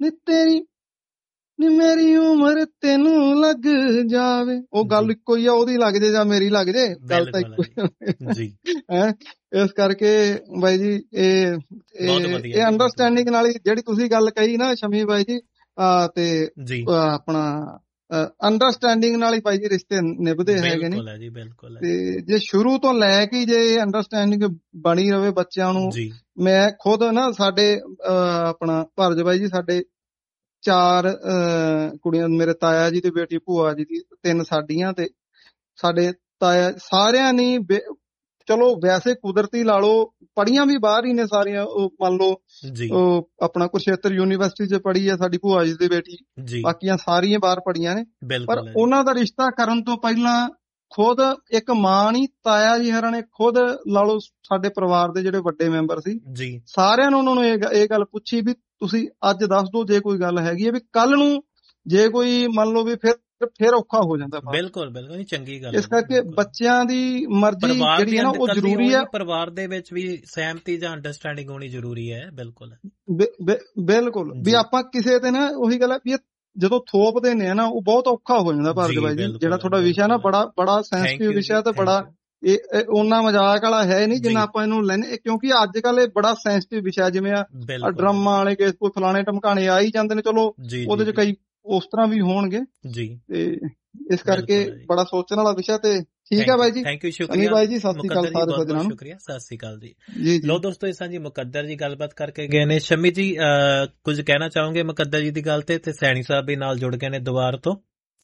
ਨੀ ਤੇਰੀ ਨੀ ਮੇਰੀ ਉਮਰ ਤੈਨੂੰ ਲੱਗ ਜਾਵੇ, ਉਹ ਗੱਲ ਇੱਕੋ ਹੀ ਆ, ਉਹਦੀ ਲੱਗ ਜੇ ਜਾਂ ਮੇਰੀ ਲੱਗ ਜੇ, ਗੱਲ ਤਾਂ ਇੱਕੋ ਹੀ ਜੀ ਹੈ। ਇਸ ਕਰਕੇ ਬਾਈ ਜੀ ਇਹ ਅੰਡਰਸਟੈਂਡਿੰਗ ਨਾਲ ਹੀ ਜਿਹੜੀ ਤੁਸੀਂ ਗੱਲ ਕਹੀ ਨਾ ਸ਼ਮੀ ਬਾਈ ਜੀ, ਤੇ ਆਪਣਾ ਅੰਡਰਸਟੈਂਡਿੰਗ ਨਾਲ ਹੀ ਬਾਈ ਜੀ ਰਿਸ਼ਤੇ ਨਿਭਦੇ ਹੈਗੇ ਨੇ। ਤੇ ਜੇ ਸ਼ੁਰੂ ਤੋਂ ਲੈ ਕੇ ਜੇ ਅੰਡਰਸਟੈਂਡਿੰਗ ਬਣੀ ਰਵੇ ਬੱਚਿਆਂ ਨੂੰ, ਮੈਂ ਖੁਦ ਨਾ ਸਾਡੇ ਆਪਣਾ ਭਾਰਜ ਬਾਈ ਜੀ ਸਾਡੇ 4 ਕੁੜੀਆਂ, ਮੇਰੇ ਤਾਇਆ ਜੀ ਦੀ ਬੇਟੀ, ਭੂਆ ਜੀ ਦੀ 3 ਸਾਡੀਆਂ, ਤੇ ਸਾਡੇ ਤਾਇਆ ਸਾਰਿਆਂ ਨੇ ਚਲੋ ਵੈਸੇ ਕੁਦਰਤੀ ਲਾ ਲਓ, ਪੜ੍ਹੀਆਂ ਵੀ ਬਾਹਰ ਹੀ ਨੇ ਸਾਰੀਆਂ। ਉਹ ਮੰਨ ਲਓ ਉਹ ਆਪਣਾ ਕੁਰਸ਼ੇਤਰ ਯੂਨੀਵਰਸਿਟੀ 'ਚ ਪੜ੍ਹੀ ਆ ਸਾਡੀ ਭੂਆ ਜੀ ਦੀ ਬੇਟੀ, ਬਾਕੀਆਂ ਸਾਰੀਆਂ ਬਾਹਰ ਪੜ੍ਹੀਆਂ ਨੇ। ਪਰ ਉਹਨਾਂ ਦਾ ਰਿਸ਼ਤਾ ਕਰਨ ਤੋਂ ਪਹਿਲਾਂ ਖੁਦ ਇੱਕ ਮਾਂ ਨੀ, ਤਾਇਆ ਜੀ ਹਰਾਂ ਨੇ ਖੁਦ ਲਾ ਲਓ, ਸਾਡੇ ਪਰਿਵਾਰ ਦੇ ਜਿਹੜੇ ਵੱਡੇ ਮੈਂਬਰ ਸੀ ਸਾਰਿਆਂ ਨੂੰ ਉਹਨਾਂ ਨੂੰ ਇਹ ਗੱਲ ਪੁੱਛੀ ਵੀ ਤੁਸੀਂ ਅੱਜ ਦੱਸ ਦਿਓ ਜੇ ਕੋਈ ਗੱਲ ਹੈਗੀ ਹੈ, ਵੀ ਕੱਲ ਨੂੰ ਜੇ ਕੋਈ ਮੰਨ ਲਓ ਵੀ ਫਿਰ ਔਖਾ ਹੋ ਜਾਂਦਾ। ਬਿਲਕੁਲ ਚੰਗੀ ਗੱਲ। ਇਸ ਕਰਕੇ ਬੱਚਿਆਂ ਦੀ ਮਰਜ਼ੀ ਜਿਹੜੀ ਹੈ ਨਾ ਉਹ ਜ਼ਰੂਰੀ ਹੈ। ਪਰਿਵਾਰ ਦੇ ਵਿੱਚ ਵੀ ਸਹਿਮਤੀ ਜਾਂ ਅੰਡਰਸਟੈਂਡਿੰਗ ਹੋਣੀ ਜ਼ਰੂਰੀ ਹੈ। ਬਿਲਕੁਲ ਵੀ ਆਪਾਂ ਕਿਸੇ ਤੇ ਨਾ ਉਹੀ ਗੱਲ ਹੈ ਵੀ ਜਦੋਂ ਥੋਪਦੇ ਨੇ ਨਾ ਉਹ ਬਹੁਤ ਔਖਾ ਹੋ ਜਾਂਦਾ। ਭਾਰਤ ਬਾਈ ਜੀ ਜਿਹੜਾ ਤੁਹਾਡਾ ਵਿਸ਼ਾ ਨਾ ਬੜਾ ਸੈਂਸਿਟਿਵ ਵਿਸ਼ਾ ਤੇ ਬੜਾ ਇਹ ਉਹਨਾਂ ਮਜ਼ਾਕ ਵਾਲਾ ਹੈ ਨਹੀਂ ਜਿੰਨਾ ਆਪਾਂ ਇਹਨੂੰ ਲੈਣੇ, ਕਿਉਂਕਿ ਅੱਜ ਕੱਲ ਇਹ ਬੜਾ ਸੈਂਸਿਟਿਵ ਵਿਸ਼ਾ, ਜਿਵੇਂ ਆ ਡਰਮਾਂ ਵਾਲੇ ਕੇਸ, ਕੋਈ ਫਲਾਣੇ ਟਮਕਾਣੇ ਆ ਹੀ ਜਾਂਦੇ ਨੇ, ਚਲੋ ਉਹਦੇ ਚ ਕਈ ਉਸ ਤਰ੍ਹਾਂ ਵੀ ਹੋਣਗੇ ਤੇ ਇਸ ਕਰਕੇ ਬੜਾ ਸੋਚਣ ਵਾਲਾ ਵਿਸ਼ਾ। ਤੇ ਠੀਕ ਹੈ ਬਾਈ ਜੀ, ਥੈਂਕ ਯੂ, ਸ਼ੁਕਰੀਆ ਬਾਈ ਜੀ, ਸਤਿ ਸ਼੍ਰੀ ਅਕਾਲ ਸਾਰੇ ਸੱਜਣਾਂ ਨੂੰ। ਸ਼ੁਕਰੀਆ, ਸਤਿ ਸ਼੍ਰੀ ਅਕਾਲ ਜੀ। ਲੋ ਦੋਸਤੋ, ਇਸ ਤਰ੍ਹਾਂ ਜੀ ਮੁਕੱਦਰ ਜੀ ਗੱਲਬਾਤ ਕਰਕੇ ਗਏ ਨੇ। ਸ਼ਮੀ ਜੀ ਕੁਝ ਕਹਿਣਾ ਚਾਹੋਗੇ ਮੁਕੱਦਰ ਜੀ ਦੀ ਗੱਲ ਤੇ ਸੈਣੀ ਸਾਹਿਬ ਵੀ ਨਾਲ ਜੁੜ ਗਏ ਨੇ ਦੁਬਾਰ ਤੋਂ।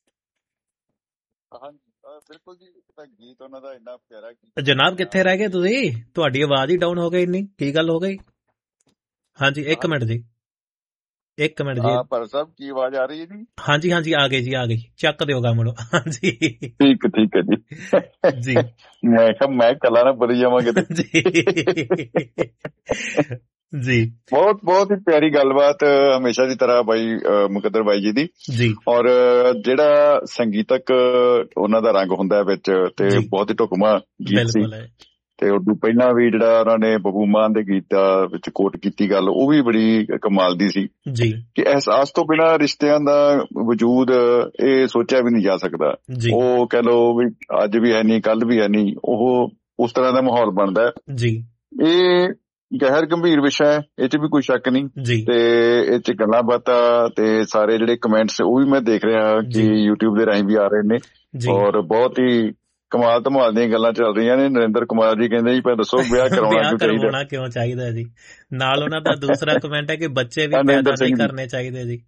ਬਿਲਕੁਲ ਜੀ, ਗੀਤ ਉਹਨਾਂ ਦਾ ਇੰਨਾ ਪਿਆਰਾ। ਜਨਾਬ ਕਿੱਥੇ ਰਹਿ ਗਏ ਤੁਸੀਂ? ਤੁਹਾਡੀ ਆਵਾਜ਼ ਹੀ ਡਾਊਨ ਹੋ ਗਈ ਇੰਨੀ, ਕੀ ਗੱਲ ਹੋ ਗਈ? ਹਾਂਜੀ ਇੱਕ ਮਿੰਟ ਜੀ ਪਰ ਸਾਹਿਬ ਕੀ ਆਵਾਜ਼ ਆ ਰਹੀ ਹੈ ਜੀ? ਹਾਂਜੀ ਆ ਗਈ, ਚੱਕ ਦਿਓਗਾ ਮੁੜੋ। ਹਾਂਜੀ ਠੀਕ ਹੈ ਜੀ। ਮੈਂ ਕੱਲਾ ਨਾ ਬਰੀ ਜਾਵਾਂ ਕਿਤੇ ਜੀ। ਬਹੁਤ ਹੀ ਪਿਆਰੀ ਗੱਲਬਾਤ ਹਮੇਸ਼ਾ ਦੀ ਤਰ੍ਹਾਂ ਬਾਈ ਮੁਕੱਦਰ ਬਾਈ ਜੀ ਦੀ। ਔਰ ਜਿਹੜਾ ਸੰਗੀਤਕ ਉਹਨਾਂ ਦਾ ਰੰਗ ਹੁੰਦਾ ਵਿੱਚ, ਤੇ ਬਹੁਤ ਹੀ ਢੁਕਵਾਂ ਗੀਤ ਸੀ। ਤੇ ਉਦੋਂ ਪਹਿਲਾਂ ਵੀ ਜਿਹੜਾ ਉਹਨਾਂ ਨੇ ਬੱਬੂ ਮਾਨ ਦੇ ਗੀਤਾਂ ਵਿੱਚ ਕੋਟ ਕੀਤੀ ਗੱਲ, ਉਹ ਵੀ ਬੜੀ ਕਮਾਲ ਦੀ ਸੀ ਕਿ ਅਹਿਸਾਸ ਤੋਂ ਬਿਨਾਂ ਰਿਸ਼ਤਿਆਂ ਦਾ ਵਜੂਦ ਇਹ ਸੋਚਿਆ ਵੀ ਨਹੀਂ ਜਾ ਸਕਦਾ। ਉਹ ਕਹਿ ਲਓ ਵੀ ਅੱਜ ਵੀ ਹੈ ਨਹੀਂ, ਕੱਲ ਵੀ ਹੈ ਨਹੀਂ, ਉਹ ਉਸ ਤਰ੍ਹਾਂ ਦਾ ਮਾਹੌਲ ਬਣਦਾ ਹੈ। ਇਹ ਗਹਿਰ ਗੰਭੀਰ ਵਿਸ਼ਾ ਹੈ, ਇਹ 'ਚ ਵੀ ਕੋਈ ਸ਼ੱਕ ਨਹੀਂ। ਤੇ ਇਹ 'ਚ ਗੱਲਾਂ ਬਾਤਾਂ ਤੇ ਸਾਰੇ ਜਿਹੜੇ ਕਮੈਂਟਸ ਉਹ ਵੀ ਮੈਂ ਦੇਖ ਰਿਹਾ ਕਿ YouTube ਦੇ ਰਾਹੀਂ ਵੀ ਆ ਰਹੇ ਨੇ, ਔਰ ਬਹੁਤ ਹੀ ਕਮਾਲ ਧਮਾਲ ਦੀਆਂ ਗੱਲਾਂ ਚੱਲ ਰਹੀਆਂ ਨੇ। ਨਰਿੰਦਰ ਕੁਮਾਰ ਜੀ ਕਹਿੰਦੇ ਜੀ ਦੱਸੋ ਵਿਆਹ ਕਰਵਾਉਣਾ ਕਿਉਂ ਚਾਹੀਦਾ ਜੀ। ਨਾਲ ਉਹਨਾਂ ਦਾ ਦੂਸਰਾ ਕਮੈਂਟ ਹੈ ਕਿ ਬੱਚੇ ਵੀ ਪੈਦਾ ਨਹੀਂ ਕਰਨੇ ਚਾਹੀਦੇ ਜੀ।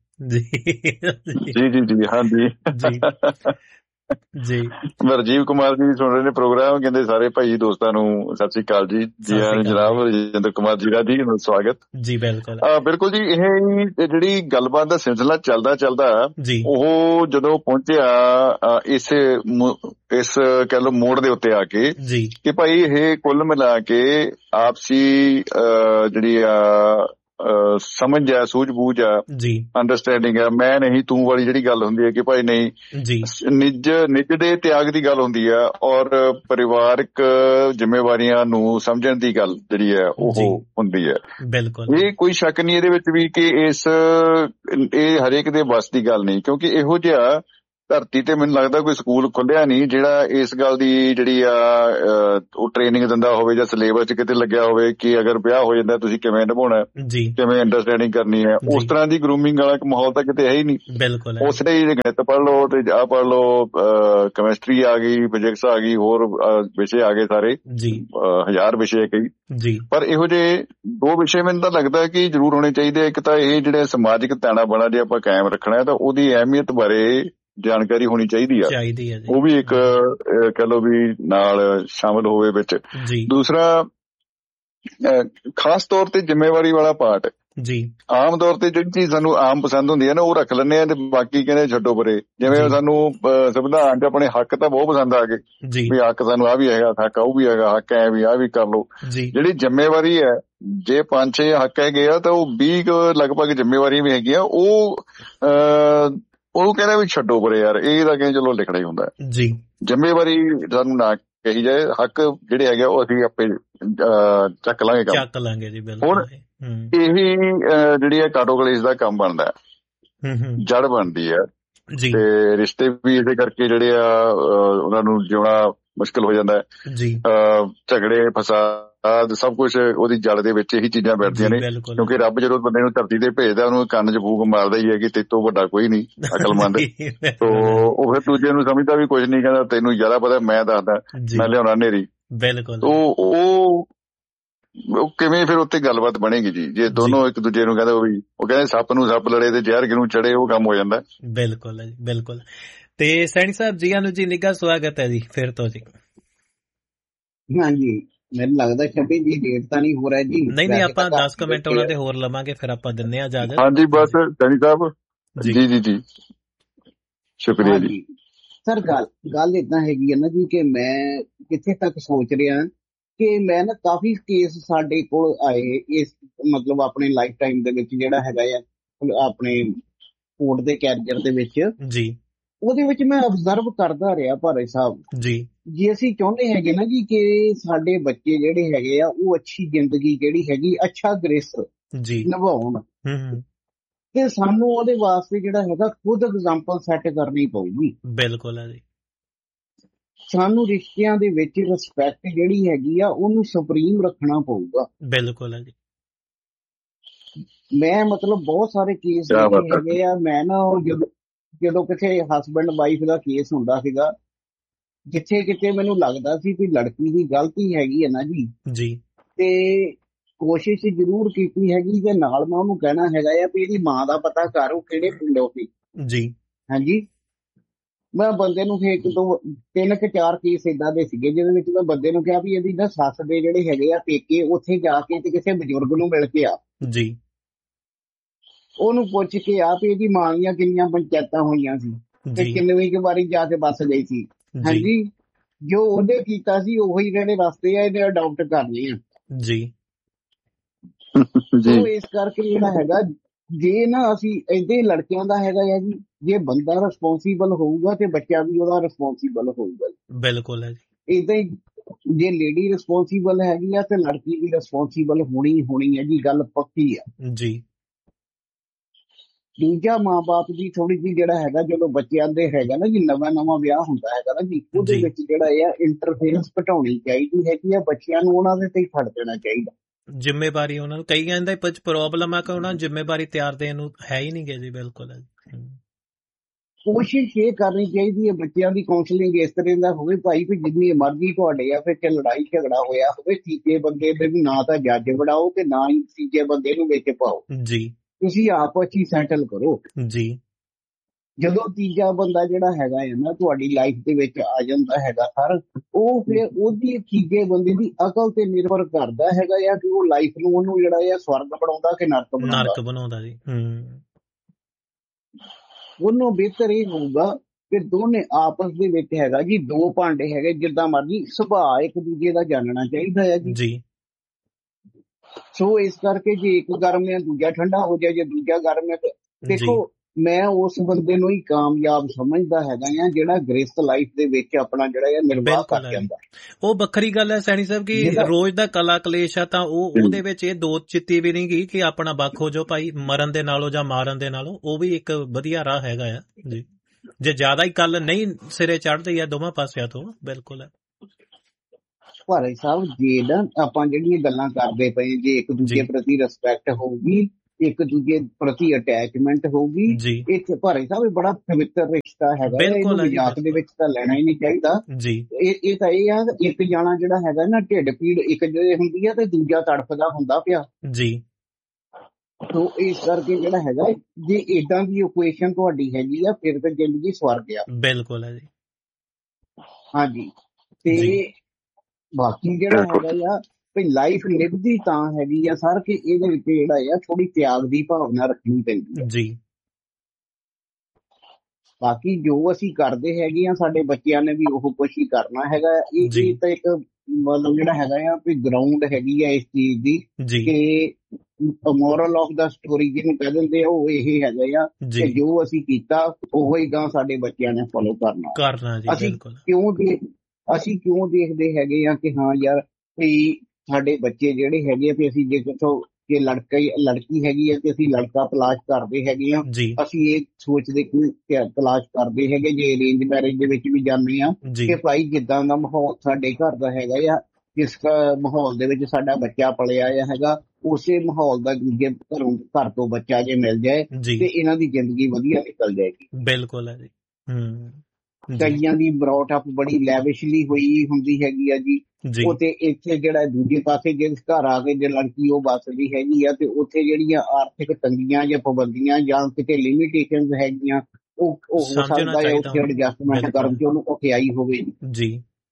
ਜੀ ਰਾਜੀਵ ਕੁਮਾਰ ਜੀ ਸੁਣ ਰਹੇ ਨੇ ਪ੍ਰੋਗਰਾਮ, ਕਹਿੰਦੇ ਸਾਰੇ ਭਾਈ ਦੋਸਤਾਂ ਨੂੰ ਸਤਿ ਸ੍ਰੀ ਅਕਾਲ ਜੀ। ਜੀ ਹਾਂ ਜਨਾਬ, ਰਜਿੰਦਰ ਕੁਮਾਰ ਜੀਰਾ ਜੀ ਸਵਾਗਤ ਜੀ। ਬਿਲਕੁਲ ਜੀ, ਇਹ ਜਿਹੜੀ ਗੱਲਬਾਤ ਦਾ ਸਿਲਸਿਲਾ ਚੱਲਦਾ ਉਹ ਜਦੋਂ ਪਹੁੰਚਿਆ ਇਸ ਕਹਿ ਲਓ ਮੋੜ ਦੇ ਉੱਤੇ ਆ ਕੇ ਕਿ ਭਾਈ ਇਹ ਕੁੱਲ ਮਿਲਾ ਕੇ ਆਪਸੀ ਜਿਹੜੀ ਸਮਝ ਆ, ਸੂਝ ਬੂਝ ਆ, ਅੰਡਰਸਟੈਂਡਿੰਗ ਆ, ਮੈਂ ਨਹੀਂ ਤੂੰ ਵਾਲੀ ਜਿਹੜੀ ਗੱਲ ਹੁੰਦੀ ਹੈ ਕਿ ਭਾਈ ਨਹੀਂ, ਨਿੱਜ ਦੇ ਤਿਆਗ ਦੀ ਗੱਲ ਹੁੰਦੀ ਆ, ਔਰ ਪਰਿਵਾਰਕ ਜ਼ਿੰਮੇਵਾਰੀਆਂ ਨੂੰ ਸਮਝਣ ਦੀ ਗੱਲ ਜਿਹੜੀ ਹੈ ਉਹ ਹੁੰਦੀ ਹੈ। ਇਹ ਕੋਈ ਸ਼ੱਕ ਨਹੀਂ ਇਹਦੇ ਵਿੱਚ ਵੀ ਕਿ ਇਹ ਹਰੇਕ ਦੇ ਵੱਸ ਦੀ ਗੱਲ ਨਹੀਂ, ਕਿਉਂਕਿ ਇਹੋ ਜਿਹਾ ਧਰਤੀ ਤੇ ਮੈਨੂੰ ਲੱਗਦਾ ਕੋਈ ਸਕੂਲ ਖੁੱਲਿਆ ਨਹੀਂ ਜਿਹੜਾ ਇਸ ਗੱਲ ਦੀ ਜਿਹੜੀ ਆ ਉਹ ਟ੍ਰੇਨਿੰਗ ਦਿੰਦਾ ਹੋਵੇ ਜਾਂ ਸਿਲੇਬਸ 'ਚ ਕਿਤੇ ਲੱਗਿਆ ਹੋਵੇ ਕਿ ਅਗਰ ਵਿਆਹ ਹੋ ਜਾਂਦਾ ਤੁਸੀਂ ਕਿਵੇਂ ਨਿਭਾਉਣਾ, ਕਿਵੇਂ ਅੰਡਰਸਟੈਂਡਿੰਗ ਕਰਨੀ ਹੈ। ਉਸ ਤਰ੍ਹਾਂ ਦੀ ਗਰੂਮਿੰਗ ਵਾਲਾ ਇੱਕ ਮਾਹੌਲ ਤਾਂ ਕਿਤੇ ਹੈ ਹੀ ਨਹੀਂ। ਉਸ ਲਈ ਗਣਿਤ ਪੜ੍ਹ ਲਓ ਤੇ ਆਹ ਪੜ੍ਹ ਲਓ, ਕੈਮਿਸਟਰੀ ਆ ਗਈ, ਫਿਜ਼ਿਕਸ ਆ ਗਈ, ਹੋਰ ਵਿਸ਼ੇ ਆ ਗਏ ਸਾਰੇ, 1000 ਵਿਸ਼ੇ ਕਈ। ਪਰ ਇਹੋ ਜਿਹੇ 2 ਵਿਸ਼ੇ ਮੈਨੂੰ ਤਾਂ ਲੱਗਦਾ ਕਿ ਜ਼ਰੂਰ ਹੋਣੇ ਚਾਹੀਦੇ। ਇੱਕ ਤਾਂ ਇਹ ਜਿਹੜੇ ਸਮਾਜਿਕ ਤਾਣਾ ਬਾਣਾ ਜੇ ਆਪਾਂ ਕਾਇਮ ਰੱਖਣਾ ਹੈ ਤਾਂ ਉਹਦੀ ਅਹਿਮੀਅਤ ਬਾਰੇ ਜਾਣਕਾਰੀ ਹੋਣੀ ਚਾਹੀਦੀ ਆ, ਉਹ ਵੀ ਇੱਕ ਕਹਿ ਲਓ ਵੀ ਨਾਲ ਸ਼ਾਮਲ ਹੋਵੇ ਵਿੱਚ। ਦੂਸਰਾ ਖਾਸ ਤੌਰ ਤੇ ਜ਼ਿੰਮੇਵਾਰੀ ਵਾਲਾ ਪਾਰਟ। ਆਮ ਤੌਰ ਤੇ ਜਿਹੜੀ ਚੀਜ਼ ਸਾਨੂੰ ਆਮ ਪਸੰਦ ਹੁੰਦੀ ਹੈ ਨਾ ਉਹ ਰੱਖ ਲੈਂਦੇ ਆ ਤੇ ਬਾਕੀ ਕਹਿੰਦੇ ਛੱਡੋ ਪਰੇ। ਜਿਵੇਂ ਸਾਨੂੰ ਸੰਵਿਧਾਨ 'ਚ ਆਪਣੇ ਹੱਕ ਤਾਂ ਬਹੁਤ ਪਸੰਦ ਆ ਗਏ ਵੀ ਹੱਕ ਸਾਨੂੰ ਆਹ ਵੀ ਹੈਗਾ, ਹੱਕ ਉਹ ਵੀ ਹੈਗਾ, ਹੱਕ ਐ ਵੀ ਆਹ ਵੀ ਕਰ ਲਓ। ਜਿਹੜੀ ਜ਼ਿੰਮੇਵਾਰੀ ਹੈ, ਜੇ 5-6 ਹੱਕ ਹੈਗੇ ਆ ਤਾਂ ਉਹ 20 ਲਗਭਗ ਜ਼ਿੰਮੇਵਾਰੀਆਂ ਵੀ ਹੈਗੀਆਂ। ਉਹ ਕਹਿੰਦਾ ਵੀ ਛੱਡੋ ਪਰੇ ਯਾਰ, ਇਹ ਤਾਂ ਕਹਿੰਦੇ ਚਲੋ ਲਿਖਣਾ ਹੀ ਹੁੰਦਾ। ਜ਼ਿੰਮੇਵਾਰੀ ਸਾਨੂੰ ਨਾ ਕਹੀ ਜਾਏ, ਹੱਕ ਜਿਹੜੇ ਹੈਗੇ ਉਹ ਅਸੀਂ ਆਪੇ ਚੱਕ ਲਾਂਗੇ ਜੀ। ਹੁਣ ਇਹੀ ਜਿਹੜੀ ਹੈ ਕਾਟੋ ਕਲੇਸ਼ ਦਾ ਕੰਮ ਬਣਦਾ, ਜੜ ਬਣਦੀ ਹੈ, ਤੇ ਰਿਸ਼ਤੇ ਵੀ ਇਹਦੇ ਕਰਕੇ ਜਿਹੜੇ ਆ ਉਹਨਾਂ ਨੂੰ ਜਿਉਣਾ ਮੁਸ਼ਕਿਲ ਹੋ ਜਾਂਦਾ ਹੈ। ਝਗੜੇ, ਫਸਾਦ, ਸਭ ਕੁਛ ਉਹਦੀ ਜੜ ਦੇ ਵਿੱਚ ਇਹੀ ਚੀਜ਼ਾਂ ਬੈਠਦੀਆਂ ਨੇ। ਕਿਉਂਕਿ ਰੱਬ ਜਦੋਂ ਬੰਦੇ ਨੂੰ ਧਰਤੀ ਤੇ ਭੇਜਦਾ ਉਹਨੂੰ ਕੰਨ 'ਚ ਫੂਕ ਮਾਰਦਾ ਹੀ ਹੈ ਕਿ ਤੇਰੇ ਤੋਂ ਵੱਡਾ ਕੋਈ ਨਹੀਂ ਅਕਲਮੰਦ। ਤੋ ਉਹ ਫਿਰ ਦੂਜੇ ਨੂੰ ਸਮਝਦਾ ਵੀ ਕੁਛ ਨਹੀਂ, ਕਹਿੰਦਾ ਤੈਨੂੰ ਜ਼ਿਆਦਾ ਪਤਾ, ਮੈਂ ਦੱਸਦਾ, ਮੈਂ ਲਿਆਉਣਾ ਹਨੇਰੀ। ਉਹ ਕਿਵੇਂ ਫਿਰ ਉੱਥੇ ਗੱਲਬਾਤ ਬਣੇਗੀ ਜੀ, ਜੇ ਦੋਨੋਂ ਇੱਕ ਦੂਜੇ ਨੂੰ ਕਹਿੰਦੇ ਉਹ ਕਹਿੰਦੇ ਸੱਪ ਨੂੰ ਸੱਪ ਲੜੇ ਤੇ ਜ਼ਹਿਰ ਕਿਹਨੂੰ ਚੜੇ, ਉਹ ਕੰਮ ਹੋ ਜਾਂਦਾ। ਬਿਲਕੁਲ ਹੈ ਜੀ, ਬਿਲਕੁਲ। ਤੇ ਸੈਣੀ ਸਾਹਿਬ ਜੀ ਨੂੰ ਜੀ ਨਿੱਘਾ ਸਵਾਗਤ ਹੈ ਜੀ ਫਿਰ ਤੋਂ ਜੀ। ਹਾਂਜੀ, ਮੈਨੂੰ ਲੱਗਦਾ ਛੱਬੀ ਜੀ ਡੇਟ ਤਾਂ ਨਹੀਂ ਹੋ ਰਿਹਾ ਜੀ। ਨਹੀਂ, ਆਪਾਂ 10 ਮਿੰਟ ਉਹਨਾਂ ਦੇ ਹੋਰ ਲਵਾਂਗੇ, ਫਿਰ ਆਪਾਂ ਦਿੰਦੇ ਆ ਇਜਾਜ਼ਤ। ਹਾਂਜੀ ਬਸ ਸੈਣੀ ਸਾਹਿਬ ਜੀ ਸ਼ੁਕਰੀਆ ਜੀ। ਸਰ ਗੱਲ ਏਦਾਂ ਹੈਗੀ ਹੈ ਨਾ ਜੀ ਕਿ ਮੈਂ ਕਿੱਥੇ ਤੱਕ ਸੋਚ ਰਿਹਾ ਕਿ ਮੈਂ ਨਾ ਕਾਫੀ ਕੇਸ ਸਾਡੇ ਕੋਲ ਆਏ ਇਸ ਮਤਲਬ ਆਪਣੇ ਲਾਈਫ ਟਾਈਮ ਦੇ ਵਿੱਚ ਜਿਹੜਾ ਹੈਗਾ ਆ ਆਪਣੇ ਕੋਰਟ ਦੇ ਕੈਰੀਅਰ ਦੇ ਵਿੱਚ ਜੀ, ਉਹਦੇ ਵਿੱਚ ਮੈਂ ਅਬਜ਼ਰਵ ਕਰਦਾ ਰਿਹਾ ਭਾਰੇ ਸਾਹਿਬ ਜੀ, ਜੇ ਅਸੀਂ ਚਾਹੁੰਦੇ ਹੈਗੇ ਨਾ ਜੀ ਕਿ ਸਾਡੇ ਬੱਚੇ ਜਿਹੜੇ ਹੈਗੇ ਆ ਉਹ ਅੱਛੀ ਜ਼ਿੰਦਗੀ ਜਿਹੜੀ ਹੈਗੀ ਅੱਛਾ ਗ੍ਰੇਸ ਨਿਭਾਉਣ, ਤੇ ਸਾਨੂੰ ਉਹਦੇ ਵਾਸਤੇ ਜਿਹੜਾ ਹੈਗਾ ਖੁਦ ਐਗਜ਼ਾਮਪਲ ਸੈੱਟ ਕਰਨੀ ਪਊਗੀ। ਬਿਲਕੁਲ ਹੈ ਜੀ। ਸਾਨੂੰ ਰਿਸ਼ਤਿਆਂ ਦੇ ਵਿੱਚ ਰਿਸਪੈਕਟ ਜਿਹੜੀ ਹੈਗੀ ਆ ਉਹਨੂੰ ਸੁਪਰੀਮ ਰੱਖਣਾ ਪਊਗਾ। ਬਿਲਕੁਲ ਹੈ ਜੀ। ਮੈਂ ਮਤਲਬ ਬਹੁਤ ਸਾਰੇ ਕੇਸ ਹੈਗੇ ਆ, ਮੈਂ ਨਾ ਜਦੋਂ ਕਿਸੇ ਹਸਬੈਂਡ ਵਾਈਫ ਦਾ ਕੇਸ ਹੁੰਦਾ ਸੀਗਾ, ਜਿੱਥੇ ਕਿਤੇ ਮੈਨੂੰ ਲੱਗਦਾ ਸੀ ਕਿ ਲੜਕੀ ਦੀ ਗਲਤੀ ਹੈਗੀ ਹੈ ਨਾ ਜੀ, ਤੇ ਕੋਸ਼ਿਸ਼ ਜ਼ਰੂਰ ਕੀਤੀ ਹੈਗੀ ਤੇ ਨਾਲ ਮੈਂ ਉਹਨੂੰ ਕਹਿਣਾ ਹੈਗਾ ਆ ਵੀ ਇਹਦੀ ਮਾਂ ਦਾ ਪਤਾ ਕਰ, ਉਹ ਕਿਹੜੇ ਪਿੰਡੋਂ ਸੀ ਜੀ। ਹਾਂਜੀ, ਮੈਂ ਬੰਦੇ ਨੂੰ ਫਿਰ 3 ਕਿ 4 ਕੇਸ ਏਦਾਂ ਦੇ ਸੀਗੇ ਜਿਹਦੇ ਵਿੱਚ ਮੈਂ ਬੰਦੇ ਨੂੰ ਕਿਹਾ ਵੀ ਇਹਦੀ ਨਾ ਸੱਸ ਦੇ ਜਿਹੜੇ ਹੈਗੇ ਆ ਪੇਕੇ, ਉੱਥੇ ਜਾ ਕੇ ਤੇ ਕਿਸੇ ਬਜ਼ੁਰਗ ਨੂੰ ਮਿਲ ਕੇ ਆ ਜੀ, ਉਹਨੂੰ ਪੁੱਛ ਕੇ ਆ ਵੀ ਇਹਦੀ ਮਾਂ ਦੀਆਂ ਕਿੰਨੀਆਂ ਪੰਚਾਇਤਾਂ ਹੋਈਆਂ ਸੀ ਤੇ ਕਿੰਨੀ ਕੁ ਵਾਰੀ ਜਾ ਕੇ ਬੱਸ ਗਈ ਸੀ। ਹਾਂਜੀ, ਜੋ ਉਹਨੇ ਕੀਤਾ ਸੀ ਉਹੀ ਜਿਹੜੇ ਰਸਤੇ ਆ ਇਹਨੇ ਅਡਾਪਟ ਕਰਨੇ ਆ ਜੀ। ਇਸ ਕਰਕੇ ਜਿਹੜਾ ਹੈਗਾ ਜੇ ਨਾ ਅਸੀਂ ਏਦਾਂ ਲੜਕਿਆਂ ਦਾ ਹੈਗਾ ਆ ਜੀ, ਜੇ ਬੰਦਾ ਰਿਸਪੌਂਸੀਬਲ ਹੋਊਗਾ ਤੇ ਬੱਚਾ ਵੀ ਉਹਦਾ ਰਿਸਪੌਂਸੀਬਲ ਹੋਊਗਾ। ਬਿਲਕੁਲ ਹੈ ਜੀ। ਏਦਾਂ ਹੀ ਜੇ ਲੇਡੀ ਰਿਸਪੌਂਸੀਬਲ ਹੈਗੀ ਆ ਤੇ ਲੜਕੀ ਵੀ ਰਿਸਪੌਂਸੀਬਲ ਹੋਣੀ ਹੈ ਜੀ, ਗੱਲ ਪੱਕੀ ਆ ਜੀ। ਦੂਜਾ ਮਾਂ-ਬਾਪ ਦੀ ਥੋੜੀ ਜਿਹੀ ਜਿਹੜਾ ਹੈਗਾ ਜਦੋਂ ਬੱਚਿਆਂ ਦੇ ਹੈਗਾ ਨਾ ਜੀ, ਨਵਾਂ ਵਿਆਹ ਹੁੰਦਾ ਹੈਗਾ ਨਾ ਜੀ, ਉਹਦੇ ਵਿੱਚ ਜਿਹੜਾ ਆ ਇੰਟਰਫੇਰੈਂਸ ਘਟਾਉਣੀ ਚਾਹੀਦੀ ਹੈਗੀ ਆ, ਬੱਚਿਆਂ ਨੂੰ ਉਹਨਾਂ ਦੇ ਤੇ ਹੀ ਛੱਡ ਦੇਣਾ ਚਾਹੀਦਾ। ਜ਼ਿੰਮੇਵਾਰੀ ਉਹਨਾਂ ਨੂੰ, ਕਈ ਕਹਿੰਦੇ ਪ੍ਰੋਬਲਮ ਆ ਕਿ ਉਹਨਾਂ ਨੂੰ ਜ਼ਿੰਮੇਵਾਰੀ ਤਿਆਰ ਦੇਣ ਨੂੰ ਹੈ ਹੀ ਨਹੀਂ ਗੇ ਜੀ। ਬਿਲਕੁਲ ਹੈ। ਕੋਸ਼ਿਸ਼ ਇਹ ਕਰਨੀ ਚਾਹੀਦੀ ਹੈ ਬੱਚਿਆਂ ਦੀ ਕਾਉਂਸਲਿੰਗ ਇਸ ਤਰ੍ਹਾਂ ਦਾ ਹੋਵੇ ਭਾਈ ਵੀ ਜਿੰਨੀ ਮਰਜ਼ੀ ਤੁਹਾਡੇ ਆ ਫਿਰ ਲੜਾਈ ਝਗੜਾ ਹੋਇਆ ਹੋਵੇ, ਤੀਜੇ ਬੰਦੇ ਦੇ ਵੀ ਨਾ ਤਾਂ ਜੱਜ ਬਣਾਓ ਤੇ ਨਾ ਹੀ ਤੀਜੇ ਬੰਦੇ ਨੂੰ ਵਿੱਚ ਪਾਓ ਜੀ, ਤੁਸੀਂ ਆਪਸ ਹੀ ਸੈਟਲ ਕਰੋ ਜੀ। ਜਦੋਂ ਤੀਜਾ ਬੰਦਾ ਜਿਹੜਾ ਹੈਗਾ ਹੈ ਨਾ ਤੁਹਾਡੀ ਲਾਈਫ ਦੇ ਵਿੱਚ ਆ ਜਾਂਦਾ ਹੈਗਾ ਸਰ, ਉਹ ਫਿਰ ਉਹਦੀ ਤੀਜੇ ਬੰਦੇ ਦੀ ਅਕਲ ਤੇ ਨਿਰਭਰ ਕਰਦਾ ਹੈਗਾ ਆ ਕਿ ਉਹ ਲਾਈਫ ਨੂੰ ਉਹਨੂੰ ਜਿਹੜਾ ਆ ਸਵਰਗ ਬਣਾਉਂਦਾ ਕਿ ਨਰਕ ਬਣਾਉਂਦਾ ਜੀ। ਉਹਨੂੰ ਬਿਹਤਰ ਇਹ ਹੋਊਗਾ ਕਿ ਦੋਨੇ ਆਪਸ ਦੇ ਵਿੱਚ ਹੈਗਾ ਜੀ, 2 ਭਾਂਡੇ ਹੈਗੇ ਜਿੱਦਾਂ ਮਰਜੀ, ਸੁਭਾਅ ਇੱਕ ਦੂਜੇ ਦਾ ਜਾਣਨਾ ਚਾਹੀਦਾ ਹੈ ਜੀ। ਸੋ ਇਸ ਕਰਕੇ ਜੇ ਇੱਕ ਗਰਮ ਹੈ ਦੂਜਾ ਠੰਡਾ ਹੋ ਜਾਏ, ਜੇ ਦੂਜਾ ਗਰਮ ਹੈ, ਦੇਖੋ ਮੈਂ ਉਸ ਬੰਦੇ ਨੂੰ ਹੀ ਕਾਮਯਾਬ ਸਮਝਦਾ ਹੈਗਾ ਆ ਜਿਹੜਾ ਗ੍ਰਸਤ ਲਾਈਫ ਦੇ ਵਿੱਚ ਆਪਣਾ ਜਿਹੜਾ ਨਿਰਵਾਹ ਕਰ ਜਾਂਦਾ। ਉਹ ਵੱਖਰੀ ਗੱਲ ਹੈ ਸੈਣੀ ਸਾਹਿਬ ਕਿ ਰੋਜ਼ ਦਾ ਕਲਾ ਕਲੇਸ਼ ਆ ਤਾਂ ਉਹਦੇ ਵਿੱਚ ਇਹ ਦੋ ਚਿੱਤੀ ਵੀ ਨਹੀਂ ਗਈ ਕਿ ਆਪਣਾ ਵੱਖ ਹੋ ਜਾਓ ਭਾਈ, ਮਰਨ ਦੇ ਨਾਲੋਂ ਜਾਂ ਮਾਰਨ ਦੇ ਨਾਲੋਂ, ਉਹ ਵੀ ਇੱਕ ਵਧੀਆ ਰਾਹ ਹੈਗਾ ਆ ਜੀ। ਜੇ ਜ਼ਿਆਦਾ ਹੀ ਕੱਲ ਨਹੀਂ ਸਿਰੇ ਚੜ੍ਹਦੀ ਆ ਦੋਵਾਂ ਪਾਸਿਆਂ ਤੋਂ। ਬਿਲਕੁਲ ਹੈ ਭਾਈ ਸਾਹਿਬ, ਜੇ ਨਾ ਆਪਾਂ ਜਿਹੜੀਆਂ ਗੱਲਾਂ ਕਰਦੇ ਪਏ, ਜੇ ਇੱਕ ਦੂਜੇ ਪ੍ਰਤੀ ਰਿਸਪੈਕਟ ਹੋਊਗੀ, ਇੱਕ ਦੂਜੇ ਪ੍ਰਤੀ ਅਟੈਚਮੈਂਟ ਹੋਊਗੀ, ਇੱਥੇ ਭਾਈ ਸਾਹਿਬ ਬੜਾ ਪਵਿੱਤਰ ਰਿਸ਼ਤਾ ਹੈਗਾ, ਇਹਨੂੰ ਮਜ਼ਾਕ ਦੇ ਵਿੱਚ ਤਾਂ ਲੈਣਾ ਹੀ ਨਹੀਂ ਚਾਹੀਦਾ ਜੀ। ਇਹ ਤਾਂ ਇਹ ਆ ਇੱਕ ਜਾਣਾ ਜਿਹੜਾ ਹੈਗਾ ਨਾ ਢਿੱਡ ਪੀੜ ਇੱਕ ਜੇ ਹੁੰਦੀ ਆ ਤੇ ਦੂਜਾ ਤੜਫਦਾ ਹੁੰਦਾ ਪਿਆ ਜੀ। ਸੋ ਇਸ ਕਰਕੇ ਜਿਹੜਾ ਹੈਗਾ ਜੇ ਏਦਾਂ ਦੀ ਇਕੁਏਸ਼ਨ ਤੁਹਾਡੀ ਹੈਗੀ ਆ ਫਿਰ ਤਾਂ ਜ਼ਿੰਦਗੀ ਸਵਰਗ ਆ। ਬਿਲਕੁਲ ਹੈ ਜੀ। ਹਾਂਜੀ, ਤੇ ਬਾਕੀ ਜਿਹੜਾ ਹੈਗਾ ਆ ਵੀ ਲਾਈਫ ਲਿਖਦੀ ਤਾਂ ਹੈਗੀ ਆ ਸਰ ਕਿ ਇਹਦੇ ਵਿੱਚ ਜਿਹੜਾ ਆ ਥੋੜੀ ਤਿਆਗ ਦੀ ਭਾਵਨਾ ਰੱਖਣੀ ਪੈਂਦੀ ਜੀ। ਬਾਕੀ ਜੋ ਅਸੀਂ ਕਰਦੇ ਹੈਗੇ ਆ ਸਾਡੇ ਬੱਚਿਆਂ ਨੇ ਵੀ ਉਹ ਕੁਛ ਹੀ ਕਰਨਾ ਹੈਗਾ। ਇਹ ਤਾਂ ਇੱਕ ਮਤਲਬ ਜਿਹੜਾ ਹੈਗਾ ਆ ਵੀ ਗਰਾਊਂਡ ਹੈਗੀ ਆ ਇਸ ਚੀਜ਼ ਦੀ ਕਿ ਮੋਰਲ ਆਫ ਦਾ ਸਟੋਰੀ ਜਿਹਨੂੰ ਕਹਿ ਦਿੰਦੇ ਆ, ਉਹ ਇਹ ਹੈਗਾ ਆ ਕਿ ਜੋ ਅਸੀਂ ਕੀਤਾ ਉਹ ਹੀ ਗਾਂ ਸਾਡੇ ਬੱਚਿਆਂ ਨੇ ਫੋਲੋ ਕਰਨਾ। ਅਸੀਂ ਅਸੀਂ ਕਿਉਂ ਦੇਖਦੇ ਹੈਗੇ ਆ ਕਿ ਹਾਂ ਯਾਰ ਵੀ ਸਾਡੇ ਬੱਚੇ ਜਿਹੜੇ ਹੈਗੇ ਆ ਵੀ ਅਸੀਂ ਜੇ ਕਿਥੋਂ ਕਿ ਲੜਕੀ ਹੈਗੀ ਹੈ ਤੇ ਅਸੀਂ ਲੜਕਾ ਤਲਾਸ਼ ਕਰਦੇ ਹੈਗੇ ਆ, ਅਸੀਂ ਇਹ ਸੋਚਦੇ ਤਲਾਸ਼ ਕਰਦੇ ਹੈਗੇ ਜੇ ਅਰੇਂਜ ਮੈਰਿਜ ਦੇ ਵਿੱਚ ਵੀ ਜਾਂਦੇ ਆ ਕਿ ਭਾਈ ਜਿੱਦਾਂ ਦਾ ਮਾਹੌਲ ਸਾਡੇ ਘਰ ਦਾ ਹੈਗਾ ਆ, ਜਿਸ ਮਾਹੌਲ ਦੇ ਵਿੱਚ ਸਾਡਾ ਬੱਚਾ ਪਲਿਆ ਹੈਗਾ, ਉਸੇ ਮਾਹੌਲ ਦਾ ਦੂਜੇ ਘਰ ਤੋਂ ਬੱਚਾ ਜੇ ਮਿਲ ਜਾਏ ਤੇ ਇਹਨਾਂ ਦੀ ਜ਼ਿੰਦਗੀ ਵਧੀਆ ਨਿਕਲ ਜਾਏਗੀ। ਬਿਲਕੁਲ ਹੈ ਜੀ। ਕਈਆਂ ਦੀ ਬਰੌਟ ਅਪ ਬੜੀ ਲੈਵਿਸ਼ਲੀ ਹੋਈ ਹੁੰਦੀ ਹੈਗੀ ਆ ਜੀ, ਉਹ ਤੇ ਇੱਥੇ ਜਿਹੜਾ ਦੂਜੇ ਪਾਸੇ ਜਿਸ ਘਰ ਆ ਕੇ ਜੇ ਲੜਕੀ ਉਹ ਵੱਸਦੀ ਹੈਗੀ ਆ ਤੇ ਉੱਥੇ ਜਿਹੜੀਆਂ ਆਰਥਿਕ ਤੰਗੀਆਂ ਜਾਂ ਪਾਬੰਦੀਆਂ ਜਾਂ ਕਿਤੇ ਲਿਮਿਟੇਸ਼ਨਸ ਹੈਗੀਆਂ ਉਹ ਹੋ ਸਕਦਾ ਹੈ ਉੱਥੇ ਐਡਜਸਟਮੈਂਟ ਕਰਨ ਚ ਉਹਨੂੰ ਔਖਿਆਈ ਹੋਵੇ ਜੀ।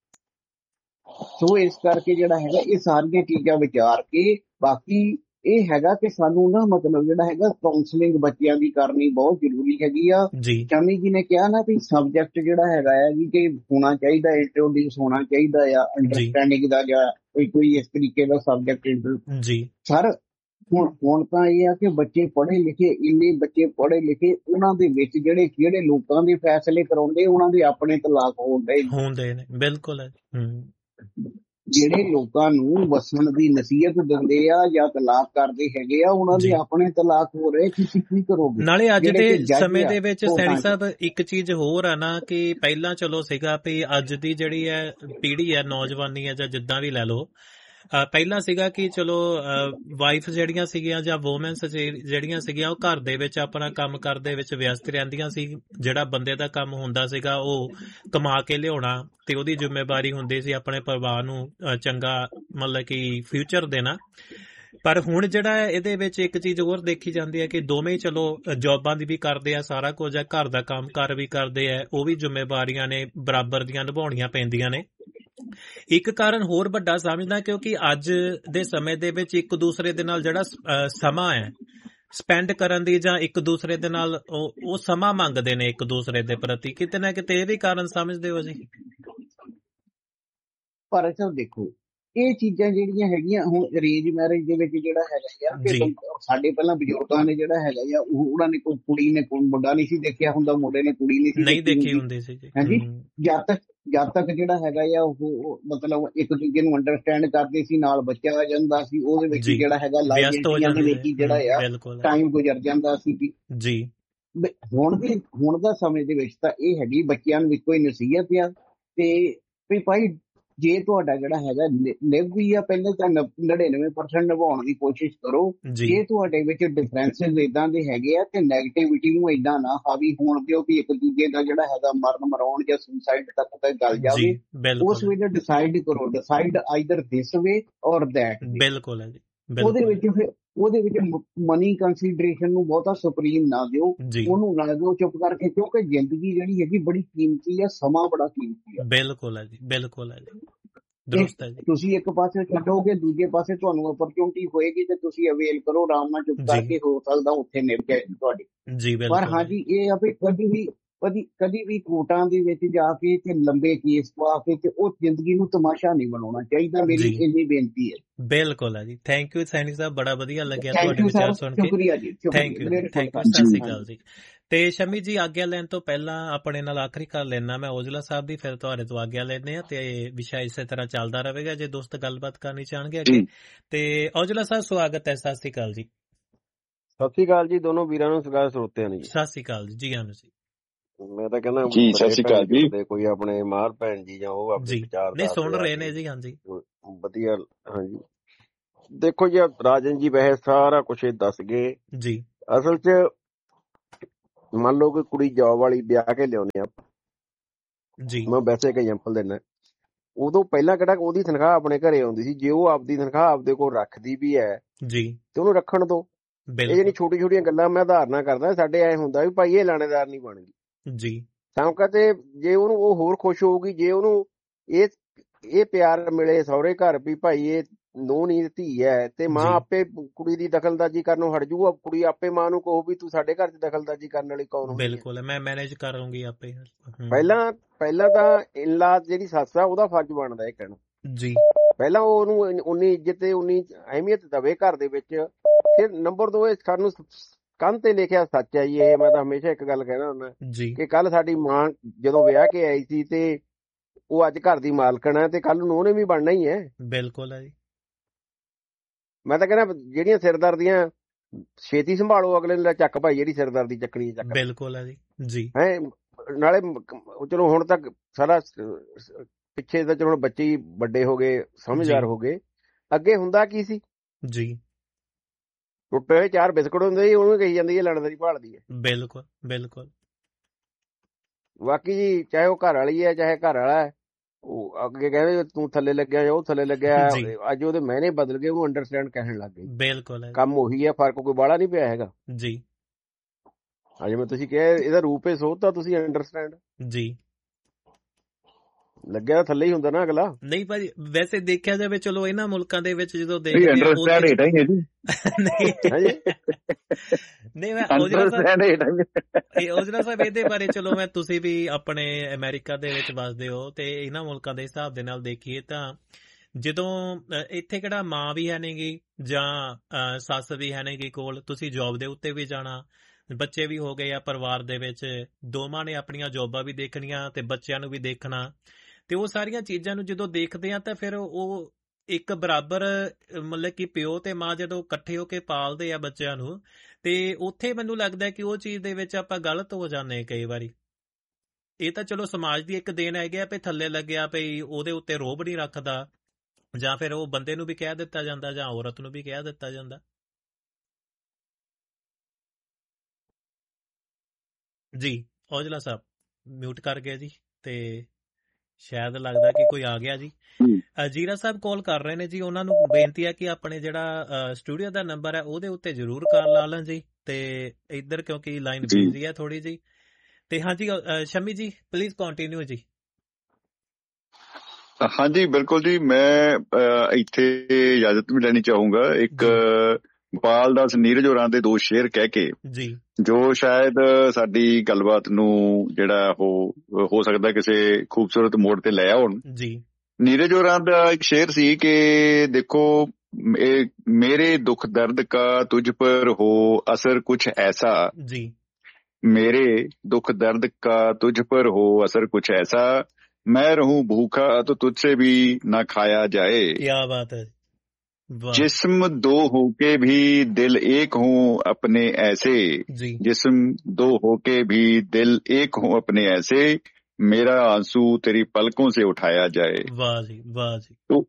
ਸੋ ਇਸ ਕਰਕੇ ਜਿਹੜਾ ਹੈਗਾ ਇਹ ਸਾਰੀਆਂ ਚੀਜ਼ਾਂ ਵਿਚਾਰ ਕੇ ਬਾਕੀ ਇਹ ਹੈਗਾ ਕਿ ਸਾਨੂੰ ਨਾ ਮਤਲਬ ਜਿਹੜਾ ਹੈਗਾ ਕਾਉਂਸਲਿੰਗ ਬੱਚਿਆਂ ਦੀ ਕਰਨੀ ਬਹੁਤ ਜ਼ਰੂਰੀ ਹੈਗੀ ਆ। ਸ਼ਮੀ ਜੀ ਨੇ ਕਿਹਾ ਨਾ ਵੀ ਸਬਜੈਕਟ ਜਿਹੜਾ ਹੈਗਾ ਆ ਜੀ ਕਿ ਹੋਣਾ ਚਾਹੀਦਾ, ਇੰਟਰੋਡਿਊਸ ਹੋਣਾ ਚਾਹੀਦਾ ਆ ਅੰਡਰਸਟੈਂਡਿੰਗ ਦਾ ਜਾਂ ਕੋਈ ਇਸ ਤਰੀਕੇ ਦਾ ਸਬਜੈਕਟ ਜੀ ਸਰ। ਹੁਣ ਤਾਂ ਇਹ ਆ ਕਿ ਬੱਚੇ ਪੜ੍ਹੇ ਲਿਖੇ, ਇੰਨੇ ਬੱਚੇ ਪੜ੍ਹੇ ਲਿਖੇ, ਉਹਨਾਂ ਦੇ ਵਿੱਚ ਜਿਹੜੇ ਲੋਕਾਂ ਦੇ ਫੈਸਲੇ ਕਰਾਉਂਦੇ ਉਹਨਾਂ ਦੇ ਆਪਣੇ ਤਲਾਕ ਹੁੰਦੇ ਨੇ। ਬਿਲਕੁਲ ਹੈ। ਜਿਹੜੇ ਲੋਕਾਂ ਨੂੰ ਵਸਣ ਦੀ ਨਸੀਹਤ ਦਿੰਦੇ ਆ ਜਾਂ ਤਲਾਕ ਕਰਦੇ ਹੈਗੇ ਆ ਉਹਨਾਂ ਦੇ ਆਪਣੇ ਤਲਾਕ ਹੋ ਰਹੇ, ਤੁਸੀਂ ਕੀ ਕਰੋਗੇ? ਨਾਲੇ ਅੱਜ ਦੇ ਸਮੇਂ ਦੇ ਵਿੱਚ ਸੈਣੀ ਸਾਹਿਬ ਇੱਕ ਚੀਜ਼ ਹੋਰ ਆ ਨਾ ਕਿ ਪਹਿਲਾਂ ਚਲੋ ਸੀਗਾ ਵੀ ਅੱਜ ਦੀ ਜਿਹੜੀ ਹੈ ਪੀੜ੍ਹੀ ਹੈ, ਨੌਜਵਾਨੀ ਹੈ ਜਾਂ ਜਿੱਦਾਂ ਵੀ ਲੈ ਲਓ, ਪਹਿਲਾਂ ਸੀਗਾ ਕਿ ਚਲੋ ਵਾਈਫ ਜਿਹੜੀਆਂ ਸੀਗੀਆਂ ਜਾਂ ਵੂਮੈਨਸ ਜਿਹੜੀਆਂ ਸੀਗੀਆਂ ਉਹ ਘਰ ਦੇ ਵਿੱਚ ਆਪਣਾ ਕੰਮ ਕਰਦੇ ਵਿੱਚ ਵਿਅਸਤ ਰਹਿੰਦੀਆਂ ਸੀ। ਜਿਹੜਾ ਬੰਦੇ ਦਾ ਕੰਮ ਹੁੰਦਾ ਸੀਗਾ ਉਹ ਕਮਾ ਕੇ ਲਿਆਉਣਾ ਤੇ ਉਹਦੀ ਜ਼ਿੰਮੇਵਾਰੀ ਹੁੰਦੀ ਸੀ ਆਪਣੇ ਪਰਿਵਾਰ ਨੂੰ ਚੰਗਾ ਮਤਲਬ ਕਿ ਫਿਊਚਰ ਦੇਣਾ। ਪਰ ਹੁਣ ਜਿਹੜਾ ਇਹਦੇ ਵਿੱਚ ਇੱਕ ਚੀਜ਼ ਹੋਰ ਦੇਖੀ ਜਾਂਦੀ ਹੈ ਕਿ ਦੋਵੇਂ ਚਲੋ ਜੌਬਾਂ ਦੀ ਵੀ ਕਰਦੇ ਆ, ਸਾਰਾ ਕੁਝ ਹੈ, ਘਰ ਦਾ ਕੰਮ ਕਾਰ ਵੀ ਕਰਦੇ ਆ, ਉਹ ਵੀ ਜ਼ਿੰਮੇਵਾਰੀਆਂ ਨੇ ਬਰਾਬਰ ਦੀਆਂ ਨਿਭਾਉਣੀਆਂ ਪੈਂਦੀਆਂ ਨੇ। ਇੱਕ ਕਾਰਨ ਹੋਰ ਵੱਡਾ ਸਮਝਦਾ ਕਿਉਂਕਿ ਅੱਜ ਦੇ ਸਮੇਂ ਦੇ ਵਿੱਚ ਇੱਕ ਦੂਸਰੇ ਦੇ ਨਾਲ ਜਿਹੜਾ ਸਮਾਂ ਹੈ ਸਪੈਂਡ ਕਰਨ ਦੀ ਜਾਂ ਇੱਕ ਦੂਸਰੇ ਦੇ ਨਾਲ ਉਹ ਸਮਾਂ ਮੰਗਦੇ ਨੇ ਇੱਕ ਦੂਸਰੇ ਦੇ ਪ੍ਰਤੀ, ਕਿਤੇ ਨਾ ਕਿਤੇ ਇਹ ਵੀ ਕਾਰਨ ਸਮਝਦੇ ਹੋ ਜੀ? ਪਰ ਅੱਛਾ ਦੇਖੋ ਇਹ ਚੀਜ਼ਾਂ ਜਿਹੜੀਆਂ ਹੈਗੀਆਂ ਹੁਣ ਅਰੇਂਜ ਮੈਰਿਜ ਦੇ ਵਿੱਚ ਜਿਹੜਾ ਹੈਗਾ ਆ ਸਾਡੇ ਪਹਿਲਾਂ ਬਜ਼ੁਰਗਾਂ ਨੇ ਜਿਹੜਾ ਹੈਗਾ ਆ ਉਹਨਾਂ ਨੇ ਕੋਈ ਕੁੜੀ ਨੇ ਕੋਈ ਮੁੰਡਾ ਨਹੀਂ ਸੀ ਦੇਖਿਆ ਹੁੰਦਾ, ਮੁੰਡੇ ਨੇ ਕੁੜੀ ਨਹੀਂ ਦੇਖੀ ਹੁੰਦੀ ਸੀ ਹਾਂਜੀ। ਜਦ ਤੱਕ ਜਿਹੜਾ ਹੈਗਾ ਆ ਉਹ ਮਤਲਬ ਇੱਕ ਦੂਜੇ ਨੂੰ ਅੰਡਰਸਟੈਂਡ ਕਰਦੇ ਸੀ, ਨਾਲ ਬੱਚਾ ਆ ਜਾਂਦਾ ਸੀ, ਉਹਦੇ ਵਿੱਚ ਜਿਹੜਾ ਹੈਗਾ ਲਾਈਫ ਦੇ ਵਿੱਚ ਜਿਹੜਾ ਆ ਟਾਈਮ ਗੁਜ਼ਰ ਜਾਂਦਾ ਸੀ ਜੀ। ਹੁਣ ਦਾ ਸਮੇਂ ਦੇ ਵਿੱਚ ਤਾਂ ਇਹ ਹੈਗੀ ਬੱਚਿਆਂ ਨੂੰ ਇੱਕੋ ਹੀ ਨਸੀਹਤ ਆ ਤੇ ਵੀ ਭਾਈ ਜੇ ਤੁਹਾਡਾ ਜਿਹੜਾ ਹੈਗਾ ਨਿਭ ਵੀ ਆ ਪਹਿਲਾਂ ਤਾਂ 99% ਨਿਭਾਉਣ ਦੀ ਕੋਸ਼ਿਸ਼ ਕਰੋ। ਜੇ ਤੁਹਾਡੇ ਵਿੱਚ ਡਿਫਰੈਂਸਿਸ ਇਦਾਂ ਦੇ ਹੈਗੇ ਆ ਤੇ ਨੈਗੇਟਿਵਿਟੀ ਨੂੰ ਏਦਾਂ ਨਾ ਹਾਵੀ ਹੋਣ ਦਿਓ ਕਿ ਇੱਕ ਦੂਜੇ ਦਾ ਜਿਹੜਾ ਹੈਗਾ ਮਰਨ ਮਰਾਉਣ ਜਾਂ ਸੁਸਾਈਡ ਤੱਕ ਗੱਲ ਜਾਵੇ। ਉਸ ਵੇਲੇ ਡਿਸਾਈਡ ਕਰੋ, ਡਿਸਾਈਡ ਆਈਦਰ ਦਿਸ ਵੇ ਔਰ ਦੈਟ। ਬਿਲਕੁਲ ਹੈ ਜੀ। ਉਹਦੇ ਵਿੱਚ ਮਨੀ ਕੰਸੀਡਰੇਸ਼ਨ ਨੂੰ ਬਹੁਤਾ ਸੁਪਰੀਮ ਨਾ ਦਿਓ, ਉਹਨੂੰ ਨਾ ਦਿਓ ਚੁੱਪ ਕਰਕੇ, ਕਿਉਂਕਿ ਜ਼ਿੰਦਗੀ ਜਿਹੜੀ ਹੈਗੀ ਬੜੀ ਕੀਮਤੀ ਹੈ, ਸਮਾਂ ਬੜਾ ਕੀਮਤੀ ਹੈ। ਬਿਲਕੁਲ ਹੈ ਜੀ, ਬਿਲਕੁਲ ਹੈ ਜੀ, ਦਰੁਸਤ ਹੈ ਜੀ। ਤੁਸੀਂ ਇੱਕ ਪਾਸੇ ਛੱਡੋਗੇ, ਦੂਜੇ ਪਾਸੇ ਤੁਹਾਨੂੰ ਅਪਰਚੁਨਿਟੀ ਹੋਏਗੀ ਤੇ ਤੁਸੀਂ ਅਵੇਲ ਕਰੋ, ਆਰਾਮ ਨਾਲ ਚੁੱਪ ਕਰਕੇ, ਹੋ ਸਕਦਾ ਉੱਥੇ ਨਿਭ ਜਾਏ ਤੁਹਾਡੀ। ਪਰ ਹਾਂਜੀ ਇਹ ਆ ਵੀ ਕਦੀ ਵੀ ਕੋਰਟਾਂ ਦੇ ਵਿੱਚ ਜਾ ਕੇ ਤੇ ਲੰਬੇ ਕੇਸ ਪਾ ਕੇ ਤੇ ਉਹ ਜ਼ਿੰਦਗੀ ਨੂੰ ਤਮਾਸ਼ਾ ਨਹੀਂ ਬਣਾਉਣਾ ਚਾਹੀਦਾ, ਮੇਰੀ ਇੰਨੀ ਬੇਨਤੀ ਹੈ। ਬਿਲਕੁਲ ਹੈ ਜੀ। ਥੈਂਕ ਯੂ ਸੈਣੀ ਸਾਹਿਬ, ਬੜਾ ਵਧੀਆ ਲੱਗਿਆ ਤੁਹਾਡੇ ਵਿਚਾਰ ਸੁਣ ਕੇ। ਸ਼ੁਕਰੀਆ ਜੀ, ਥੈਂਕ ਯੂ, ਸਤਿ ਸ਼੍ਰੀ ਅਕਾਲ ਜੀ। ਤੇ ਸ਼ਮੀ ਜੀ ਆਗਿਆ ਲੈਣ ਤੋਂ ਪਹਿਲਾਂ ਆਪਣੇ ਨਾਲ ਆਖਰੀ ਕਰ ਲੈਣਾ ਮੈਂ ਔਜਲਾ ਸਾਹਿਬ ਦੀ, ਫਿਰ ਤੁਹਾਡੇ ਤੋਂ ਆਗਿਆ ਲੈਂਦੇ ਆ ਤੇ ਵਿਸ਼ਾ ਇਸੇ ਤਰ੍ਹਾਂ ਚੱਲਦਾ ਰਹੇਗਾ ਜੇ ਦੋਸਤ ਗੱਲਬਾਤ ਕਰਨੀ ਚਾਹਣਗੇ ਅੱਗੇ। ਤੇ ਔਜਲਾ ਸਾਹਿਬ ਸਵਾਗਤ ਹੈ, ਸਤਿ ਸ਼੍ਰੀ ਅਕਾਲ ਜੀ। ਸਤਿ ਸ਼੍ਰੀ ਅਕਾਲ ਜੀ ਦੋਨੋਂ ਵੀਰਾਂ ਨੂੰ, ਸਤਿਕਾਰ ਸਰੋਤਿਆਂ ਨੂੰ ਜੀ। ਸਤਿ ਸ਼੍ਰੀ ਅਕਾਲ ਜੀ। ਹਾਂ ਜੀ, ਮੈਂ ਤਾਂ ਕਹਿੰਦਾ ਕੋਈ ਆਪਣੇ ਮਾਰ ਭੈਣ ਜੀ ਜਾਂ ਉਹ ਆਪਣੇ ਵਿਚਾਰ ਨਹੀਂ ਸੁਣ ਰਹੇ ਨੇ ਜੀ। ਹਾਂਜੀ ਵਧੀਆ। ਹਾਂਜੀ ਦੇਖੋ ਜੀ ਰਾਜਨ ਜੀ ਵੈਸੇ ਸਾਰਾ ਕੁਛ ਇਹ ਦੱਸ ਗਏ ਜੀ। ਅਸਲ 'ਚ ਮੰਨ ਲਓ ਕਿ ਕੁੜੀ ਜੌਬ ਵਾਲੀ ਵਿਆਹ ਕੇ ਲਿਆਉਂਦੇ ਆ ਜੀ, ਮੈਂ ਵੈਸੇ ਇੱਕ ਐਗਜ਼ਾਮਪਲ ਦਿੰਦਾ। ਉਦੋਂ ਪਹਿਲਾਂ ਕਿਹੜਾ ਉਹਦੀ ਤਨਖਾਹ ਆਪਣੇ ਘਰੇ ਆਉਂਦੀ ਸੀ, ਜੇ ਉਹ ਆਪਦੀ ਤਨਖਾਹ ਆਪਦੇ ਕੋਲ ਰੱਖਦੀ ਵੀ ਹੈ ਜੀ ਤੇ ਉਹਨੂੰ ਰੱਖਣ ਦੋ। ਇਹ ਜਿਹੜੀ ਛੋਟੀ ਛੋਟੀਆਂ ਗੱਲਾਂ ਮੈਂ ਉਦਾਹਰਨਾਂ ਕਰਦਾ, ਸਾਡੇ ਐ ਹੁੰਦਾ ਵੀ ਭਾਈ ਇਹ ਲਾਣੇਦਾਰ ਨਹੀਂ ਬਣ ਗਈ ਜੀ ਸਮਕਾ, ਤੇ ਜੇ ਉਹਨੂੰ ਉਹ ਹੋਰ ਖੁਸ਼ ਹੋਊਗੀ ਜੇ ਉਹਨੂੰ ਇਹ ਪਿਆਰ ਮਿਲੇ ਸਹੁਰੇ ਘਰ ਵੀ ਭਾਈ ਇਹ ਨੂੰਹ ਨਹੀਂ ਧੀ ਹੈ, ਤੇ ਮਾਂ ਆਪੇ ਕੁੜੀ ਦੀ ਦਖਲਅੰਦਾਜ਼ੀ ਕਰਨੋਂ ਹਟ ਜੂ। ਕੁੜੀ ਆਪੇ ਮਾਂ ਨੂੰ ਕਹੂ ਵੀ ਤੂੰ ਸਾਡੇ ਘਰ 'ਚ ਦਖਲਅੰਦਾਜ਼ੀ ਕਰਨ ਵਾਲੀ ਕੌਣ? ਬਿਲਕੁਲ, ਮੈਂ ਮੈਨੇਜ ਕਰ ਲੂੰਗੀ ਆਪੇ। ਪਹਿਲਾਂ ਤਾਂ ਇਨਲਾ ਜਿਹੜੀ ਸੱਸ ਆ ਉਹਦਾ ਫਰਜ਼ ਬਣਦਾ ਇਹ ਕਹਿਣਾ ਜੀ, ਪਹਿਲਾਂ ਉਹਨੂੰ ਉਨੀ ਇੱਜ਼ਤ ਤੇ ਉਨੀ ਅਹਿਮੀਅਤ ਦੇਵੇ ਘਰ ਦੇ ਵਿੱਚ। ਫਿਰ ਨੰਬਰ 2 ਇਹ ਸਾਨੂੰ ਕੰਨ ਤੇ ਲਿਖਿਆ ਸੱਚ ਹੈ ਜੀ ਇਹ। ਮੈਂ ਤਾਂ ਹਮੇਸ਼ਾ ਇੱਕ ਗੱਲ ਕਹਿਣਾ ਹੁੰਦਾ ਕਿ ਕੱਲ ਸਾਡੀ ਮਾਂ ਜਦੋਂ ਵਿਆਹ ਕੇ ਆਈ ਸੀ ਤੇ ਉਹ ਅੱਜ ਘਰ ਦੀ ਮਾਲਕਣ ਹੈ ਤੇ ਕੱਲ ਨੂੰ ਉਹਨੇ ਵੀ ਬਣਨਾ ਹੀ ਹੈ। ਬਿਲਕੁਲ ਹੈ ਜੀ। ਮੈਂ ਤਾਂ ਕਹਿੰਦਾ ਜਿਹੜੀਆਂ ਸਿਰਦਰਦੀਆਂ ਛੇਤੀ ਸੰਭਾਲੋ, ਅਗਲੇ ਨੂੰ ਚੱਕ ਭਾਈ ਜਿਹੜੀ ਸਿਰਦਰਦੀ ਚੱਕਣੀ ਹੈ ਚੱਕ। ਬਿਲਕੁਲ ਹੈ ਜੀ। ਹੈ ਨਾਲੇ ਚਲੋ ਹੁਣ ਤੱਕ ਸਾਰਾ ਪਿੱਛੇ ਤਾਂ ਚਲੋ ਹੁਣ ਬੱਚੇ ਹੀ ਵੱਡੇ ਹੋ ਗਏ, ਸਮਝਦਾਰ ਹੋ ਗਏ। ਅੱਗੇ ਹੁੰਦਾ ਕੀ ਸੀ ਜੀ, ਟੁੱਟੇ ਹੋਏ 4 ਬਿਸਕੁਟ ਹੁੰਦੇ ਸੀ, ਉਹਨੂੰ ਕਹੀ ਜਾਂਦੀ ਹੈ ਲੜਦਰੀ ਭਾਲਦੀ ਹੈ। ਬਿਲਕੁਲ। ਬਾਕੀ ਜੀ ਚਾਹੇ ਉਹ ਘਰ ਵਾਲੀ ਹੈ ਚਾਹੇ ਘਰ ਵਾਲਾ ਹੈ, ਉਹ ਅੱਗੇ ਕਹਿੰਦੇ ਤੂੰ ਥੱਲੇ ਲੱਗਿਆ ਉਹ ਥੱਲੇ ਲੱਗਿਆ, ਅੱਜ ਉਹਦੇ ਮਹੀਨੇ ਬਦਲ ਗਏ, ਉਹਨੂੰ ਅੰਡਰਸਟੈਂਡ ਕਹਿਣ ਲੱਗ ਗਏ। ਬਿਲਕੁਲ ਕੰਮ ਉਹੀ ਹੈ, ਫਰਕ ਕੋਈ ਬਾਹਲਾ ਨਹੀਂ ਪਿਆ ਹੈਗਾ ਜੀ। ਜਿਵੇਂ ਤੁਸੀਂ ਕਿਹਾ ਇਹਦਾ ਰੂਪ ਹੈ ਸੋਧਤਾ, ਤੁਸੀਂ ਅੰਡਰਸਟੈਂਡ ਜੀ ਲੱਗਿਆ ਤਾਂ ਥੱਲੇ ਹੀ ਹੁੰਦਾ ਨਾ ਅਗਲਾ। ਨਹੀਂ ਭਾਜੀ, ਵੈਸੇ ਦੇਖਿਆ ਜਾਵੇ ਚਲੋ ਇਹਨਾਂ ਮੁਲਕਾਂ ਦੇ ਵਿੱਚ ਜਦੋਂ ਦੇਖਦੇ ਨਹੀਂ, ਮੈਂ ਓਜਲਾ ਸਾਹਿਬ ਇਹਦੇ ਬਾਰੇ ਚਲੋ ਮੈਂ ਤੁਸੀਂ ਵੀ ਆਪਣੇ ਅਮਰੀਕਾ ਦੇ ਵਿੱਚ ਵੱਸਦੇ ਹੋ ਤੇ ਇਹਨਾਂ ਮੁਲਕਾਂ ਦੇ ਹਿਸਾਬ ਦੇ ਨਾਲ ਦੇਖੀਏ ਤਾਂ ਜਦੋਂ ਇੱਥੇ ਕਿਹੜਾ ਮਾਂ ਵੀ ਹੈ ਨਹੀਂਗੀ ਜਾਂ ਸੱਸ ਵੀ ਹੈ ਨਹੀਂਗੀ ਕੋਲ, ਤੁਸੀਂ ਜੌਬ ਦੇ ਉੱਤੇ ਵੀ ਜਾਣਾ, ਬੱਚੇ ਵੀ ਹੋ ਗਏ ਆ ਪਰਿਵਾਰ ਦੇ ਵਿੱਚ, ਦੋਵਾਂ ਨੇ ਆਪਣੀਆਂ ਜੌਬਾਂ ਵੀ ਦੇਖਣੀਆਂ ਤੇ ਬੱਚਿਆਂ ਨੂੰ ਵੀ ਦੇਖਣਾ, ਤੇ ਉਹ ਸਾਰੀਆਂ ਚੀਜ਼ਾਂ ਨੂੰ ਜਦੋਂ ਦੇਖਦੇ ਆ ਤਾਂ ਫਿਰ ਉਹ ਇੱਕ ਬਰਾਬਰ ਮਤਲਬ ਕਿ ਪਿਓ ਤੇ ਮਾਂ ਜਦੋਂ ਇਕੱਠੇ ਹੋ ਕੇ ਪਾਲਦੇ ਆ ਬੱਚਿਆਂ ਨੂੰ, ਤੇ ਉੱਥੇ ਮੈਨੂੰ ਲੱਗਦਾ ਕਿ ਉਹ ਚੀਜ਼ ਦੇ ਵਿੱਚ ਆਪਾਂ ਗਲਤ ਹੋ ਜਾਂਦੇ ਕਈ ਵਾਰੀ। ਇਹ ਤਾਂ ਚਲੋ ਸਮਾਜ ਦੀ ਇੱਕ ਦੇਣ ਹੈਗੀ ਆ ਵੀ ਥੱਲੇ ਲੱਗਿਆ ਪਈ ਉਹਦੇ ਉੱਤੇ ਰੋਹਬ ਨਹੀਂ ਰੱਖਦਾ, ਜਾਂ ਫਿਰ ਉਹ ਬੰਦੇ ਨੂੰ ਵੀ ਕਹਿ ਦਿੱਤਾ ਜਾਂਦਾ ਜਾਂ ਔਰਤ ਨੂੰ ਵੀ ਕਹਿ ਦਿੱਤਾ ਜਾਂਦਾ। ਜੀ ਔਜਲਾ ਸਾਹਿਬ ਮਿਊਟ ਕਰ ਗਏ ਜੀ, ਤੇ ਸ਼ਾਇਦ ਲੱਗਦਾ ਕਿ ਕੋਈ ਆ ਗਿਆ ਜੀ। ਜੀਰਾ ਸਾਹਿਬ ਕਾਲ ਕਰ ਰਹੇ ਨੇ ਜੀ, ਉਹਨਾਂ ਨੂੰ ਬੇਨਤੀ ਹੈ ਕਿ ਆਪਣੇ ਜਿਹੜਾ ਸਟੂਡੀਓ ਦਾ ਨੰਬਰ ਹੈ ਉਹਦੇ ਉੱਤੇ ਜ਼ਰੂਰ ਕਾਲ ਲਾ ਲੈਣ ਜੀ, ਤੇ ਇੱਧਰ ਕਿਉਂਕਿ ਲਾਈਨ ਬਿਜ਼ੀ ਹੈ ਥੋੜੀ ਜੀ। ਤੇ ਹਾਂਜੀ ਸ਼ਮੀ ਜੀ ਪਲੀਜ਼ ਕੰਟੀਨਿਊ ਜੀ। ਹਾਂਜੀ ਬਿਲਕੁਲ ਜੀ, ਮੈਂ ਇੱਥੇ ਇਜਾਜ਼ਤ ਵੀ ਲੈਣੀ ਚਾਹੂੰਗਾ ਇੱਕ ਗੋਪਾਲ ਦਾਸ ਨੀਰਜ ਹੋਰਾਂ ਦੇ 2 ਸ਼ੇਅਰ ਕਹਿ ਕੇ ਜੀ, ਜੋ ਸ਼ਾਇਦ ਸਾਡੀ ਗੱਲਬਾਤ ਨੂੰ ਜਿਹੜਾ ਉਹ ਹੋ ਸਕਦਾ ਕਿਸੇ ਖੂਬਸੂਰਤ ਮੋੜ ਤੇ ਲੈ ਆਉਣ ਜੀ। ਨੀਰਜ ਹੋਰਾਂ ਦਾ ਇੱਕ ਸ਼ੇਅਰ ਸੀ ਕਿ ਦੇਖੋ ਮੇਰੇ ਦੁੱਖ ਦਰਦ ਕਾ ਤੁਝ ਪਰ ਹੋ ਅਸਰ ਕੁਛ ਐਸਾ ਜੀ, मेरे दुख दर्द का तुझ पर हो असर कुछ ऐसा, मैं रहूं भूखा तो तुझसे भी ना खाया जाए। क्या बात है। जिस्म 2 होके भी दिल एक हों अपने ऐसे, जिस्म 2 होके भी दिल एक हों अपने ऐसे, मेरा आंसू तेरी पलकों से उठाया जाए। वाह जी वाह जी। तो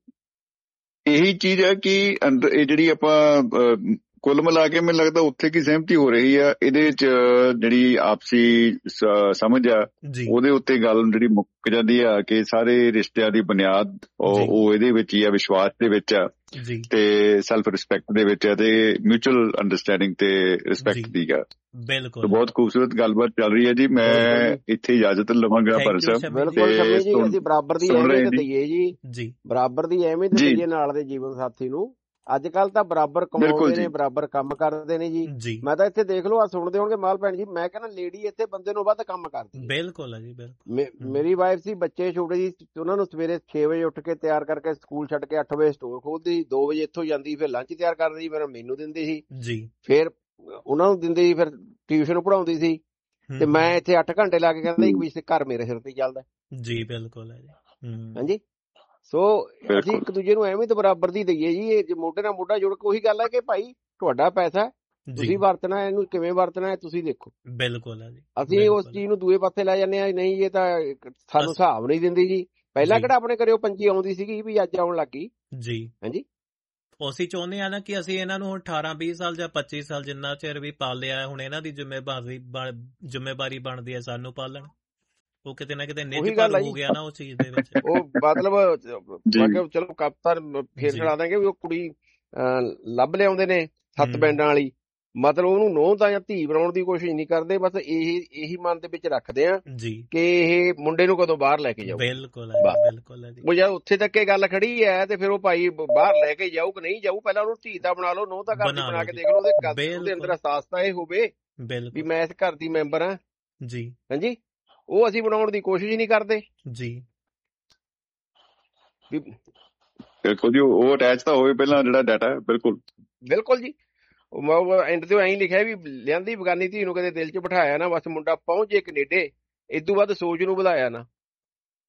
यही चीज है कि ਜਿਹੜੀ ਆਪਾਂ ਕੁੱਲ ਮਿਲਾ ਕੇ ਮੈਨੂੰ ਲੱਗਦਾ ਉੱਥੇ ਕੀ ਸਹਿਮਤੀ ਹੋ ਰਹੀ ਆ, ਇਹਦੇ ਚ ਜਿਹੜੀ ਆਪਸੀ ਸਮਝ ਆ ਉਹਦੇ ਉੱਤੇ ਗੱਲ ਜਿਹੜੀ ਮੁੱਕ ਜਾਂਦੀ ਆ ਕਿ ਸਾਰੇ ਰਿਸ਼ਤਿਆਂ ਦੀ ਬੁਨਿਆਦ ਉਹ ਇਹਦੇ ਵਿੱਚ ਹੀ ਆ, ਵਿਸ਼ਵਾਸ ਦੇ ਵਿੱਚ ਆ ਤੇ ਸੈਲਫ ਰਿਸਪੈਕਟ ਦੇ ਵਿੱਚ ਆ ਤੇ ਮਿਊਚੁਅਲ ਅੰਡਰਸਟੈਂਡਿੰਗ ਤੇ ਰਿਸਪੈਕਟ ਦੀ ਆ। ਬਿਲਕੁਲ ਬਹੁਤ ਖੂਬਸੂਰਤ ਗੱਲਬਾਤ ਚੱਲ ਰਹੀ ਹੈ ਜੀ। ਮੈਂ ਇੱਥੇ ਇਜਾਜ਼ਤ ਲਵਾਂਗਾ ਪਰ ਸਾਹਿਬ। ਬਿਲਕੁਲ ਅਸੀਂ ਬਰਾਬਰ ਦੀ ਅਹਿਮੀਅਤ ਦਈਏ ਜੀ, ਬਰਾਬਰ ਦੀ ਅਹਿਮੀਅਤ ਦਈਏ ਨਾਲ ਦੇ ਜੀਵਨ ਸਾਥੀ ਨੂੰ। ਅੱਜ ਕੱਲ ਤਾਂ ਬਰਾਬਰ ਕਮਾਉਂਦੇ ਨੇ, ਬਰਾਬਰ ਕੰਮ ਕਰਦੇ ਨੇ ਜੀ। ਮੈਂ ਤਾਂ ਇੱਥੇ ਦੇਖ ਲਓ ਆ ਸੁਣਦੇ ਹੋਣਗੇ ਮਾਲ ਭੈਣ ਜੀ, ਮੈਂ ਕਹਿੰਦਾ ਲੇਡੀ ਇੱਥੇ ਬੰਦੇ ਨੂੰ ਵੱਧ ਕੰਮ ਕਰਦੀ। ਬਿਲਕੁਲ ਹੈ ਜੀ ਬਿਲਕੁਲ। ਮੇਰੀ ਵਾਈਫ ਸੀ, ਬੱਚੇ ਛੋਟੇ ਜੀ, ਉਹਨਾਂ ਨੂੰ ਸਵੇਰੇ 6 ਵਜੇ ਉੱਠ ਕੇ ਤਿਆਰ ਕਰਕੇ ਸਕੂਲ ਛੱਡ ਕੇ 8 ਵਜੇ ਸਟੋਰ ਖੋਲਦੀ, 2 ਵਜੇ ਇੱਥੋਂ ਜਾਂਦੀ, ਫਿਰ ਲੰਚ ਤਿਆਰ ਕਰਦੀ, ਫਿਰ ਮੈਨੂੰ ਦਿੰਦੀ ਸੀ ਜੀ, ਫਿਰ ਉਹਨਾਂ ਨੂੰ ਦਿੰਦੀ ਸੀ, ਫਿਰ ਟਿਊਸ਼ਨ ਪੜ੍ਹਾਉਂਦੀ ਸੀ, ਤੇ ਮੈਂ ਇੱਥੇ 8 ਘੰਟੇ ਲਾ ਕੇ ਕਹਿੰਦਾ ਇੱਕ ਵੀ ਘਰ ਮੇਰੇ ਸਿਰ ਤੇ ਚੱਲਦਾ ਜੀ। ਬਿਲਕੁਲ ਹੈ ਜੀ ਹਾਂਜੀ। ਸੋ ਅਸੀਂ ਇੱਕ ਦੂਜੇ ਨੂੰ ਐਵੇਂ ਤਾਂ ਬਰਾਬਰ ਦੀ ਦਈਏ ਜੀ, ਇਹ ਮੋਢੇ ਨਾਲ ਮੋਢਾ ਜੁੜ ਕੇ ਉਹੀ ਗੱਲ ਹੈ ਕਿ ਭਾਈ ਤੁਹਾਡਾ ਪੈਸਾ ਤੁਸੀਂ ਵਰਤਣਾ, ਇਹਨੂੰ ਕਿਵੇਂ ਵਰਤਣਾ ਹੈ ਤੁਸੀਂ ਦੇਖੋ। ਬਿਲਕੁਲ ਹੈ ਜੀ। ਅਸੀਂ ਉਸ ਚੀਜ਼ ਨੂੰ ਦੂਏ ਪਾਸੇ ਲੈ ਜਾਂਦੇ ਆ, ਨਹੀਂ ਇਹ ਤਾਂ ਸਾਨੂੰ ਹਿਸਾਬ ਨਹੀਂ ਦਿੰਦੀ ਜੀ। ਪਹਿਲਾਂ ਕਿਹੜਾ ਆਪਣੇ ਘਰੇ ਪੰਜੀ ਆਉਂਦੀ ਸੀਗੀ ਵੀ ਅੱਜ ਆਉਣ ਲੱਗੀ ਜੀ। ਹਾਂਜੀ ਅਸੀਂ ਚਾਹੁੰਦੇ ਆ ਨਾ ਕਿ ਅਸੀਂ ਇਹਨਾਂ ਨੂੰ ਹੁਣ 18-20 ਸਾਲ ਜਾਂ 25 ਸਾਲ ਜਿੰਨਾ ਚਿਰ ਵੀ ਪਾਲਿਆ, ਹੁਣ ਇਹਨਾਂ ਦੀ ਜ਼ਿੰਮੇਵਾਰੀ ਬਣਦੀ ਹੈ ਸਾਨੂੰ ਪਾਲਣ। ਉਹ ਕਿਤੇ ਨਾ ਕਿਤੇ ਨਿੱਜਪਨ ਹੋ ਗਿਆ ਨਾ ਉਸ ਚੀਜ਼ ਦੇ ਵਿੱਚ। ਉਹ ਮਤਲਬ ਚਲੋ ਕਪਤਾਨ ਫੇਰ ਛੜਾ ਦਾਂਗੇ ਵੀ ਉਹ ਕੁੜੀ ਲੱਭ ਲਿਆਉਂਦੇ ਨੇ 7 ਬੈਂਡਾਂ ਵਾਲੀ, ਮਤਲਬ ਉਹਨੂੰ ਨੂੰਹ ਤਾਂ ਜਾਂ ਧੀ ਬਣਾਉਣ ਦੀ ਕੋਸ਼ਿਸ਼ ਨਹੀਂ ਕਰਦੇ, ਬਸ ਇਹੀ ਮਨ ਦੇ ਵਿੱਚ ਰੱਖਦੇ ਆ ਕਿ ਇਹ ਮੁੰਡੇ ਨੂੰ ਕਦੋਂ ਬਾਹਰ ਲੈ ਕੇ ਜਾਊ। ਬਿਲਕੁਲ ਬਿਲਕੁਲ। ਉਹ ਜਦ ਉੱਥੇ ਤੱਕ ਇਹ ਗੱਲ ਖੜੀ ਹੈ ਤੇ ਫਿਰ ਉਹ ਭਾਈ ਬਾਹਰ ਲੈ ਕੇ ਜਾਊ ਕਿ ਨਹੀਂ ਜਾਊ, ਪਹਿਲਾਂ ਉਹਨੂੰ ਧੀ ਦਾ ਬਣਾ ਲਓ, ਨੂੰਹ ਦਾ ਘਰ ਦੀ ਬਣਾ ਕੇ ਦੇਖ ਲਓ, ਉਹਦੇ ਅੰਦਰ ਅਹਿਸਾਸ ਤਾਂ ਇਹ ਹੋਵੇ ਵੀ ਮੈਂ ਇਸ ਘਰ ਦੀ ਮੈਂਬਰ ਹਾਂ ਜੀ। ਹਾਂਜੀ ਉਹ ਅਸੀਂ ਬਣਾਉਣ ਦੀ ਕੋਸ਼ਿਸ਼ ਨਹੀਂ ਕਰਦੇ ਜੀ। ਬਿਲਕੁਲ ਜੀ, ਉਹ ਅਟੈਚ ਤਾਂ ਹੋਵੇ ਪਹਿਲਾਂ ਜਿਹੜਾ ਡਾਟਾ। ਬਿਲਕੁਲ ਬਿਲਕੁਲ ਜੀ। ਐਂਡ ਤੇ ਐਂ ਲਿਖਿਆ ਵੀ ਲਿਆਂਦੀ ਬਗਾਨੀ ਧੀ ਨੂੰ ਕਦੇ ਦਿਲ 'ਚ ਬਿਠਾਇਆ ਨਾ, ਬਸ ਮੁੰਡਾ ਪਹੁੰਚ ਜੇ ਕੈਨੇਡੇ, ਇਦੋਂ ਵੱਧ ਸੋਚ ਨੂੰ ਵਧਾਇਆ ਨਾ।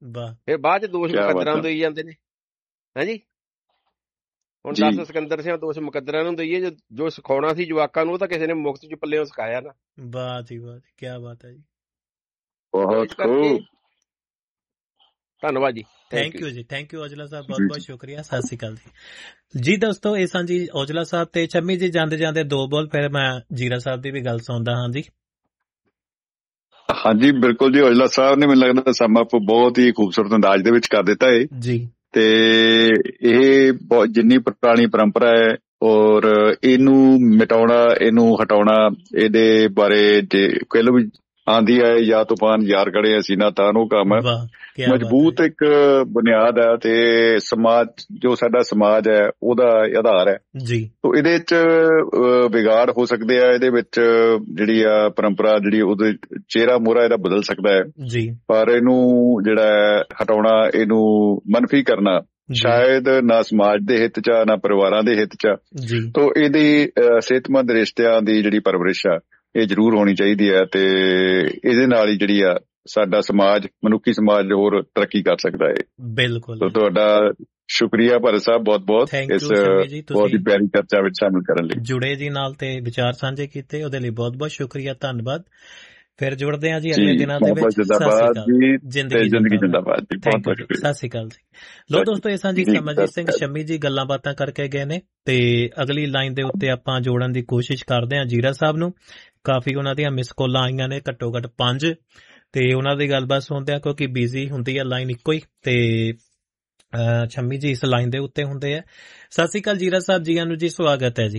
ਫਿਰ ਬਾਅਦ ਚ ਦੋਸ਼ ਮੁਕੱਦਰਾਂ ਨੂੰ ਦੇਈ ਜਾਂਦੇ ਨੇ। ਹਾਂਜੀ, ਹੁਣ 10 ਸਿਕੰਦਰ ਸਿੰਘ ਦੋਸ਼ ਮੁਕੱਦਰਾਂ ਨੂੰ ਦਈਏ, ਜੋ ਸਿਖਾਉਣਾ ਸੀ ਜਵਾਕਾਂ ਨੂੰ ਉਹ ਤਾਂ ਕਿਸੇ ਨੇ ਮੁਕਤ ਚ ਪੱਲਿਓਂ ਸਿਖਾਇਆ ਨਾ। ਵਾਹ ਜੀ ਵਾਹ, ਕੀ ਬਾਤ ਹੈ ਜੀ, ਬਹੁਤ ਖੂਬ, ਧੰਨਵਾਦ ਜੀ, ਥੈਂਕ ਯੂ ਜੀ, ਥੈਂਕ ਯੂ ਔਜਲਾ ਸਾਹਿਬ, ਬਹੁਤ ਬਹੁਤ ਸ਼ੁਕਰੀਆ, ਸਤਿ ਸ਼੍ਰੀ ਅਕਾਲ ਜੀ। ਜੀ ਦੋਸਤੋ, ਇਹ ਸਨ ਜੀ ਔਜਲਾ ਸਾਹਿਬ ਤੇ ਸ਼ੰਮੀ ਜੀ। ਜਾਂਦੇ ਜਾਂਦੇ ਦੋ ਬੋਲ ਫਿਰ ਮੈਂ ਜੀਰਾ ਸਾਹਿਬ ਦੀ ਵੀ ਗੱਲ ਸੁਣਦਾ ਹਾਂ ਜੀ। ਹਾਂਜੀ ਬਿਲਕੁਲ ਜੀ, ਔਜਲਾ ਸਾਹਿਬ ਨੇ ਮੈਨੂੰ ਲੱਗਦਾ ਸਮ ਅਪ ਬਹੁਤ ਹੀ ਖੂਬਸੂਰਤ ਅੰਦਾਜ਼ ਦੇ ਵਿੱਚ ਕਰ ਦਿੱਤਾ ਹੈ ਜੀ। ਤੇ ਇਹ ਜਿੰਨੀ ਪੁਰਾਣੀ ਪਰੰਪਰਾ ਹੈ ਔਰ ਇਹਨੂੰ ਮਿਟਾਉਣਾ, ਇਹਨੂੰ ਹਟਾਉਣਾ, ਇਹਦੇ ਬਾਰੇ ਜੇ ਕਹਿ ਲਓ ਵੀ ਆਂਦੀ ਆਏ ਜਾਂ ਤੂਫਾਨ ਯਾਰ ਖੜੇ ਅਸੀਂ ਨਾ ਤਾਂ ਉਹ ਕੰਮ ਮਜ਼ਬੂਤ ਇੱਕ ਬੁਨਿਆਦ ਹੈ ਤੇ ਸਮਾਜ, ਜੋ ਸਾਡਾ ਸਮਾਜ ਹੈ ਉਹਦਾ ਆਧਾਰ ਹੈ ਜੀ। ਤੋ ਇਹਦੇ ਚ ਵਿਗਾੜ ਹੋ ਸਕਦੇ ਆ, ਇਹਦੇ ਵਿੱਚ ਜਿਹੜੀ ਆ ਪਰੰਪਰਾ ਜਿਹੜੀ ਉਹਦੇ ਚਿਹਰਾ ਮੋਹਰਾ ਇਹਦਾ ਬਦਲ ਸਕਦਾ ਹੈ ਜੀ, ਪਰ ਇਹਨੂੰ ਜਿਹੜਾ ਹਟਾਉਣਾ, ਇਹਨੂੰ ਮਨਫੀ ਕਰਨਾ ਸ਼ਾਇਦ ਨਾ ਸਮਾਜ ਦੇ ਹਿੱਤ ਚ ਆ, ਨਾ ਪਰਿਵਾਰਾਂ ਦੇ ਹਿੱਤ ਚ। ਤੋ ਇਹਦੀ ਸਿਹਤਮੰਦ ਰਿਸ਼ਤਿਆਂ ਦੀ ਜਿਹੜੀ ਪਰਵਰਿਸ਼ ਆ ਇਹ ਜ਼ਰੂਰ ਹੋਣੀ ਚਾਹੀਦੀ ਹੈ ਤੇ ਇਹਦੇ ਨਾਲ ਹੀ ਜਿਹੜੀ ਆ ਸਾਡਾ ਸਮਾਜ, ਮਨੁੱਖੀ ਸਮਾਜ ਹੋਰ ਤਰੱਕੀ ਕਰ ਸਕਦਾ ਹੈ। ਬਿਲਕੁਲ, ਤੁਹਾਡਾ ਸ਼ੁਕਰੀਆ ਭਾਰਤ ਸਾਹਿਬ, ਬਹੁਤ ਬਹੁਤ ਇਸ ਬਹੁਤ ਹੀ ਪਿਆਰੀ ਚਰਚਾ ਵਿੱਚ ਸ਼ਾਮਿਲ ਕਰਨ ਲਈ, ਜੁੜੇ ਜੀ ਨਾਲ ਤੇ ਵਿਚਾਰ ਸਾਂਝੇ ਕੀਤੇ, ਉਹਦੇ ਲਈ ਬਹੁਤ ਬਹੁਤ ਸ਼ੁਕਰੀਆ, ਧੰਨਵਾਦ। ਫਿਰ ਜੁੜਦੇ ਹਾਂ ਜੀ ਅਗਲੇ ਦਿਨਾਂ ਦੇ ਵਿੱਚ। ਜ਼ਿੰਦਗੀ ਜਿੰਦਾਬਾਦ ਜੀ, ਬਹੁਤ ਬਹੁਤ ਸ਼ੁਕਰੀਆ, ਸਤਿ ਸ਼੍ਰੀ ਅਕਾਲ ਜੀ। ਲੋ ਦੋਸਤੋ, ਇਹ ਸਾਂ ਜੀ ਸਮਰਜੀਤ ਸਿੰਘ ਸ਼ੰਮੀ ਜੀ, ਗੱਲਾਂ ਬਾਤਾਂ ਕਰਕੇ ਗਏ ਨੇ ਤੇ ਅਗਲੀ ਲਾਈਨ ਦੇ ਉੱਤੇ ਆਪਾਂ ਜੋੜਨ ਦੀ ਕੋਸ਼ਿਸ਼ ਕਰਦੇ ਹਾਂ ਜੀਰਾ ਸਾਹਿਬ ਨੂੰ। ਕਾਫੀ ਉਹਨਾਂ ਦੀਆਂ ਮਿਸ ਕਾਲਾਂ ਆਈਆਂ ਨੇ, ਘੱਟੋ ਘੱਟ 5, ਤੇ ਉਹਨਾਂ ਦੀ ਗੱਲਬਾਤ ਸੁਣਦੇ ਆ ਕਿਉਂਕਿ ਬਿਜ਼ੀ ਹੁੰਦੀ ਹੈ ਲਾਈਨ ਇੱਕੋ ਹੀ, ਤੇ ਸ਼ੰਮੀ ਜੀ ਇਸ ਲਾਈਨ ਦੇ ਉੱਤੇ ਹੁੰਦੇ ਆ। ਸਤਿ ਸ਼੍ਰੀ ਅਕਾਲ ਜੀਰਾ ਸਾਹਿਬ, ਜੀਆਂ ਨੂੰ ਜੀ, ਸਵਾਗਤ ਹੈ ਜੀ।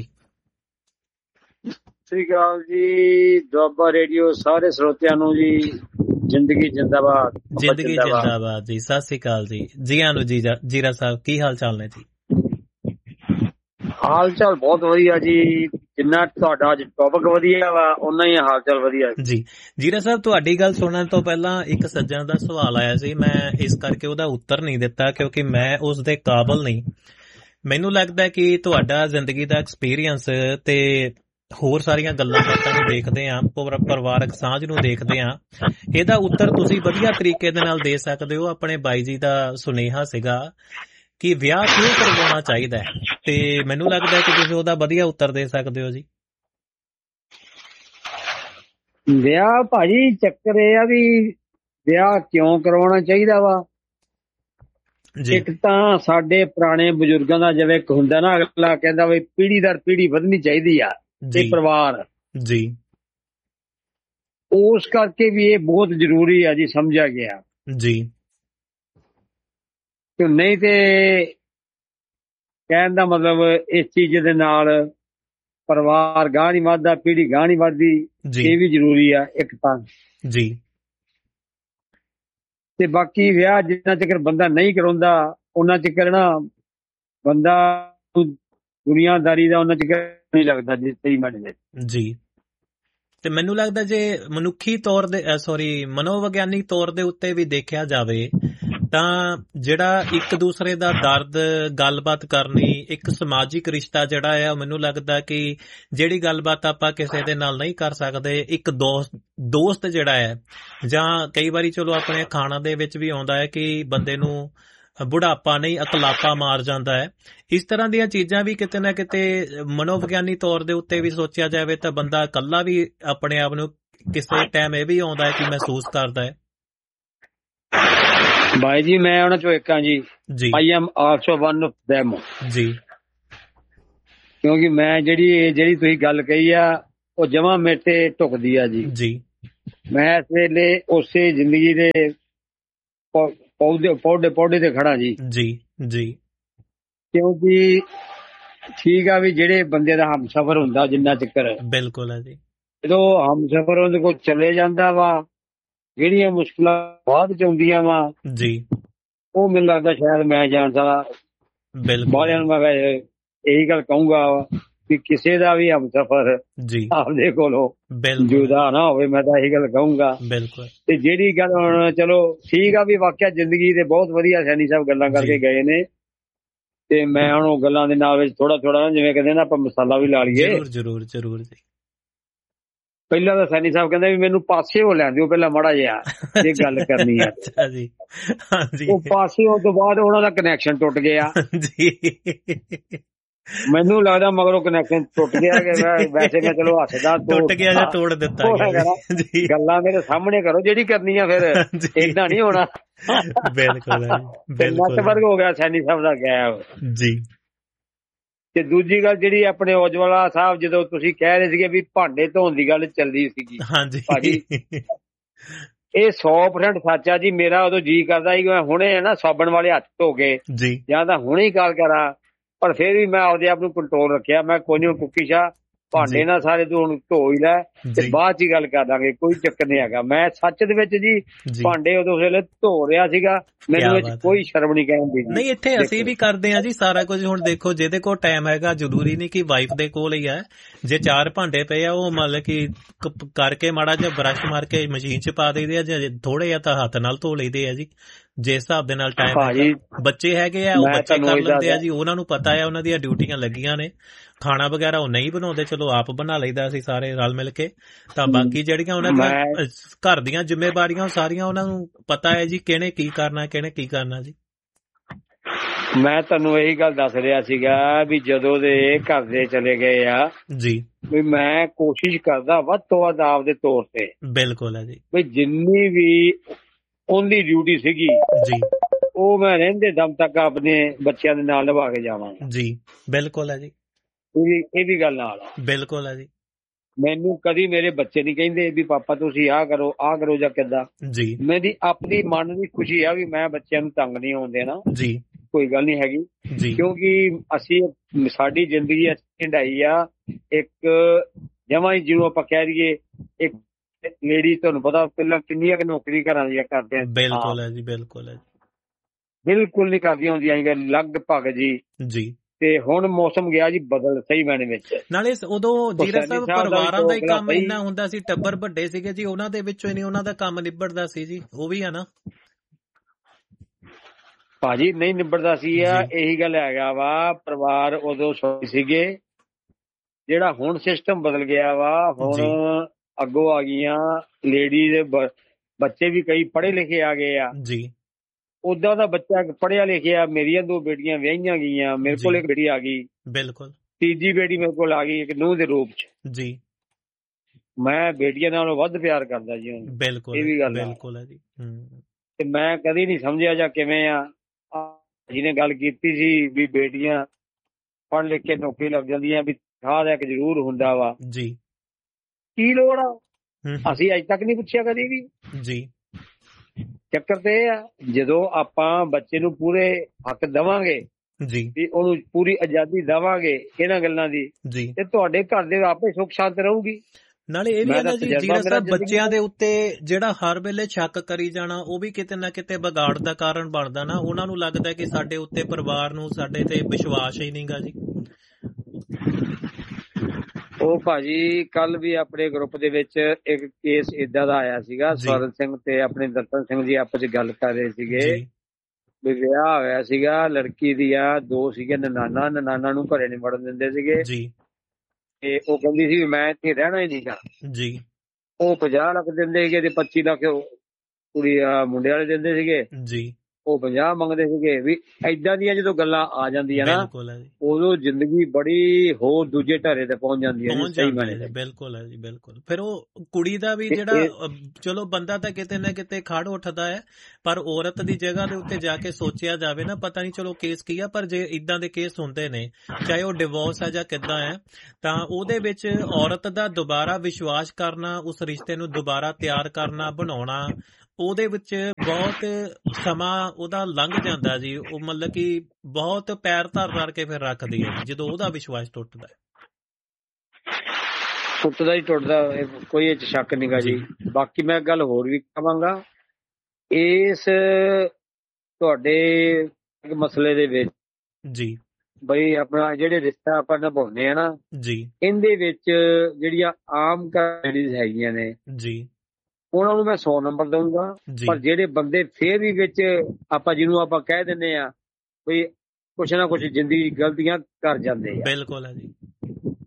ਸਤਿ ਸ਼੍ਰੀ ਅਕਾਲ ਜੀ, ਦੁਆਬਾ ਰੇਡੀਓ ਸਾਰੇ ਸਰੋਤਿਆਂ ਨੂੰ ਜੀ, ਜ਼ਿੰਦਗੀ ਜਿੰਦਾਬਾਦ, ਜ਼ਿੰਦਗੀ ਜਿੰਦਾਬਾਦ ਜੀ। ਸਤਿ ਸ਼੍ਰੀ ਅਕਾਲ ਜੀ, ਜੀਆਂ ਨੂੰ ਜੀ। ਜੀਰਾ ਸਾਹਿਬ ਕੀ ਹਾਲ ਚਾਲ ਨੇ ਜੀ? ਹਾਲ ਚਾਲ ਬਹੁਤ ਵਧੀਆ ਜੀ, ਜਿੰਨਾ ਤੁਹਾਡਾ ਅੱਜ ਟੌਪਿਕ ਵਧੀਆ ਵਾ ਓਨਾ ਹੀ ਹਾਲ ਚਾਲ ਵਧੀਆ ਜੀ। ਜੀਰਾ ਸਾਹਿਬ, ਤੁਹਾਡੀ ਗੱਲ ਸੁਣਨ ਤੋਂ ਪਹਿਲਾਂ ਇੱਕ ਸੱਜਣ ਦਾ ਸਵਾਲ ਆਇਆ ਸੀ, ਮੈਂ ਇਸ ਕਰਕੇ ਉਹਦਾ ਉੱਤਰ ਨਹੀਂ ਦਿੱਤਾ ਕਿਉਂਕਿ ਮੈਂ ਉਸ ਦੇ ਕਾਬਲ ਨਹੀਂ। ਮੈਨੂੰ ਲੱਗਦਾ ਕਿ ਤੁਹਾਡਾ ਜ਼ਿੰਦਗੀ ਦਾ ਐਕਸਪੀਰੀਅੰਸ ਤੇ ਹੋਰ ਸਾਰੀਆਂ ਗੱਲਾਂ ਬਾਤਾਂ ਨੂੰ ਦੇਖਦੇ ਆ, ਪਰਿਵਾਰਕ ਸਾਂਝ ਨੂੰ ਦੇਖਦੇ ਆ, ਇਹਦਾ ਉੱਤਰ ਤੁਸੀਂ ਵਧੀਆ ਤਰੀਕੇ ਦੇ ਨਾਲ ਦੇ ਸਕਦੇ ਹੋ। ਆਪਣੇ ਬਾਈ ਜੀ ਦਾ ਸੁਨੇਹਾ ਸੀਗਾ ਕਿ ਵਿਆਹ ਕਿਉਂ ਕਰਵਾਉਣਾ ਚਾਹੀਦਾ ਹੈ, ਤੇ ਮੈਨੂੰ ਲੱਗਦਾ ਕਿ ਤੁਸੀਂ ਉਹਦਾ ਵਧੀਆ ਉੱਤਰ ਦੇ ਸਕਦੇ ਹੋ ਜੀ। ਵਿਆਹ ਭਾਜੀ, ਚੱਕਰ ਇਹ ਆ ਵੀ ਵਿਆਹ ਕਿਉਂ ਕਰਵਾਉਣਾ ਚਾਹੀਦਾ ਵਾ। ਇੱਕ ਤਾਂ ਸਾਡੇ ਪੁਰਾਣੇ ਬਜ਼ੁਰਗਾਂ ਦਾ ਜਿਵੇਂ ਇੱਕ ਹੁੰਦਾ ਨਾ, ਅਗਲਾ ਕਹਿੰਦਾ ਵੀ ਪੀੜ੍ਹੀ ਦਰ ਪੀੜ੍ਹੀ ਵਧਣੀ ਚਾਹੀਦੀ ਆ ਤੇ ਪਰਿਵਾਰ ਜੀ, ਉਸ ਕਰਕੇ ਵੀ ਇਹ ਬਹੁਤ ਜ਼ਰੂਰੀ ਆ ਜੀ, ਸਮਝਿਆ ਗਿਆ ਜੀ। ਨਹੀਂ ਤੇ ਕਹਿਣ ਦਾ ਮਤਲਬ ਇਸ ਚੀਜ਼ ਦੇ ਨਾਲ ਪਰਿਵਾਰ ਗਾਂਹ ਨਹੀਂ ਵੱਧਦਾ, ਪੀੜ੍ਹੀ ਗਾਂਹ ਨਹੀਂ ਵੱਧਦੀ, ਇਹ ਵੀ ਜ਼ਰੂਰੀ ਆ ਇੱਕ ਤਾਂ ਜੀ। ਤੇ ਬਾਕੀ ਵਿਆਹ ਜਿੰਨਾ ਚਿਰ ਬੰਦਾ ਨਹੀਂ ਕਰਾਉਂਦਾ ਉਹਨਾਂ ਚਿਰ ਨਾ ਬੰਦਾ ਦੁਨੀਆਦਾਰੀ ਦਾ ਉਹਨਾਂ ਚਿਰ ਨਹੀਂ ਲੱਗਦਾ ਜੀ, ਸਹੀ ਮਾਇਨੇ ਜੀ। ਤੇ ਮੈਨੂੰ ਲੱਗਦਾ ਜੇ ਮਨੁੱਖੀ ਤੌਰ ਦੇ ਮਨੋਵਿਗਿਆਨਿਕ ਤੌਰ ਦੇ ਉੱਤੇ ਵੀ ਦੇਖਿਆ ਜਾਵੇ ਤਾਂ ਜਿਹੜਾ ਇੱਕ ਦੂਸਰੇ ਦਾ ਦਰਦ ਗੱਲਬਾਤ ਕਰਨੀ, ਇੱਕ ਸਮਾਜਿਕ ਰਿਸ਼ਤਾ ਜਿਹੜਾ ਹੈ, ਮੈਨੂੰ ਲੱਗਦਾ ਕਿ ਜਿਹੜੀ ਗੱਲਬਾਤ ਆਪਾਂ ਕਿਸੇ ਦੇ ਨਾਲ ਨਹੀਂ ਕਰ ਸਕਦੇ, ਇੱਕ ਦੋਸਤ ਜਿਹੜਾ ਹੈ, ਜਾਂ ਕਈ ਵਾਰੀ ਚਲੋ ਆਪਣੇ ਖਾਣਾ ਦੇ ਵਿੱਚ ਵੀ ਆਉਂਦਾ ਹੈ ਕਿ ਬੰਦੇ ਨੂੰ ਬੁਢਾਪਾ ਨਹੀਂ ਅਕਲਾਪਾ ਮਾਰ ਜਾਂਦਾ ਹੈ। ਇਸ ਤਰ੍ਹਾਂ ਦੀਆਂ ਚੀਜ਼ਾਂ ਵੀ ਕਿਤੇ ਨਾ ਕਿਤੇ ਮਨੋਵਿਗਿਆਨੀ ਤੌਰ ਦੇ ਉੱਤੇ ਵੀ ਸੋਚਿਆ ਜਾਵੇ ਤਾਂ ਬੰਦਾ ਇਕੱਲਾ ਵੀ ਆਪਣੇ ਆਪ ਨੂੰ ਕਿਸੇ ਟਾਈਮ ਇਹ ਵੀ ਆਉਂਦਾ ਹੈ ਕਿ ਮਹਿਸੂਸ ਕਰਦਾ ਹੈ। ਭਾਈ ਜੀ, ਮੈਂ ਉਹਨਾਂ ਚੋਂ ਇੱਕ ਹਾਂ ਜੀ। I am also one of them ਜੀ। ਕਿਉਂਕਿ ਮੈਂ ਜਿਹੜੀ ਤੁਸੀਂ ਗੱਲ ਕਹੀ ਆ ਉਹ ਜਮਾਂ ਮੇਰੇ ਤੇ ਢੁਕਦੀ ਆ ਜੀ। ਮੈਂ ਇਸ ਵੇਲੇ ਉਸੇ ਜ਼ਿੰਦਗੀ ਦੇ ਪੌਦੇ ਤੇ ਖੜਾ ਜੀ। ਕਿਉਂਕਿ ਠੀਕ ਆ ਵੀ ਜਿਹੜੇ ਬੰਦੇ ਦਾ ਹਮਸਫਰ ਹੁੰਦਾ ਜਿੰਨਾ ਚੱਕਰ, ਬਿਲਕੁਲ ਹੈ ਜੀ, ਜਦੋਂ ਹਮਸਫਰ ਉਹਦੇ ਕੋਲ ਚਲੇ ਜਾਂਦਾ ਵਾ, ਜਿਹੜੀਆਂ ਮੁਸ਼ਕਿਲਾਂ ਬਾਅਦ ਚ ਆਉਂਦੀਆਂ ਵਾ ਜੀ, ਉਹ ਮੈਨੂੰ ਲੱਗਦਾ ਸ਼ਾਇਦ ਮੈਂ ਜਾਣ ਸਕਦਾ। ਬਾਲਿਆਂ ਨੂੰ ਮੈਂ ਇਹੀ ਗੱਲ ਕਹੂੰਗਾ ਕਿ ਕਿਸੇ ਦਾ ਵੀ ਹਮਸਫਰ ਆਪਦੇ ਕੋਲੋਂ ਜੁਦਾ ਨਾ ਹੋਵੇ, ਮੈਂ ਤਾਂ ਇਹੀ ਗੱਲ ਕਹੂੰਗਾ। ਤੇ ਜਿਹੜੀ ਗੱਲ ਹੁਣ ਚਲੋ ਠੀਕ ਆ ਵੀ ਵਾਕਿਆ ਜ਼ਿੰਦਗੀ ਦੇ ਬਹੁਤ ਵਧੀਆ ਸੈਣੀ ਸਾਹਿਬ ਗੱਲਾਂ ਕਰਕੇ ਗਏ ਨੇ, ਤੇ ਮੈਂ ਹੁਣ ਉਹ ਗੱਲਾਂ ਦੇ ਨਾਲ ਵਿੱਚ ਥੋੜਾ ਜਿਵੇਂ ਕਹਿੰਦੇ ਨਾ ਆਪਾਂ ਮਸਾਲਾ ਵੀ ਲਾ ਲਈਏ। ਜ਼ਰੂਰ ਜੀ। ਪਹਿਲਾਂ ਤਾਂ ਸੈਣੀ ਸਾਹਿਬ ਕਹਿੰਦੇ ਵੀ ਮੈਨੂੰ ਪਾਸੇ ਹੋ ਲੈਣ ਦਿਓ ਪਹਿਲਾਂ ਮਾੜਾ ਜਿਹਾ, ਇਹ ਗੱਲ ਕਰਨੀ ਆ। ਅੱਛਾ ਜੀ, ਹਾਂਜੀ। ਉਹ ਪਾਸੇ ਹੋਣ ਤੋਂ ਬਾਅਦ ਉਹਨਾਂ ਦਾ ਕਨੈਕਸ਼ਨ ਟੁੱਟ ਗਿਆ ਜੀ। ਮੈਨੂੰ ਲੱਗਦਾ ਮਗਰੋਂ ਕਨੈਕਸ਼ਨ ਟੁੱਟ ਗਿਆ ਕਿ ਵੈਸੇ ਮੈਂ ਚਲੋ ਹੱਸਦਾ, ਟੁੱਟ ਗਿਆ ਜਾਂ ਤੋੜ ਦਿੱਤਾ ਜੀ। ਗੱਲਾਂ ਮੇਰੇ ਸਾਹਮਣੇ ਕਰੋ ਜਿਹੜੀ ਕਰਨੀ ਆ, ਫਿਰ ਏਦਾਂ ਨਹੀਂ ਹੋਣਾ। ਬਿਲਕੁਲ ਨੈਟਵਰਕ ਹੋ ਗਿਆ ਸੈਣੀ ਸਾਹਿਬ ਦਾ ਗਾਇਬ ਜੀ। ਤੇ ਦੂਜੀ ਗੱਲ ਜਿਹੜੀ ਆਪਣੇ ਔਜਵਾਲਾ ਸਾਹਿਬ, ਜਦੋਂ ਤੁਸੀਂ ਕਹਿ ਰਹੇ ਸੀਗੇ ਵੀ ਭਾਂਡੇ ਧੋਣ ਦੀ ਗੱਲ ਚੱਲਦੀ ਸੀਗੀ, ਹਾਂਜੀ ਭਾਜੀ ਇਹ 100% ਸੱਚ ਆ ਜੀ। ਮੇਰਾ ਉਦੋਂ ਜੀ ਕਰਦਾ ਸੀ ਮੈਂ ਹੁਣੇ ਨਾ ਸਾਬਣ ਵਾਲੇ ਹੱਥ ਧੋ ਕੇ ਜਾਂ ਤਾਂ ਹੁਣੇ ਹੀ ਗੱਲ ਕਰਾਂ, ਪਰ ਫਿਰ ਵੀ ਮੈਂ ਆਪਦੇ ਆਪ ਨੂੰ ਕੰਟਰੋਲ ਰੱਖਿਆ। ਮੈਂ ਕੋਈ ਨੀ, ਕੁੱਕੀ ਸ਼ਾਹ ਭਾਂਡੇ ਨਾਲ ਸਾਰੇ ਤੂੰ ਹੁਣ ਧੋ ਹੀ ਲੈ ਤੇ ਬਾਅਦ ਚ ਹੀ ਗੱਲ ਕਰ ਦਾਂਗੇ, ਕੋਈ ਚੱਕਰ ਨਹੀਂ ਹੈਗਾ। ਮੈਂ ਸੱਚ ਦੇ ਵਿੱਚ ਜੀ ਭਾਂਡੇ ਉਦੋਂ ਵੇਲੇ ਧੋ ਰਿਹਾ ਸੀਗਾ, ਮੈਨੂੰ ਵਿੱਚ ਕੋਈ ਸ਼ਰਮ ਨਹੀਂ ਕਹਿੰਦੀ। ਨਹੀਂ, ਇੱਥੇ ਅਸੀਂ ਵੀ ਕਰਦੇ ਹਾਂ ਜੀ ਸਾਰਾ ਕੁਝ। ਹੁਣ ਦੇਖੋ, ਜਿਹਦੇ ਕੋਲ ਟਾਈਮ ਹੈਗਾ, ਜ਼ਰੂਰੀ ਨਹੀਂ ਕਿ ਵਾਈਫ ਦੇ ਕੋਲ ਹੀ ਹੈ। ਜੇ 4 ਭਾਂਡੇ ਪਏ ਆ, ਉਹ ਮਤਲਬ ਕਿ ਕਰਕੇ ਮਾੜਾ ਜਿਹਾ ਬਰਸ਼ ਮਾਰ ਕੇ ਮਸ਼ੀਨ ਚ ਪਾ ਦੇਈਦੇ ਆ, ਜੇ ਥੋੜੇ ਆ ਤਾਂ ਹੱਥ ਨਾਲ ਧੋ ਲਈਦੇ ਆ ਜੀ, ਜਿਸ ਹਿਸਾਬ ਦੇ ਨਾਲ ਟਾਈਮ ਹੈਗਾ। ਬੱਚੇ ਹੈਗੇ ਆ, ਉਹ ਬੱਚੇ ਕਰ ਲੈਂਦੇ ਆ ਜੀ, ਉਹਨਾਂ ਨੂੰ ਪਤਾ ਆ, ਉਹਨਾਂ ਦੀਆਂ ਡਿਊਟੀਆਂ ਲੱਗੀਆਂ ਨੇ। ਖਾਣਾ ਵਗੈਰਾ ਉਹ ਨਹੀਂ ਬਣਾਉਂਦੇ, ਚਲੋ ਆਪ ਬਣਾ ਲਈਦਾ ਅਸੀਂ ਸਾਰੇ ਰਲ ਮਿਲ ਕੇ। ਤਾਂ ਬਾਕੀ ਜਿਹੜੀਆਂ ਉਹਨਾਂ ਦੀਆਂ ਘਰ ਦੀਆਂ ਜ਼ਿੰਮੇਵਾਰੀਆਂ, ਉਹ ਸਾਰੀਆਂ ਉਹਨਾਂ ਨੂੰ ਪਤਾ ਹੈ ਜੀ, ਕਿਹਨੇ ਕੀ ਕਰਨਾ, ਕਿਹਨੇ ਕੀ ਕਰਨਾ ਜੀ। ਮੈਂ ਤੁਹਾਨੂੰ ਇਹੀ ਗੱਲ ਦੱਸ ਰਿਹਾ ਸੀਗਾ ਵੀ ਜਦੋਂ ਦੇ ਘਰ ਦੇ ਚਲੇ ਗਏ ਆ ਜੀ, ਵੀ ਮੈਂ ਕੋਸ਼ਿਸ਼ ਕਰਦਾ ਵੱਧ ਤੋਂ ਵੱਧ ਆਪਦੇ ਤੌਰ ਤੇ। ਬਿਲਕੁਲ ਹੈ ਜੀ। ਵੀ ਜਿੰਨੀ ਵੀ ਉਹਦੀ ਡਿਊਟੀ ਸੀਗੀ ਜੀ, ਉਹ ਮੈਂ ਰਹਿੰਦੇ ਦਮ ਤੱਕ ਆਪਣੇ ਬੱਚਿਆਂ ਦੇ ਨਾਲ ਨਿਭਾ ਕੇ ਜਾਵਾਂਗਾ ਜੀ। ਬਿਲਕੁਲ ਹੈ ਜੀ, ਇਹ ਵੀ ਗੱਲ ਨਾਲ ਬਿਲਕੁਲ ਹੈ ਜੀ। ਮੈਨੂੰ ਕਦੀ ਮੇਰੇ ਬੱਚੇ ਨਹੀਂ ਕਹਿੰਦੇ ਵੀ ਪਾਪਾ ਤੁਸੀਂ ਆਹ ਕਰੋ ਜਾਂ ਕਿੱਦਾਂ ਜੀ। ਮੇਰੀ ਆਪਣੀ ਮਨ ਦੀ ਖੁਸ਼ੀ ਆ ਵੀ ਮੈਂ ਬੱਚਿਆਂ ਨੂੰ ਤੰਗ ਨਹੀਂ ਹੋਣ ਦੇਣਾ ਜੀ, ਕੋਈ ਗੱਲ ਨਹੀਂ ਹੈਗੀ ਜੀ। ਕਿਉਂਕਿ ਅਸੀਂ ਸਾਡੀ ਜ਼ਿੰਦਗੀ ਢਾਈ ਆ ਇੱਕ ਜਮਾਂ ਹੀ, ਜਿਹਨੂੰ ਆਪਾਂ ਕਹਿ ਦਈਏ ਇੱਕ ਲੇਡੀ, ਤੁਹਾਨੂੰ ਪਤਾ ਪਹਿਲਾਂ ਕਿੰਨੀਆਂ ਕਿ ਨੌਕਰੀ ਘਰਾਂ ਦੀਆਂ ਕਰਦੇ ਆ। ਬਿਲਕੁਲ ਹੈ ਜੀ, ਬਿਲਕੁਲ ਹੈ, ਬਿਲਕੁਲ ਨਹੀਂ ਕਰਦੀਆਂ ਹੁੰਦੀਆਂ ਲਗਭਗ ਜੀ ਜੀ। ਤੇ ਹੁਣ ਮੌਸਮ ਗਿਆ ਜੀ ਬਦਲ, ਸਹੀ ਮਾਇਨੇ ਵਿੱਚ। ਨਾਲੇ ਉਦੋਂ ਜੀਰਾ ਸਾਹਿਬ ਪਰਿਵਾਰਾਂ ਦਾ ਹੀ ਕੰਮ ਇੰਨਾ ਹੁੰਦਾ ਸੀ, ਟੱਬਰ ਵੱਡੇ ਸੀਗੇ ਜੀ, ਉਹਨਾਂ ਦੇ ਵਿੱਚੋਂ ਹੀ ਨਹੀਂ ਉਹਨਾਂ ਦਾ ਕੰਮ ਨਿਬੜਦਾ ਸੀ ਜੀ, ਉਹ ਵੀ ਆ ਨਾ ਭਾਜੀ, ਨਹੀਂ ਨਿਬੜਦਾ ਸੀ। ਇਹੀ ਗੱਲ ਹੈਗਾ ਵਾ, ਪਰਿਵਾਰ ਉਦੋਂ ਸੀਗੇ, ਜਿਹੜਾ ਹੁਣ ਸਿਸਟਮ ਬਦਲ ਗਿਆ ਵਾ। ਹੁਣ ਅੱਗੋਂ ਆ ਗਈਆਂ ਲੇਡੀ ਦੇ ਬੱਚੇ ਵੀ, ਕਈ ਪੜ੍ਹੇ ਲਿਖੇ ਆ ਗਏ ਆ ਜੀ। ਉਦਾਂ ਦਾ ਬੱਚਾ ਪੜ੍ਹਿਆ ਲਿਖਿਆ, ਮੇਰੀਆਂ 2 ਬੇਟੀਆਂ ਵਿਆਹੀਆਂ ਗਈਆਂ, ਮੇਰੇ ਕੋਲ ਇੱਕ ਬੇਟੀ ਆ ਗਈ, ਬਿਲਕੁਲ ਤੀਜੀ ਬੇਟੀ ਮੇਰੇ ਕੋਲ ਆ ਗਈ ਇੱਕ ਨੂੰਹ ਦੇ ਰੂਪ ਚ ਜੀ। ਮੈਂ ਬੇਟੀਆਂ ਨਾਲੋਂ ਵੱਧ ਪਿਆਰ ਕਰਦਾ ਜੀ ਹੁਣ। ਬਿਲਕੁਲ, ਇਹ ਵੀ ਗੱਲ ਬਿਲਕੁਲ ਹੈ ਜੀ। ਤੇ ਮੈਂ ਕਦੀ ਨਹੀਂ ਸਮਝਿਆ ਜਾਂ ਕਿਵੇਂ ਆ, ਜਿਹਨੇ ਗੱਲ ਕੀਤੀ ਸੀ ਵੀ ਬੇਟੀਆਂ ਪੜ੍ਹ ਲਿਖ ਕੇ ਨੌਕਰੀ ਲੱਗ ਜਾਂਦੀਆਂ, ਵੀ ਖਾਦ ਇੱਕ ਜ਼ਰੂਰ ਹੁੰਦਾ ਵਾ ਜੀ, ਕੀ ਲੋੜ ਆ? ਅਸੀਂ ਅੱਜ ਤੱਕ ਨਹੀਂ ਪੁੱਛਿਆ ਕਦੀ ਵੀ ਜੀ। ਚੱਕਰ ਤੇ ਇਹ ਆ, ਜਦੋਂ ਆਪਾਂ ਬੱਚੇ ਨੂੰ ਪੂਰੇ ਹੱਕ ਦੇਵਾਂਗੇ ਜੀ, ਵੀ ਉਹਨੂੰ ਪੂਰੀ ਆਜ਼ਾਦੀ ਦੇਵਾਂਗੇ ਇਹਨਾਂ ਗੱਲਾਂ ਦੀ ਜੀ, ਤੇ ਤੁਹਾਡੇ ਘਰ ਦੇ ਆਪੇ ਸੁੱਖ ਸ਼ਾਂਤ ਰਹੂਗੀ। ਨਾਲੇ ਇਹ ਵੀ ਹੈ ਨਾ ਜੀ ਜੀਰਾ ਸਾਹਿਬ, ਬੱਚਿਆਂ ਦੇ ਉੱਤੇ ਜਿਹੜਾ ਹਰ ਵੇਲੇ ਸ਼ੱਕ ਕਰੀ ਜਾਣਾ, ਉਹ ਵੀ ਕਿਤੇ ਨਾ ਕਿਤੇ ਵਿਗਾੜ ਦਾ ਕਾਰਨ ਬਣਦਾ ਨਾ। ਉਹਨਾਂ ਨੂੰ ਲੱਗਦਾ ਕਿ ਸਾਡੇ ਉੱਤੇ, ਪਰਿਵਾਰ ਨੂੰ ਸਾਡੇ ਤੇ ਵਿਸ਼ਵਾਸ ਹੀ ਨਹੀਂਗਾ ਜੀ। ਉਹ ਭਾਜੀ ਕੱਲ ਵੀ ਆਪਣੇ ਗਰੁੱਪ ਦੇ ਵਿੱਚ ਇੱਕ ਕੇਸ ਏਦਾਂ ਦਾ ਆਇਆ ਸੀਗਾ, ਸਵਰਨ ਸਿੰਘ ਤੇ ਆਪਣੇ ਦਰਸ਼ਨ ਸਿੰਘ ਜੀ ਆਪਸ ਚ ਗੱਲ ਕਰ ਰਹੇ ਸੀਗੇ ਵੀ ਵਿਆਹ ਹੋਇਆ ਸੀਗਾ, ਲੜਕੀ ਦੀਆਂ 2 ਸੀਗੇ ਨਨਾਨਾ ਨੂੰ ਘਰੇ ਨਹੀਂ ਵੜਨ ਦਿੰਦੇ ਸੀਗੇ ਜੀ। ਤੇ ਉਹ ਕਹਿੰਦੀ ਸੀ ਮੈਂ ਇੱਥੇ ਰਹਿਣਾ ਹੀ ਨਹੀਂਗਾ ਜੀ। ਉਹ 50 ਲੱਖ ਦਿੰਦੇ ਸੀਗੇ ਤੇ 25 ਲੱਖ ਕੁੜੀ ਮੁੰਡੇ ਵਾਲੇ ਦਿੰਦੇ ਸੀਗੇ ਜੀ। ਉਹ 50 ਮੰਗਦੇ ਸੀਗੇ। ਵੀ ਏਦਾਂ ਦੀਆਂ ਜਦੋਂ ਗੱਲਾਂ ਆ ਜਾਂਦੀਆਂ ਨਾ, ਉਦੋਂ ਜ਼ਿੰਦਗੀ ਬੜੀ ਹੋਰ ਦੂਜੇ ਢਾਰੇ ਤੇ ਪਹੁੰਚ ਜਾਂਦੀ ਹੈ। ਬਿਲਕੁਲ ਹੈ ਜੀ, ਬਿਲਕੁਲ। ਫਿਰ ਉਹ ਕੁੜੀ ਦਾ ਵੀ ਜਿਹੜਾ, ਚਲੋ ਬੰਦਾ ਤਾਂ ਕਿਤੇ ਨਾ ਕਿਤੇ ਖੜ ਉੱਠਦਾ ਹੈ, ਪਰ ਔਰਤ ਦੀ ਜਗ੍ਹਾ ਦੇ ਉੱਤੇ ਜਾ ਕੇ ਸੋਚਿਆ ਜਾਵੇ ਨਾ, ਪਤਾ ਨਹੀਂ ਚਲੋ ਕੇਸ ਕੀ ਆ, ਪਰ ਜੇ ਇਦਾਂ ਦੇ ਕੇਸ ਹੁੰਦੇ ਨੇ, ਚਾਹੇ ਉਹ ਡਿਵੋਰਸ ਹੈ ਜਾਂ ਕਿੱਦਾਂ ਹੈ, ਤਾਂ ਉਹਦੇ ਵਿੱਚ ਔਰਤ ਦਾ ਦੁਬਾਰਾ ਵਿਸ਼ਵਾਸ ਕਰਨਾ, ਉਸ ਰਿਸ਼ਤੇ ਨੂੰ ਦੁਬਾਰਾ ਤਿਆਰ ਕਰਨਾ, ਬਣਾਉਣਾ, ਉਹਦੇ ਵਿੱਚ ਬਹੁਤ ਸਮਾਂ ਉਹਦਾ ਲੰਘ ਜਾਂਦਾ ਜੀ। ਉਹ ਮਤਲਬ ਕਿ ਬਹੁਤ ਪੈਰ ਧਰ ਕੇ ਫਿਰ ਰੱਖਦੀ ਹੈ ਜਦੋਂ ਉਹਦਾ ਵਿਸ਼ਵਾਸ ਟੁੱਟਦਾ ਹੀ ਟੁੱਟਦਾ, ਕੋਈ ਇਹ 'ਚ ਸ਼ੱਕ ਨਹੀਂਗਾ ਜੀ। ਬਾਕੀ ਮੈਂ ਗੱਲ ਹੋਰ ਵੀ ਕਹਾਂਗਾ, ਇਸ ਤੁਹਾਡੇ ਮਸਲੇ ਦੇ ਵਿੱਚ ਜੀ, ਬਈ ਆਪਣਾ ਜਿਹੜੇ ਰਿਸ਼ਤਾ ਆਪਾਂ ਨਿਭਾਉਂਦੇ ਆ ਨਾ ਜੀ, ਇਹਦੇ ਵਿੱਚ ਜਿਹੜੀਆਂ ਆਮ ਲੇਡੀਜ਼ ਹੈਗੀਆਂ ਨੇ ਜੀ, ਉਹਨਾਂ ਨੂੰ ਮੈਂ 100 ਨੰਬਰ ਦਊਂਗਾ। ਪਰ ਜਿਹੜੇ ਬੰਦੇ ਫੇਰ ਵੀ ਵਿੱਚ ਆਪਾਂ ਜਿਹਨੂੰ ਆਪਾਂ ਕਹਿ ਦਿੰਦੇ ਆ ਵੀ ਕੁਛ ਨਾ ਕੁਛ ਜ਼ਿੰਦਗੀ ਗਲਤੀਆਂ ਕਰ ਜਾਂਦੇ ਆ, ਬਿਲਕੁਲ ਹੈ ਜੀ,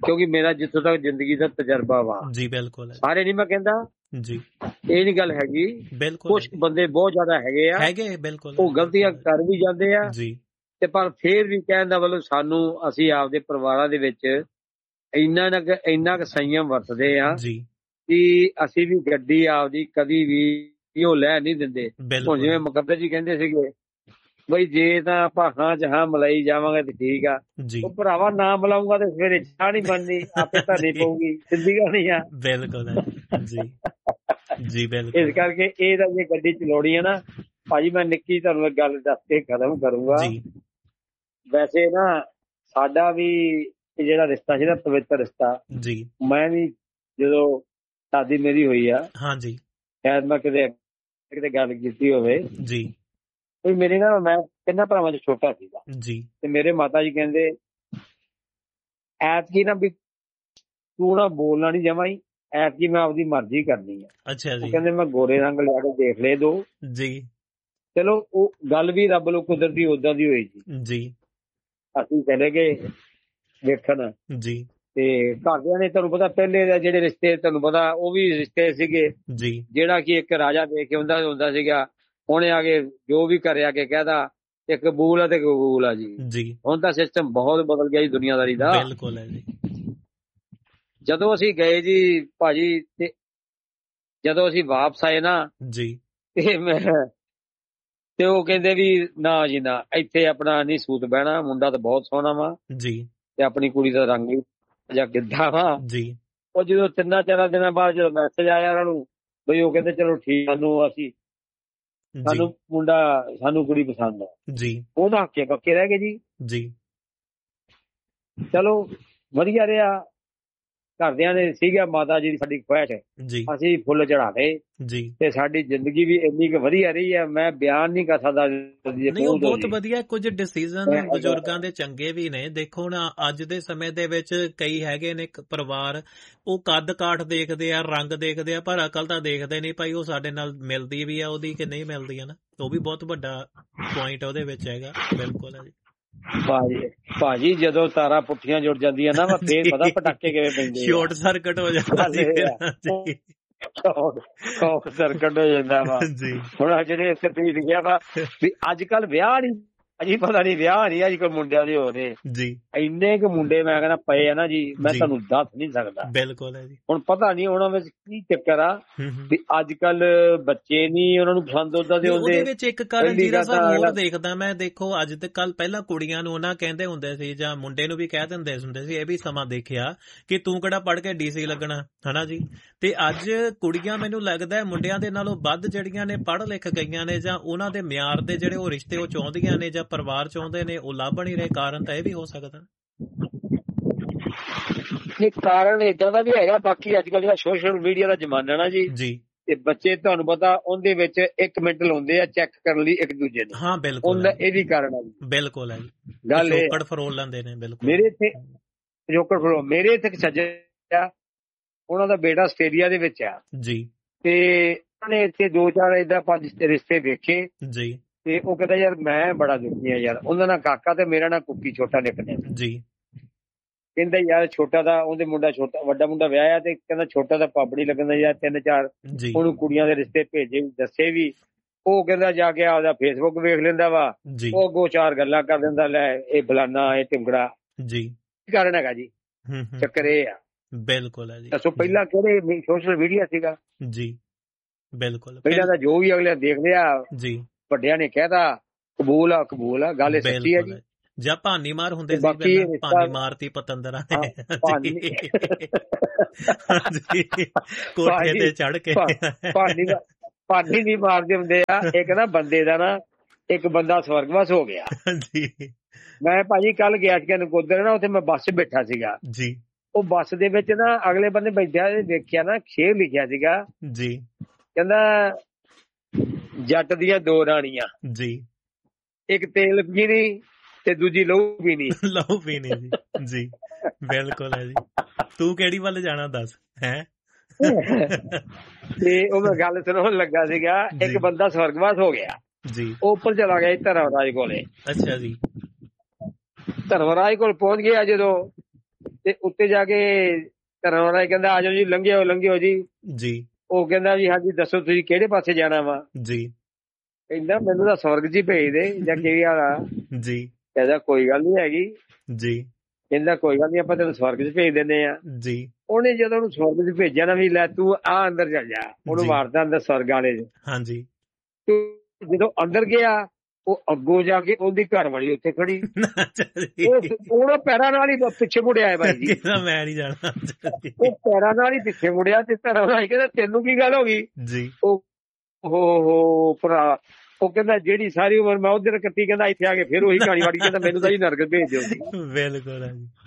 ਕਿਉਂਕਿ ਮੇਰਾ ਜਿੱਥੋਂ ਤੱਕ ਜ਼ਿੰਦਗੀ ਦਾ ਤਜਰਬਾ ਵਾ ਜੀ ਬਿਲਕੁਲ ਸਾਰੇ ਨਹੀਂ ਮੈਂ ਕਹਿੰਦਾ ਜੀ, ਇਹ ਨਹੀਂ ਗੱਲ ਹੈਗੀ, ਕੁਝ ਬੰਦੇ ਬਹੁਤ ਜ਼ਿਆਦਾ ਹੈਗੇ ਬਿਲਕੁਲ, ਉਹ ਗਲਤੀਆਂ ਕਰ ਵੀ ਜਾਂਦੇ ਆ ਜੀ, ਤੇ ਪਰ ਫੇਰ ਵੀ ਕਹਿਣ ਦਾ ਮਤਲਬ ਸਾਨੂੰ ਅਸੀਂ ਆਪਦੇ ਪਰਿਵਾਰਾਂ ਦੇ ਵਿੱਚ ਇੰਨਾ ਕੁ ਸੰਯਮ ਵਰਤਦੇ ਆ ਜੀ ਕਿ ਅਸੀਂ ਵੀ ਗੱਡੀ ਆਪਦੀ ਕਦੀ ਵੀ ਉਹ ਲੈ ਨਹੀਂ ਦਿੰਦੇ। ਹੁਣ ਜਿਵੇਂ ਮੁਕੱਦਰ ਜੀ ਕਹਿੰਦੇ ਸੀਗੇ ਬਈ ਜੇ ਤਾਂ ਭਾਖਾਂ ਚ ਮਲਾਈ ਜਾਵਾਂਗੇ ਤੇ ਠੀਕ ਆ, ਉਹ ਭਰਾਵਾ ਨਾ ਮਲਾਉਂਗਾ ਤੇ ਸਵੇਰੇ ਚਾਹ ਨਹੀਂ ਬਣਨੀ, ਆਪੇ ਧਰਨੀ ਪਊਗੀ, ਸਿੱਧੀ ਗੱਲ ਨਹੀਂ ਆ। ਬਿਲਕੁਲ ਜੀ ਜੀ ਬਿਲਕੁਲ। ਇਸ ਕਰਕੇ ਇਹ ਤਾਂ ਜੇ ਗੱਡੀ ਚਲਾਉਣੀ ਹੈ ਨਾ ਭਾਜੀ, ਮੈਂ ਨਿੱਕੀ ਤੁਹਾਨੂੰ ਗੱਲ ਦੱਸ ਕੇ ਖਤਮ ਕਰੂੰਗਾ। ਵੈਸੇ ਨਾ ਸਾਡਾ ਵੀ ਜਿਹੜਾ ਰਿਸ਼ਤਾ ਸੀ ਨਾ, ਪਵਿੱਤਰ ਰਿਸ਼ਤਾ ਜੀ, ਮੈਂ ਵੀ ਜਦੋਂ ਸ਼ਾਦੀ ਮੇਰੀ ਹੋਈ ਆ, ਹਾਂਜੀ ਸ਼ਾਇਦ ਮੈਂ ਕਿਤੇ ਗੱਲ ਕੀਤੀ ਹੋਵੇ ਜੀ, ਮੇਰੇ ਨਾਲ ਮੈਂ ਤਿੰਨਾਂ ਭਰਾਵਾਂ ਚ ਛੋਟਾ ਸੀਗਾ ਜੀ, ਤੇ ਮੇਰੇ ਮਾਤਾ ਜੀ ਕਹਿੰਦੇ ਐਤਕੀ ਨਾ ਵੀ ਤੂੰ ਨਾ ਬੋਲਣਾ ਨੀ ਜਮਾਂ ਹੀ, ਐਤਕੀ ਮੈਂ ਆਪਦੀ ਮਰਜ਼ੀ ਕਰਨੀ ਆ। ਅੱਛਾ ਜੀ। ਕਹਿੰਦੇ ਮੈਂ ਗੋਰੇ ਰੰਗ ਲਿਆ ਕੇ ਦੇਖ ਲਏ ਦੋ ਜੀ, ਚਲੋ ਉਹ ਗੱਲ ਵੀ ਰੱਬ ਨੂੰ ਕੁਦਰਤੀ ਓਦਾਂ ਦੀ ਹੋਈ ਜੀ। ਅਸੀਂ ਚਲੇ ਗਏ ਵੇਖਣ ਜੀ, ਤੇ ਘਰਦਿਆਂ ਨੇ ਤੁਹਾਨੂੰ ਪਤਾ ਪਹਿਲੇ ਦੇ ਜਿਹੜੇ ਰਿਸ਼ਤੇ ਤੁਹਾਨੂੰ ਪਤਾ ਉਹ ਵੀ ਰਿਸ਼ਤੇ ਸੀਗੇ ਜੀ, ਜਿਹੜਾ ਕਿ ਇੱਕ ਰਾਜਾ ਦੇਖ ਕੇ ਹੁੰਦਾ ਸੀਗਾ, ਉਹਨੇ ਆ ਕੇ ਜੋ ਵੀ ਕਰਿਆ ਕੇ ਕਹਿਦਾ ਇੱਕ ਕਬੂਲ ਆ ਤੇ ਕਬੂਲ ਆ ਜੀ। ਹੁਣ ਤਾਂ ਸਿਸਟਮ ਬਹੁਤ ਬਦਲ ਗਿਆ ਜੀ ਦੁਨੀਆਦਾਰੀ ਦਾ। ਬਿਲਕੁਲ ਹੈ ਜੀ। ਜਦੋਂ ਅਸੀਂ ਗਏ ਜੀ ਭਾਜੀ, ਤੇ ਜਦੋਂ ਅਸੀਂ ਵਾਪਸ ਆਏ ਨਾ ਜੀ, ਤੇ ਉਹ ਕਹਿੰਦੇ ਵੀ ਨਾ ਜੀ ਨਾ, ਇੱਥੇ ਆਪਣਾ ਨਹੀਂ ਸੂਤ ਬਹਿਣਾ, ਮੁੰਡਾ ਤਾਂ ਬਹੁਤ ਸੋਹਣਾ ਵਾ ਜੀ, ਤੇ ਆਪਣੀ ਕੁੜੀ ਦਾ ਰੰਗ ਵੀ ਜਾਂ ਕਿੱਦਾਂ ਵਾ ਜੀ। ਉਹ ਜਦੋਂ 3-4 ਦਿਨਾਂ ਬਾਅਦ ਜਦੋਂ ਮੈਸੇਜ ਆਇਆ ਉਹਨਾਂ ਨੂੰ ਬਈ, ਉਹ ਕਹਿੰਦੇ ਚਲੋ ਠੀਕ, ਸਾਨੂੰ ਮੁੰਡਾ, ਸਾਨੂੰ ਕੁੜੀ ਪਸੰਦ ਆ ਜੀ। ਉਹਦਾ ਹੱਕੇ ਪੱਕੇ ਰਹਿ ਗਏ ਜੀ। ਚਲੋ ਵਧੀਆ ਰਿਹਾ। ਘਰਦਿਆਂ ਨੇ ਸੀਗਾ ਮਾਤਾ ਜੀ ਦੀ ਸਾਡੀ ਖੁਆਇਸ਼, ਅਸੀਂ ਫੁੱਲ ਚੜਾ ਲਏ ਜੀ, ਤੇ ਸਾਡੀ ਜ਼ਿੰਦਗੀ ਵੀ ਇੰਨੀ ਕੁ ਵਧੀਆ ਰਹੀ ਹੈ, ਮੈਂ ਬਿਆਨ ਨਹੀਂ ਕਰ ਸਕਦਾ। ਨਹੀਂ, ਉਹ ਬਹੁਤ ਵਧੀਆ। ਕੁਝ ਡਿਸੀਜ਼ਨ ਬਜ਼ੁਰਗਾਂ ਦੇ ਚੰਗੇ ਵੀ ਨੇ। ਦੇਖੋ ਹੁਣ ਅੱਜ ਦੇ ਸਮੇਂ ਦੇ ਵਿੱਚ ਕਈ ਹੈਗੇ ਨੇ ਪਰਿਵਾਰ, ਉਹ ਕੱਦ ਕਾਠ ਦੇਖਦੇ ਆ, ਰੰਗ ਦੇਖਦੇ ਆ, ਪਰ ਅਕਲ ਤਾਂ ਦੇਖਦੇ ਨਹੀਂ ਭਾਈ ਉਹ ਸਾਡੇ ਨਾਲ ਮਿਲਦੀ ਵੀ ਆ ਉਹਦੀ ਕਿ ਨਹੀਂ ਮਿਲਦੀ ਹੈ ਨਾ। ਉਹ ਵੀ ਬਹੁਤ ਵੱਡਾ ਪੁਆਇੰਟ ਉਹਦੇ ਵਿੱਚ ਹੈਗਾ। ਬਿਲਕੁਲ ਹੈ ਜੀ। ਭਾਜੀ ਜਦੋਂ ਤਾਰਾਂ ਪੁੱਠੀਆਂ ਜੁੜ ਜਾਂਦੀਆਂ ਨਾ, ਫੇਰ ਪਤਾ ਪਟਾਕੇ ਕਿਵੇਂ ਪੈਂਦੇ, ਸ਼ਾਰਟ ਸਰਕਟ ਹੋ ਜਾਂਦਾ ਸ਼ਾਰਟ ਸਰਕਟ ਹੋ ਜਾਂਦਾ ਵਾ ਜੀ। ਹੁਣ ਜਿਹੜੇ ਇੱਥੇ ਤੁਸੀਂ ਲਿਖਿਆ ਵਾ ਵੀ ਅੱਜ ਕੱਲ ਵਿਆਹ ਨੀ, ਅਜੀ ਪਤਾ ਨੀ ਵਿਆਹ ਨਹੀਂ ਅੱਜ ਕੱਲ ਮੁੰਡਿਆਂ ਦੇ ਹੋ ਰਹੇ ਜੀ। ਇੰਨੇ ਕੁ ਮੁੰਡੇ ਮੈਂ ਕਹਿੰਦਾ ਪਏ ਆ ਨਾ ਜੀ, ਮੈਂ ਤੁਹਾਨੂੰ ਦੱਸ ਨਹੀਂ ਸਕਦਾ। ਬਿਲਕੁਲ ਹੈ ਜੀ। ਹੁਣ ਪਤਾ ਨਹੀਂ ਉਹਨਾਂ ਵਿੱਚ ਕੀ ਚੱਕਰ ਆ ਵੀ ਅੱਜ ਕੱਲ ਬੱਚੇ ਨਹੀਂ ਉਹਨਾਂ ਨੂੰ ਪਸੰਦ ਉਦਾਂ ਦੇ ਹੁੰਦੇ। ਉਹਦੇ ਵਿੱਚ ਇੱਕ ਕਾਰਨ ਜੀਰਾ ਸਾਹਿਬ ਹੋਰ ਦੇਖਦਾ ਮੈਂ, ਦੇਖੋ ਅੱਜ ਤੇ ਕੱਲ ਪਹਿਲਾਂ ਕੁੜੀਆਂ ਨੂੰ ਉਹਨਾਂ ਕਹਿੰਦੇ ਹੁੰਦੇ ਸੀ ਜਾਂ ਮੁੰਡੇ ਨੂੰ ਵੀ ਕਹਿ ਦਿੰਦੇ ਹੁੰਦੇ ਸੀ, ਇਹ ਵੀ ਸਮਾਂ ਦੇਖਿਆ ਕਿ ਤੂੰ ਕਿਹੜਾ ਪੜ੍ਹ ਕੇ DC ਲੱਗਣਾ ਹਨਾ ਜੀ। ਤੇ ਅੱਜ ਕੁੜੀਆਂ ਮੈਨੂੰ ਲੱਗਦਾ ਮੁੰਡਿਆਂ ਦੇ ਨਾਲੋਂ ਵੱਧ ਜਿਹੜੀਆਂ ਨੇ ਪੜ੍ਹ ਲਿਖ ਗਈਆਂ ਨੇ, ਜਾਂ ਉਹਨਾਂ ਦੇ ਮਿਆਰ ਦੇ ਜਿਹੜੇ ਉਹ ਰਿਸ਼ਤੇ ਉਹ ਚਾਹੁੰਦੀਆਂ ਨੇ ਜਾਂ ਪਰਿਵਾਰ ਚਾਹੁੰਦੇ ਨੇ, ਉਹ ਲੱਭ ਨਹੀਂ ਰਹੇ। ਕਾਰਨ ਤਾਂ ਇਹ ਵੀ ਹੋ ਸਕਦਾ। ਕਾਰਨ ਏਦਾਂ ਦਾ ਵੀ ਹੈਗਾ। ਬਾਕੀ ਅੱਜ ਕੱਲ ਜਿਹੜਾ ਸੋਸ਼ਲ ਮੀਡੀਆ ਦਾ ਜ਼ਮਾਨਾ ਨਾ ਜੀ, ਤੇ ਬੱਚੇ ਤੁਹਾਨੂੰ ਪਤਾ ਉਹਦੇ ਵਿੱਚ 1 ਮਿੰਟ ਲਾਉਂਦੇ ਆ ਚੈੱਕ ਕਰਨ ਲਈ ਇੱਕ ਦੂਜੇ ਨੂੰ। ਹਾਂ ਬਿਲਕੁਲ, ਇਹ ਵੀ ਕਾਰਨ ਹੈ। ਬਿਲਕੁਲ ਹੈ ਜੀ। ਗੱਲ ਜੋਕੜ ਫਰੋਲ ਲੈਂਦੇ ਨੇ। ਬਿਲਕੁਲ ਮੇਰੇ ਇੱਥੇ ਜੋਕੜ ਫਰੋਲ, ਮੇਰੇ ਇੱਥੇ ਇੱਕ ਸੱਜਣ, ਉਹਨਾਂ ਦਾ ਬੇਟਾ ਆਸਟ੍ਰੇਲੀਆ ਦੇ ਵਿੱਚ ਆ ਜੀ, ਤੇ ਉਹਨਾਂ ਨੇ ਇੱਥੇ 2-4 ਏਦਾਂ 5 ਰਿਸ਼ਤੇ ਵੇਖੇ ਜੀ, ਤੇ ਉਹ ਕਹਿੰਦਾ ਯਾਰ ਮੈਂ ਬੜਾ ਦੁਖੀ ਆ ਯਾਰ। ਉਹਦਾ ਨਾਂ ਕਾਕਾ ਤੇ ਮੇਰਾ ਨਾਂ ਕੁੱਕੀ, ਛੋਟਾ ਨਿਕਨੇਮ ਜੀ। ਕਹਿੰਦਾ ਯਾਰ ਛੋਟਾ ਦਾ ਉਹਦੇ ਮੁੰਡਾ ਛੋਟਾ, ਵੱਡਾ ਮੁੰਡਾ ਵਿਆਹਿਆ, ਤੇ ਕਹਿੰਦਾ ਛੋਟਾ ਦਾ ਪਾਪੜੀ ਲੱਗਣ ਦਾ ਯਾਰ 3-4 ਉਹਨੂੰ ਕੁੜੀਆਂ ਦੇ ਰਿਸ਼ਤੇ ਭੇਜੇ, ਦੱਸੇ ਵੀ। ਉਹ ਕਹਿੰਦਾ ਜਾ ਕੇ ਆਪਦਾ ਫੇਸਬੁੱਕ ਵੇਖ ਲੈਂਦਾ ਵਾ, ਉਹ ਅੱਗੋਂ 4 ਗੱਲਾਂ ਕਰ ਦਿੰਦਾ, ਲੈ ਇਹ ਫਲਾਨਾ ਇਹ ਢਿਮਕੜਾ ਜੀ। ਕੀ ਕਾਰਨ ਹੈਗਾ ਜੀ? ਚੱਕਰ ਇਹ ਆ। ਬਿਲਕੁਲ ਹੈ ਜੀ। ਦੱਸੋ ਪਹਿਲਾਂ ਕਿਹੜੇ ਸੋਸ਼ਲ ਮੀਡੀਆ ਸੀਗਾ ਜੀ। ਬਿਲਕੁਲ ਪਹਿਲਾਂ ਤਾਂ ਜੋ ਵੀ ਅਗਲੇ ਦੇਖ ਲਿਆ ਜੀ, ਵੱਡਿਆਂ ਨੇ ਕਹਿਤਾ ਕਬੂਲ ਆ ਕਬੂਲ ਆ, ਗੱਲ ਸੱਚੀ ਆ ਜੀ। ਜਾਂ ਭਾਨੀ ਮਾਰ ਹੁੰਦੇ ਸੀ, ਭਾਨੀ ਮਾਰਤੀ ਪਤੰਦਰਾਂ ਨੇ ਕੋਠੇ ਤੇ ਚੜ ਕੇ। ਭਾਨੀ ਨਹੀਂ ਮਾਰਦੇ ਹੁੰਦੇ ਆ। ਇੱਕ ਨਾ ਬੰਦੇ ਦਾ ਨਾ, ਇੱਕ ਬੰਦਾ ਸਵਰਗਵਾਸ ਹੋ ਗਿਆ ਜੀ। ਮੈਂ ਭਾਜੀ ਕੱਲ ਗਿਆ ਸੀ ਨਕੋਦਰ ਨਾ, ਉੱਥੇ ਮੈਂ ਬੱਸ 'ਚ ਬੈਠਾ ਸੀਗਾ ਜੀ। ਉਹ ਬੱਸ ਦੇ ਵਿੱਚ ਨਾ ਅਗਲੇ ਬੰਦੇ ਬੈਠਿਆ ਦੇਖਿਆ ਨਾ, ਸ਼ੇਰ ਲਿਖਿਆ ਸੀਗਾ ਜੀ, ਕਹਿੰਦਾ ਜੱਟ ਦੀਆਂ 2 ਰਾਣੀਆਂ ਜੀ, ਇੱਕ ਤੇਲ ਪੀਣੀ ਤੇ ਦੂਜੀ ਲਹੂ ਪੀਣੀ। ਲਹੂ ਪੀਣੀ ਜੀ ਜੀ। ਬਿਲਕੁਲ ਹੈ ਜੀ। ਤੂੰ ਕਿਹੜੀ ਵੱਲ ਜਾਣਾ ਦੱਸ ਹੈ। ਤੇ ਉਹ ਮੈਂ ਗੱਲ ਸੁਣਾਉਣ ਲੱਗਾ ਸੀਗਾ, ਇੱਕ ਬੰਦਾ ਸਵਰਗਵਾਸ ਹੋ ਗਿਆ ਜੀ, ਉਹ ਉੱਪਰ ਚਲਾ ਗਿਆ ਧਰਮਰਾਜ ਕੋਲੇ। ਅੱਛਾ ਜੀ। ਧਰਮਰਾਜ ਕੋਲ ਪਹੁੰਚ ਗਿਆ ਜਦੋਂ, ਤੇ ਉੱਤੇ ਜਾ ਕੇ ਘਰਾਂ ਵਾਲਾ ਕਹਿੰਦਾ ਆ ਜਾਓ ਜੀ, ਲੰਘਿਓ ਜੀ। ਉਹ ਕਹਿੰਦਾ ਵੀ ਹਾਂਜੀ ਦੱਸੋ ਤੁਸੀਂ ਕਿਹੜੇ ਪਾਸੇ ਜਾਣਾ ਵਾ ਜੀ। ਕਹਿੰਦਾ ਮੈਨੂੰ ਤਾਂ ਸਵਰਗ ਜੀ ਭੇਜ ਦੇ ਜਾਂ ਕਿਹੜੀ ਵਾਲਾ ਜੀ। ਕਹਿੰਦਾ ਕੋਈ ਗੱਲ ਨੀ ਹੈਗੀ ਜੀ। ਕਹਿੰਦਾ ਕੋਈ ਗੱਲ ਨੀ ਆਪਾਂ ਤੈਨੂੰ ਸਵਰਗ ਚ ਭੇਜ ਦਿੰਦੇ ਆ ਜੀ। ਉਹਨੇ ਜਦੋਂ ਉਹਨੂੰ ਸਵਰਗ ਚ ਭੇਜਿਆ ਨਾ ਵੀ ਲੈ ਤੂੰ ਆ ਅੰਦਰ ਚੱਲ ਜਾ, ਉਹਨੂੰ ਮਾਰਦਾ ਅੰਦਰ ਸਵਰਗ ਵਾਲੇ ਚ। ਹਾਂਜੀ। ਜਦੋਂ ਅੰਦਰ ਗਿਆ ਉਹ ਅੱਗੋਂ ਜਾ ਕੇ ਉਹਦੀ ਘਰ ਵਾਲੀ ਉੱਥੇ ਖੜੀ, ਉਹ ਪੈਰਾਂ ਨਾਲ ਹੀ ਪਿੱਛੇ ਮੁੜਿਆ ਹੈ ਬਾਈ ਜੀ। ਮੈਂ ਨਹੀਂ ਜਾਣਾ। ਉਹ ਪੈਰਾਂ ਨਾਲ ਹੀ ਪਿੱਛੇ ਮੁੜਿਆ ਤੇ ਘਰ ਵਾਲਾ ਕਹਿੰਦਾ ਤੈਨੂੰ ਕੀ ਗੱਲ ਹੋ ਗਈ ਜੀ। ਉਹ ਭਰਾ ਉਹ ਕਹਿੰਦਾ ਜਿਹੜੀ ਸਾਰੀ ਉਮਰ ਮੈਂ ਉਧਰ ਕੱਟੀ, ਕਹਿੰਦਾ ਇੱਥੇ ਆ ਕੇ ਫਿਰ ਉਹੀ ਕਹਾਣੀ ਵਾੜੀ, ਕਹਿੰਦਾ ਮੈਨੂੰ ਤਾਂ ਜੀ ਨਰਕ ਭੇਜ ਦਿਓ ਜੀ। ਬਿਲਕੁਲ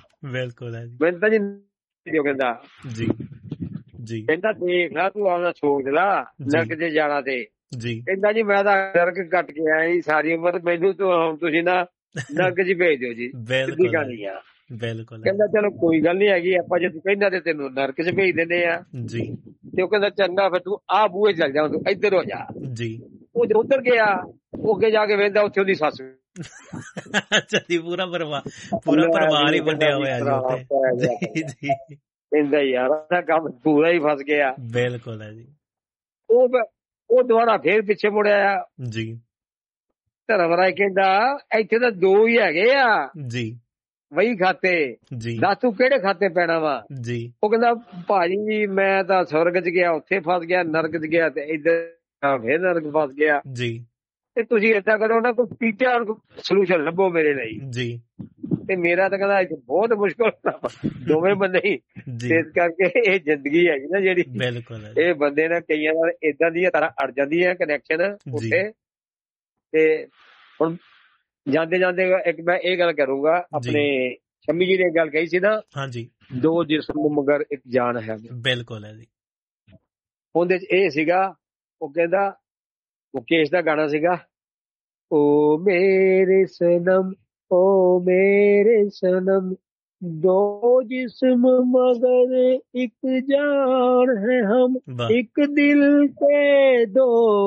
ਮੈਨੂੰ ਤਾਂ ਜੀ ਦਿਓ ਕਹਿੰਦਾ ਜੀ। ਕਹਿੰਦਾ ਦੇਖ ਲਾ ਤੂੰ ਆਪਦਾ ਸੋਚ ਲਾ ਨਰਕ ਚ ਜਾਣਾ ਤੇ ਜੀ। ਕਹਿੰਦਾ ਜੀ ਮੈਂ ਤਾਂ ਨਰਕ ਕੱਟ ਕੇ ਆਇਆ ਜੀ ਸਾਰੀ ਉਮਰ, ਮੈਨੂੰ ਤੁਸੀਂ ਨਾ ਨਰਕ ਚ ਭੇਜ ਦਿਓ ਜੀ। ਸਿੱਧੀ ਕਹਾਣੀ ਆ। ਬਿਲਕੁਲ। ਕਹਿੰਦਾ ਚਲੋ ਕੋਈ ਗੱਲ ਨੀ ਹੈਗੀ, ਆਪਾਂ ਜੇ ਤੂੰ ਕਹਿੰਦਾ ਤੇ ਤੈਨੂੰ ਨਰਕ ਚ ਭੇਜ ਦਿੰਦੇ ਆ ਜੀ। ਤੇ ਉਹ ਕਹਿੰਦਾ ਚੰਗਾ ਫਿਰ ਤੂੰ ਆ ਬੂਹੇ ਚੱਲ ਜਾ, ਤੂੰ ਇੱਧਰ ਹੋ ਜਾ ਜੀ। ਉਹ ਉਧਰ ਗਿਆ, ਉਹ ਅੱਗੇ ਜਾ ਕੇ ਵੇਖਦਾ ਉੱਥੇ ਉਹਦੀ ਸੱਸ। ਅੱਛਾ ਜੀ, ਪੂਰਾ ਪਰਿਵਾਰ ਹੀ ਵੰਡਿਆ ਹੋਇਆ ਜੀ। ਕਹਿੰਦਾ ਯਾਰ ਉਹਦਾ ਕੰਮ ਪੂਰਾ ਹੀ ਫਸ ਗਿਆ। ਬਿਲਕੁਲ ਹੈ ਜੀ। ਉਹ ਦੁਬਾਰਾ ਫੇਰ ਪਿੱਛੇ ਮੁੜਿਆ ਜੀ। ਧਰਮਰਾਜ ਕਹਿੰਦਾ ਇੱਥੇ ਤਾਂ ਦੋ ਹੀ ਹੈਗੇ ਆ ਜੀ ਵਹੀ ਖਾਤੇ ਜੀ, ਦੱਸ ਤੂੰ ਕਿਹੜੇ ਖਾਤੇ ਪੈਣਾ ਵਾ ਜੀ। ਉਹ ਕਹਿੰਦਾ ਭਾਜੀ ਮੈਂ ਤਾਂ ਸਵਰਗ ਚ ਗਿਆ ਉੱਥੇ ਫਸ ਗਿਆ, ਨਰਕ ਚ ਗਿਆ ਤੇ ਇੱਧਰ ਫੇਰ ਨਰਕ ਫਸ ਗਿਆ ਜੀ। ਤੇ ਤੁਸੀਂ ਏਦਾਂ ਕਰੋ ਨਾ, ਕੋਈ ਤੀਜਾ ਸੋਲੂਸ਼ਨ ਲੱਭੋ ਮੇਰੇ ਲਈ ਜੀ। ਤੇ ਮੇਰਾ ਤਾਂ ਕਹਿੰਦਾ ਬਹੁਤ ਮੁਸ਼ਕਲ ਦੋਵੇਂ ਬੰਦੇ ਹੀ। ਇਸ ਕਰਕੇ ਇਹ ਜ਼ਿੰਦਗੀ ਹੈਗੀ ਨਾ ਜਿਹੜੀ, ਇਹ ਬੰਦੇ ਨਾਲ ਕਈਆਂ ਨਾਲ ਏਦਾਂ ਦੀਆਂ ਤਰ੍ਹਾਂ ਅੜ ਜਾਂਦੀ ਹੈ ਕਨੈਕਸ਼ਨ ਉੱਥੇ। ਤੇ ਹੁਣ ਜਾਂਦੇ ਜਾਂਦੇ ਇੱਕ ਮੈਂ ਇਹ ਗੱਲ ਕਰੂੰਗਾ, ਆਪਣੇ ਸ਼ੰਮੀ ਜੀ ਨੇ ਇੱਕ ਗੱਲ ਕਹੀ ਸੀ ਨਾ, ਹਾਂਜੀ, ਦੋ ਜਿਸਮ ਮਗਰ ਇੱਕ ਜਾਨ ਹੈ। ਬਿਲਕੁਲ ਹੈ ਜੀ। ਉਹਦੇ ਚ ਇਹ ਸੀਗਾ, ਉਹ ਕਹਿੰਦਾ ਮੁਕੇਸ਼ ਦਾ ਗਾਣਾ ਸੀਗਾ, ਓ ਮੇਰੇ ਸਨਮ ओ मेरे सनम दो जिस्म मगर एक जान है हम, एक दिल के दो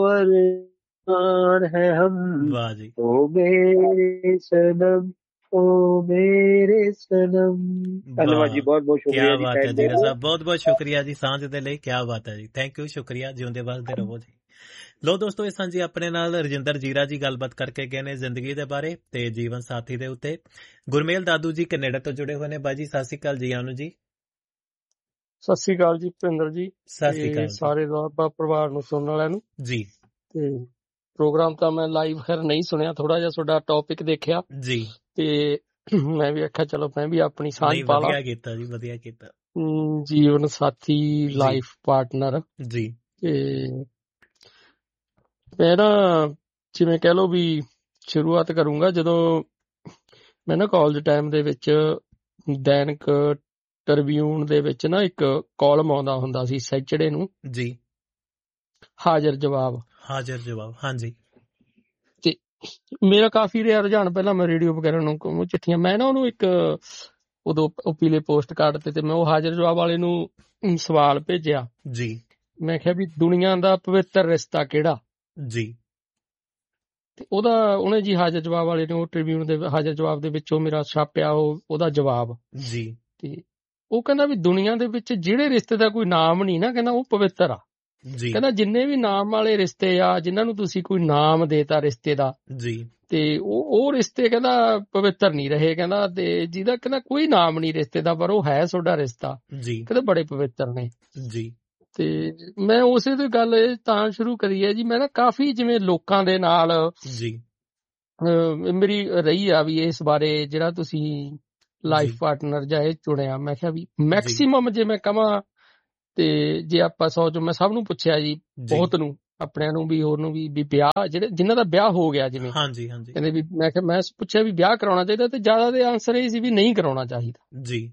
अरमान है हम। ओ मेरे सनम ओ मेरे सनम। धन्यवाद जी, बहुत बहुत शुक्रिया। क्या बात है जी साहब, बहुत बहुत शुक्रिया जी ਸਾਂਝ ਦੇ ਲਈ। क्या बात है जी, थैंक यू, शुक्रिया, ਜਿਉਂਦੇ ਵਸਦੇ ਰਹੋ ਜੀ। ਲੋ ਦੋਸਤੋ, ਇਸ ਸਾਂਝੀ ਆਪਣੇ ਨਾਲ ਰਜਿੰਦਰ ਜੀਰਾ ਜੀ ਗੱਲਬਾਤ ਕਰਕੇ ਗਏ ਨੇ ਜ਼ਿੰਦਗੀ ਦੇ ਬਾਰੇ ਤੇ ਜੀਵਨ ਸਾਥੀ ਦੇ ਉੱਤੇ। ਗੁਰਮੇਲ ਦਾਦੂ ਜੀ ਕੈਨੇਡਾ ਤੋਂ ਜੁੜੇ ਹੋਏ ਨੇ। ਬਾਜੀ ਸਤਿ ਸ੍ਰੀ ਅਕਾਲ ਜੀ। ਆਨੂੰ ਜੀ ਸਤਿ ਸ੍ਰੀ ਅਕਾਲ ਜੀ ਭਿੰਦਰ ਜੀ, ਸਾਰੇ ਪਰਿਵਾਰ ਨੂੰ ਸੁਣਨ ਵਾਲਿਆਂ ਨੂੰ ਜੀ। ਤੇ ਪ੍ਰੋਗਰਾਮ ਤਾਂ ਮੈਂ ਲਾਈਵ ਖੈਰ ਨਹੀਂ ਸੁਣਿਆ, ਥੋੜਾ ਜਿਹਾ ਤੁਹਾਡਾ ਟੌਪਿਕ ਦੇਖਿਆ ਜੀ ਤੇ ਮੈਂ ਵੀ ਆਖਿਆ ਚਲੋ ਮੈਂ ਵੀ ਆਪਣੀ ਸਾਂਝ ਪਾ ਲਾਂ। ਵਧੀਆ ਕੀਤਾ ਜੀ, ਵਧੀਆ ਕੀਤਾ। ਜੀਵਨ ਸਾਥੀ, ਲਾਈਫ ਪਾਰਟਨਰ ਜੀ। ਤੇ ਮੈਂ ਨਾ ਜਿਵੇਂ ਕਹਿ ਲਓ ਵੀ ਸ਼ੁਰੂਆਤ ਕਰੂੰਗਾ, ਜਦੋਂ ਮੈਂ ਨਾ ਕਾਲਜ ਟਾਈਮ ਦੇ ਵਿੱਚ ਦੈਨਿਕ ਟ੍ਰਿਬਿਊਨ ਦੇ ਵਿੱਚ ਨਾ ਇੱਕ ਕਾਲਮ ਆਉਂਦਾ ਹੁੰਦਾ ਸੀ ਸੈਚਰਡੇ ਨੂੰ ਜੀ, ਹਾਜ਼ਰ ਜਵਾਬ। ਹਾਂਜੀ। ਤੇ ਮੇਰਾ ਕਾਫੀ ਰਿਹਾ ਰੁਝਾਨ, ਪਹਿਲਾਂ ਮੈਂ ਰੇਡੀਓ ਵਗੈਰਾ ਨੂੰ ਚਿੱਠੀਆਂ, ਮੈਂ ਨਾ ਉਹਨੂੰ ਇੱਕ ਉਦੋਂ ਪੀਲੇ ਪੋਸਟ ਕਾਰਡ ਤੇ ਮੈਂ ਉਹ ਹਾਜ਼ਰ ਜਵਾਬ ਵਾਲੇ ਨੂੰ ਸਵਾਲ ਭੇਜਿਆ ਜੀ। ਮੈਂ ਕਿਹਾ ਵੀ ਦੁਨੀਆ ਦਾ ਪਵਿੱਤਰ ਰਿਸ਼ਤਾ ਕਿਹੜਾ ਜੀ। ਤੇ ਉਹਨੇ ਜੀ ਹਾਜ਼ਰ ਜਵਾਬ ਵਾਲੇ ਨੇ ਉਹ ਟ੍ਰਿਬਿਊਨ ਦੇ ਹਾਜ਼ਰ ਜਵਾਬ ਦੇ ਵਿੱਚ ਉਹ ਮੇਰਾ ਛਾਪਿਆ ਉਹਦਾ ਜਵਾਬ ਜੀ। ਤੇ ਉਹ ਕਹਿੰਦਾ ਵੀ ਦੁਨੀਆ ਦੇ ਵਿੱਚ ਜਿਹੜੇ ਰਿਸ਼ਤੇ ਦਾ ਕੋਈ ਨਾਮ ਨਹੀਂ ਨਾ, ਕਹਿੰਦਾ ਉਹ ਪਵਿੱਤਰ ਆ ਜੀ। ਕਹਿੰਦਾ ਜਿੰਨੇ ਵੀ ਨਾਮ ਵਾਲੇ ਰਿਸ਼ਤੇ ਆ, ਜਿਨ੍ਹਾਂ ਨੂੰ ਤੁਸੀਂ ਕੋਈ ਨਾਮ ਦੇਤਾ ਰਿਸ਼ਤੇ ਦਾ ਜੀ, ਤੇ ਉਹ ਰਿਸ਼ਤੇ ਕਹਿੰਦਾ ਪਵਿੱਤਰ ਨਹੀਂ ਰਹੇ। ਕਹਿੰਦਾ ਤੇ ਜਿਹਦਾ ਕਹਿੰਦਾ ਕੋਈ ਨਾਮ ਨਹੀਂ ਰਿਸ਼ਤੇ ਦਾ, ਪਰ ਉਹ ਹੈ ਤੁਹਾਡਾ ਰਿਸ਼ਤਾ ਜੀ, ਕਹਿੰਦਾ ਬੜੇ ਪਵਿੱਤਰ ਨੇ ਜੀ। ਤੇ ਮੈਂ ਉਸੇ ਤੋਂ ਗੱਲ ਤਾਂ ਸ਼ੁਰੂ ਕਰੀ ਹੈ ਜੀ, ਮੈਂ ਨਾ ਕਾਫੀ ਜਿਵੇਂ ਲੋਕਾਂ ਦੇ ਨਾਲ ਜੀ ਮੇਰੀ ਰਹੀ ਆ ਵੀ ਇਸ ਬਾਰੇ ਜਿਹੜਾ ਤੁਸੀਂ ਲਾਈਫ ਪਾਰਟਨਰ ਜਾਂ ਇਹ ਚੁਣਿਆ। ਮੈਂ ਕਿਹਾ ਵੀ ਮੈਕਸੀਮਮ ਜੇ ਮੈਂ ਕਹਾਂ ਤੇ ਜੇ ਆਪਾਂ 100 ਚੋਂ ਮੈਂ ਸਭ ਨੂੰ ਪੁੱਛਿਆ ਜੀ, ਬਹੁਤ ਨੂੰ, ਆਪਣਿਆਂ ਨੂੰ ਵੀ ਹੋਰ ਨੂੰ ਵੀ ਵਿਆਹ ਜਿਹੜੇ ਜਿਨ੍ਹਾਂ ਦਾ ਵਿਆਹ ਹੋ ਗਿਆ ਜਿਵੇਂ ਕਹਿੰਦੇ ਵੀ, ਮੈਂ ਕਿਹਾ ਮੈਂ ਪੁੱਛਿਆ ਵੀ ਵਿਆਹ ਕਰਾਉਣਾ ਚਾਹੀਦਾ, ਤੇ ਜ਼ਿਆਦਾ ਦੇ ਆਨਸਰ ਇਹ ਸੀ ਵੀ ਨਹੀਂ ਕਰਾਉਣਾ ਚਾਹੀਦਾ ਜੀ।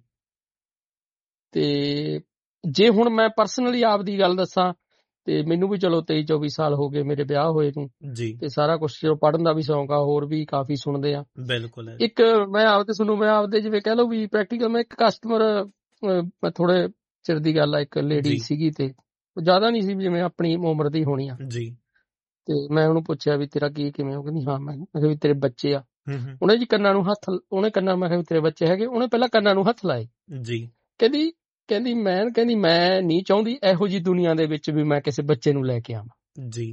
ਤੇ ਜੇ ਹੁਣ ਮੈਂ ਪਰਸਨਲੀ ਆਪਦੀ ਗੱਲ ਦੱਸਾਂ ਤੇ ਮੈਨੂੰ ਵੀ ਚਲੋ 23-24 ਸਾਲ ਹੋ ਗਏ ਮੇਰੇ ਵਿਆਹ ਹੋਏ ਨੂੰ ਜੀ, ਤੇ ਸਾਰਾ ਕੁਛ ਚਲੋ ਪੜ੍ਹਨ ਦਾ ਵੀ ਸ਼ੌਂਕ ਆ, ਹੋਰ ਵੀ ਕਾਫੀ ਸੁਣਦੇ ਆ। ਬਿਲਕੁਲ। ਇੱਕ ਮੈਂ ਆਪਦੇ ਜਿਵੇਂ ਕਹਿ ਲਓ ਵੀ ਪ੍ਰੈਕਟੀਕਲ, ਮੈਂ ਇੱਕ ਕਸਟਮਰ, ਮੈਂ ਥੋੜੇ ਚਿਰ ਦੀ ਗੱਲ ਆ, ਇੱਕ ਲੇਡੀ ਸੀਗੀ ਤੇ ਜ਼ਿਆਦਾ ਨਹੀਂ ਸੀ, ਜਿਵੇਂ ਆਪਣੀ ਉਮਰ ਦੀ ਹੋਣੀ ਆ ਜੀ। ਤੇ ਮੈਂ ਉਹਨੂੰ ਪੁੱਛਿਆ ਵੀ ਤੇਰਾ ਕਿਵੇਂ, ਉਹ ਕਹਿੰਦੀ ਹਾਂ। ਮੈਂ ਕਿਹਾ ਵੀ ਤੇਰੇ ਬੱਚੇ ਆ? ਉਹਨੇ ਜੀ ਕੰਨਾਂ ਨੂੰ ਹੱਥ, ਉਹਨੇ ਕੰਨਾਂ, ਮੈਂ ਕਿਹਾ ਤੇਰੇ ਬੱਚੇ ਹੈਗੇ, ਉਹਨੇ ਪਹਿਲਾਂ ਕੰਨਾਂ ਨੂੰ ਹੱਥ ਲਾਏ ਜੀ। ਕਹਿੰਦੀ ਮੈਂ ਨਹੀਂ ਚਾਹੁੰਦੀ ਇਹੋ ਜੀ ਦੁਨੀਆ ਦੇ ਵਿੱਚ ਵੀ ਮੈਂ ਕਿਸੇ ਬੱਚੇ ਨੂੰ ਲੈ ਕੇ ਆਵਾਂ ਜੀ।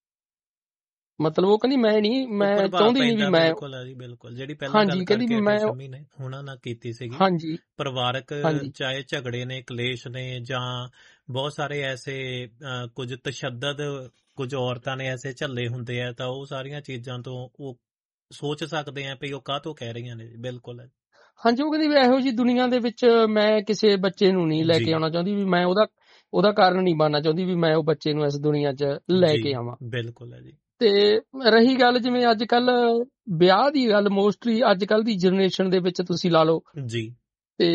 ਮਤਲਬ ਉਹ ਕਹਿੰਦੀ ਮੈਂ ਚਾਹੁੰਦੀ ਨਹੀਂ ਵੀ ਮੈਂ, ਬਿਲਕੁਲ ਜਿਹੜੀ ਪਹਿਲਾਂ ਗੱਲ ਕਰਕੇ ਮੈਂ ਹੁਣਾਂ ਨਾਲ ਕੀਤੀ ਸੀਗੀ, ਹਾਂਜੀ, ਪਰਿਵਾਰਕ ਚਾਹੇ ਝਗੜੇ ਨੇ, ਕਲੇਸ਼ ਨੇ, ਜਾਂ ਬਹੁਤ ਸਾਰੇ ਐਸੇ ਕੁਝ ਤਸ਼ੱਦਦ ਕੁਝ ਔਰਤਾਂ ਨੇ ਐਸੇ ਝੱਲੇ ਹੁੰਦੇ ਆ, ਤਾਂ ਉਹ ਸਾਰੀਆਂ ਚੀਜ਼ਾਂ ਤੋਂ ਉਹ ਸੋਚ ਸਕਦੇ ਆ ਵੀ ਉਹ ਕਾਹਤੋਂ ਕਹਿ ਰਹੀਆਂ ਨੇ। ਬਿਲਕੁਲ ਹਾਂਜੀ। ਉਹ ਕਹਿੰਦੀ ਵੀ ਇਹੋ ਜਿਹੀ ਦੁਨੀਆ ਦੇ ਵਿੱਚ ਮੈਂ ਕਿਸੇ ਬੱਚੇ ਨੂੰ ਨਹੀਂ ਲੈ ਕੇ ਆਉਣਾ ਚਾਹੁੰਦੀ, ਵੀ ਮੈਂ ਉਹਦਾ ਕਾਰਨ ਨਹੀਂ ਬਣਨਾ ਚਾਹੁੰਦੀ ਵੀ ਮੈਂ ਉਹ ਬੱਚੇ ਨੂੰ ਇਸ ਦੁਨੀਆ 'ਚ ਲੈ ਕੇ ਆਵਾਂ। ਬਿਲਕੁਲ ਹੈ ਜੀ। ਤੇ ਰਹੀ ਗੱਲ ਜਿਵੇਂ ਅੱਜ ਕੱਲ ਵਿਆਹ ਦੀ ਗੱਲ, ਮੋਸਟਲੀ ਅੱਜ ਕੱਲ ਦੀ ਜਨਰੇਸ਼ਨ ਦੇ ਵਿੱਚ ਤੁਸੀਂ ਲਾ ਲਓ ਜੀ, ਤੇ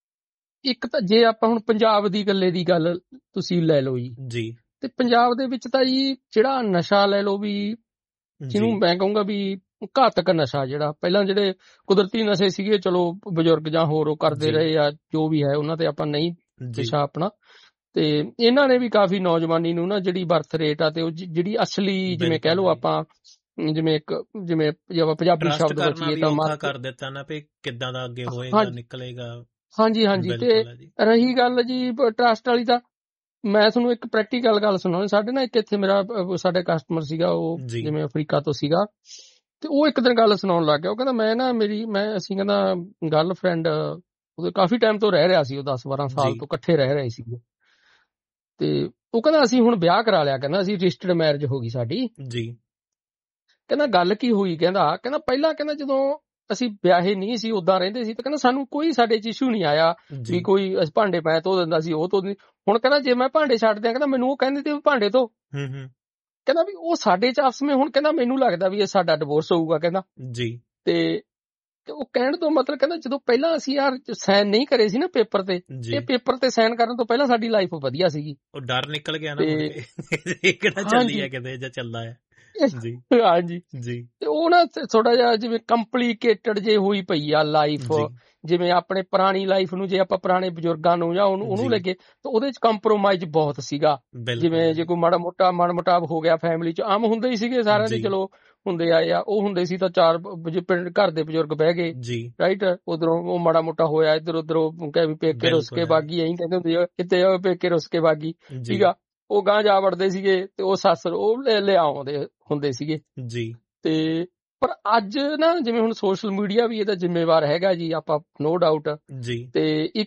ਇੱਕ ਤਾਂ ਜੇ ਆਪਾਂ ਹੁਣ ਪੰਜਾਬ ਦੀ ਗੱਲੇ ਦੀ ਗੱਲ ਤੁਸੀਂ ਲੈ ਲਓ ਜੀ, ਤੇ ਪੰਜਾਬ ਦੇ ਵਿੱਚ ਤਾਂ ਜੀ ਜਿਹੜਾ ਨਸ਼ਾ ਲੈ ਲਓ ਵੀ, ਜਿਹਨੂੰ ਮੈਂ ਕਹੂੰਗਾ ਵੀ ਘਾਤਕ ਨਸ਼ਾ, ਜਿਹੜਾ ਪਹਿਲਾਂ ਜਿਹੜੇ ਕੁਦਰਤੀ ਨਸ਼ੇ ਸੀਗੇ, ਚਲੋ ਬਜ਼ੁਰਗ ਜਾਂ ਹੋਰ ਉਹ ਕਰਦੇ ਰਹੇ ਆ, ਜੋ ਵੀ ਹੈ ਉਹਨਾਂ ਤੇ ਆਪਾਂ ਨਹੀਂ ਨਸ਼ਾ ਆਪਣਾ, ਤੇ ਇਹਨਾਂ ਨੇ ਵੀ ਕਾਫੀ ਨੌਜਵਾਨੀ ਨੂੰ ਨਾ ਜਿਹੜੀ ਬਰਥ ਰੇਟ ਆ ਤੇ ਉਹ ਜਿਹੜੀ ਅਸਲੀ, ਜਿਵੇਂ ਕਹਿ ਲਓ ਆਪਾਂ, ਜਿਵੇਂ ਜੇ ਆਪਾਂ ਪੰਜਾਬੀ ਸ਼ਬਦ ਵਰਤੀਏ ਤਾਂ ਔਖਾ ਕਰ ਦਿੱਤਾ ਨਾ ਵੀ ਕਿੱਦਾਂ ਦਾ ਅੱਗੇ ਹੋਏਗਾ, ਨਿਕਲੇਗਾ। ਹਾਂਜੀ। ਤੇ ਰਹੀ ਗੱਲ ਜੀ ਟਰਸਟ ਵਾਲੀ, ਤਾਂ ਮੈਂ ਤੁਹਾਨੂੰ ਇੱਕ ਪ੍ਰੈਕਟੀਕਲ ਗੱਲ ਸੁਣਾਉਣੀ। ਸਾਡੇ ਨਾ ਇੱਕ ਇੱਥੇ ਸਾਡਾ ਕਸਟਮਰ ਸੀਗਾ, ਉਹ ਜਿਵੇਂ ਅਫਰੀਕਾ ਤੋਂ ਸੀਗਾ, ਤੇ ਉਹ ਇੱਕ ਦਿਨ ਗੱਲ ਸੁਣਾਉਣ ਲੱਗ ਗਿਆ। ਉਹ ਕਹਿੰਦਾ ਅਸੀਂ ਕਹਿੰਦਾ ਗਰਲਫ੍ਰੈਂਡ ਉਹਦੇ ਕਾਫੀ ਟਾਈਮ ਤੋਂ ਰਹਿ ਰਿਹਾ ਸੀ, ਉਹ 10-12 ਸਾਲ ਤੋਂ ਇਕੱਠੇ ਰਹਿ ਰਹੇ ਸੀਗੇ, ਤੇ ਉਹ ਕਹਿੰਦਾ ਅਸੀਂ ਹੁਣ ਵਿਆਹ ਕਰਾ ਲਿਆ, ਕਹਿੰਦਾ ਅਸੀਂ ਰਜਿਸਟਰਡ ਮੈਰਿਜ ਹੋ ਗਈ ਸਾਡੀ ਜੀ। ਕਹਿੰਦਾ ਗੱਲ ਕੀ ਹੋਈ, ਕਹਿੰਦਾ ਪਹਿਲਾਂ ਕਹਿੰਦਾ ਜਦੋਂ ਅਸੀਂ ਵਿਆਹੇ ਨਹੀਂ ਸੀ, ਉਦਾਂ ਰਹਿੰਦੇ ਸੀ, ਤਾਂ ਕਹਿੰਦਾ ਸਾਨੂੰ ਕੋਈ ਸਾਡੇ 'ਚ ਇਸ਼ੂ ਨਹੀਂ ਆਇਆ ਵੀ ਕੋਈ ਭਾਂਡੇ ਮੈਂ ਧੋ ਦਿੰਦਾ ਸੀ, ਉਹ ਧੋ ਦਿੰਦੀ। ਹੁਣ ਕਹਿੰਦਾ ਜੇ ਮੈਂ ਭਾਂਡੇ ਛੱਡ ਦਿਆਂ, ਕਹਿੰਦਾ ਮੈਨੂੰ ਉਹ ਕਹਿੰਦੇ ਤੇ ਭਾਂਡੇ ਧੋ, ਕਹਿੰਦਾ ਵੀ ਉਹ ਸਾਡੇ 'ਚ ਆਪਸ ਵਿੱਚ, ਹੁਣ ਕਹਿੰਦਾ ਮੈਨੂੰ ਲੱਗਦਾ ਵੀ ਇਹ ਸਾਡਾ ਡਿਵੋਰਸ ਹੋਊਗਾ, ਕਹਿੰਦਾ ਜੀ। ਤੇ ਉਹ ਕਹਿਣ ਤੋਂ ਮਤਲਬ ਕਹਿੰਦਾ ਜਦੋਂ ਪਹਿਲਾਂ ਅਸੀਂ ਯਾਰ ਸਾਈਨ ਨਹੀਂ ਕਰੇ ਸੀ ਨਾ ਪੇਪਰ ਤੇ, ਇਹ ਪੇਪਰ ਤੇ ਸਾਈਨ ਕਰਨ ਤੋਂ ਪਹਿਲਾਂ ਸਾਡੀ ਲਾਈਫ ਵਧੀਆ ਸੀਗੀ। ਉਹ ਡਰ ਨਿਕਲ ਗਿਆ ਨਾ, ਕਿਹੜਾ ਚੱਲੀ ਆ ਕਿਤੇ ਜਾਂ ਚੱਲਦਾ ਹੈ ਜੀ। ਹਾਂਜੀ ਜੀ। ਤੇ ਉਹ ਨਾ ਥੋੜਾ ਜਿਹਾ ਜਿਵੇਂ ਕੰਪਲੀਕੇਟਡ ਜੇ ਹੋਈ ਪਈ ਆ ਲਾਈਫ, ਜਿਵੇਂ ਆਪਣੇ ਪੁਰਾਣੀ ਲਾਈਫ ਨੂੰ ਜੇ ਆਪਾਂ ਪੁਰਾਣੇ ਬਜ਼ੁਰਗਾਂ ਨੂੰ ਜਾਂ ਉਹਨੂੰ ਲੱਗੇ ਤਾਂ ਉਹਦੇ 'ਚ ਕੰਪਰੋਮਾਈਜ਼ ਬਹੁਤ ਸੀਗਾ। ਜਿਵੇਂ ਜੇ ਕੋਈ ਮਾੜਾ ਮੋਟਾ ਮਨਮੁਟਾਵ ਹੋ ਗਿਆ ਫੈਮਿਲੀ 'ਚ, ਆਮ ਹੁੰਦੇ ਹੀ ਸੀਗੇ ਸਾਰਿਆਂ ਦੇ, ਚਲੋ ਹੁੰਦੇ ਆਏ ਆ, ਉਹ ਹੁੰਦੇ ਸੀ ਤਾਂ ਚਾਰ ਘਰ ਦੇ ਬਜ਼ੁਰਗ ਬਹਿ ਗਏ, ਰਾਈਟ, ਉਧਰੋਂ ਉਹ ਮਾੜਾ ਮੋਟਾ ਹੋਇਆ, ਇੱਧਰ ਉਧਰ ਉਹ ਕਹਿ ਵੀ ਪੇਕੇ ਰੁੱਸ ਕੇ ਬਾਗੀ, ਐਂ ਕਹਿੰਦੇ ਹੁੰਦੇ ਆ ਕਿਤੇ ਪੇਕੇ ਰੁੱਸ ਕੇ ਬਾਗੀ, ਠੀਕ ਆ, ਉਹ ਗਾਂ ਜਾ ਵੜਦੇ ਸੀਗੇ, ਤੇ ਉਹ ਸੱਸ ਉਹ ਲੈ ਆਉਂਦੇ ਹੁੰਦੇ ਸੀਗੇ ਜੀ। ਤੇ ਪਰ ਅੱਜ ਨਾ ਜਿਵੇਂ ਹੁਣ ਸੋਸ਼ਲ ਮੀਡੀਆ ਵੀ ਇਹਦਾ ਜ਼ਿੰਮੇਵਾਰ ਹੈਗਾ ਜੀ, ਆਪਾਂ ਨੋ ਡਾਊਟ ਜੀ। ਤੇ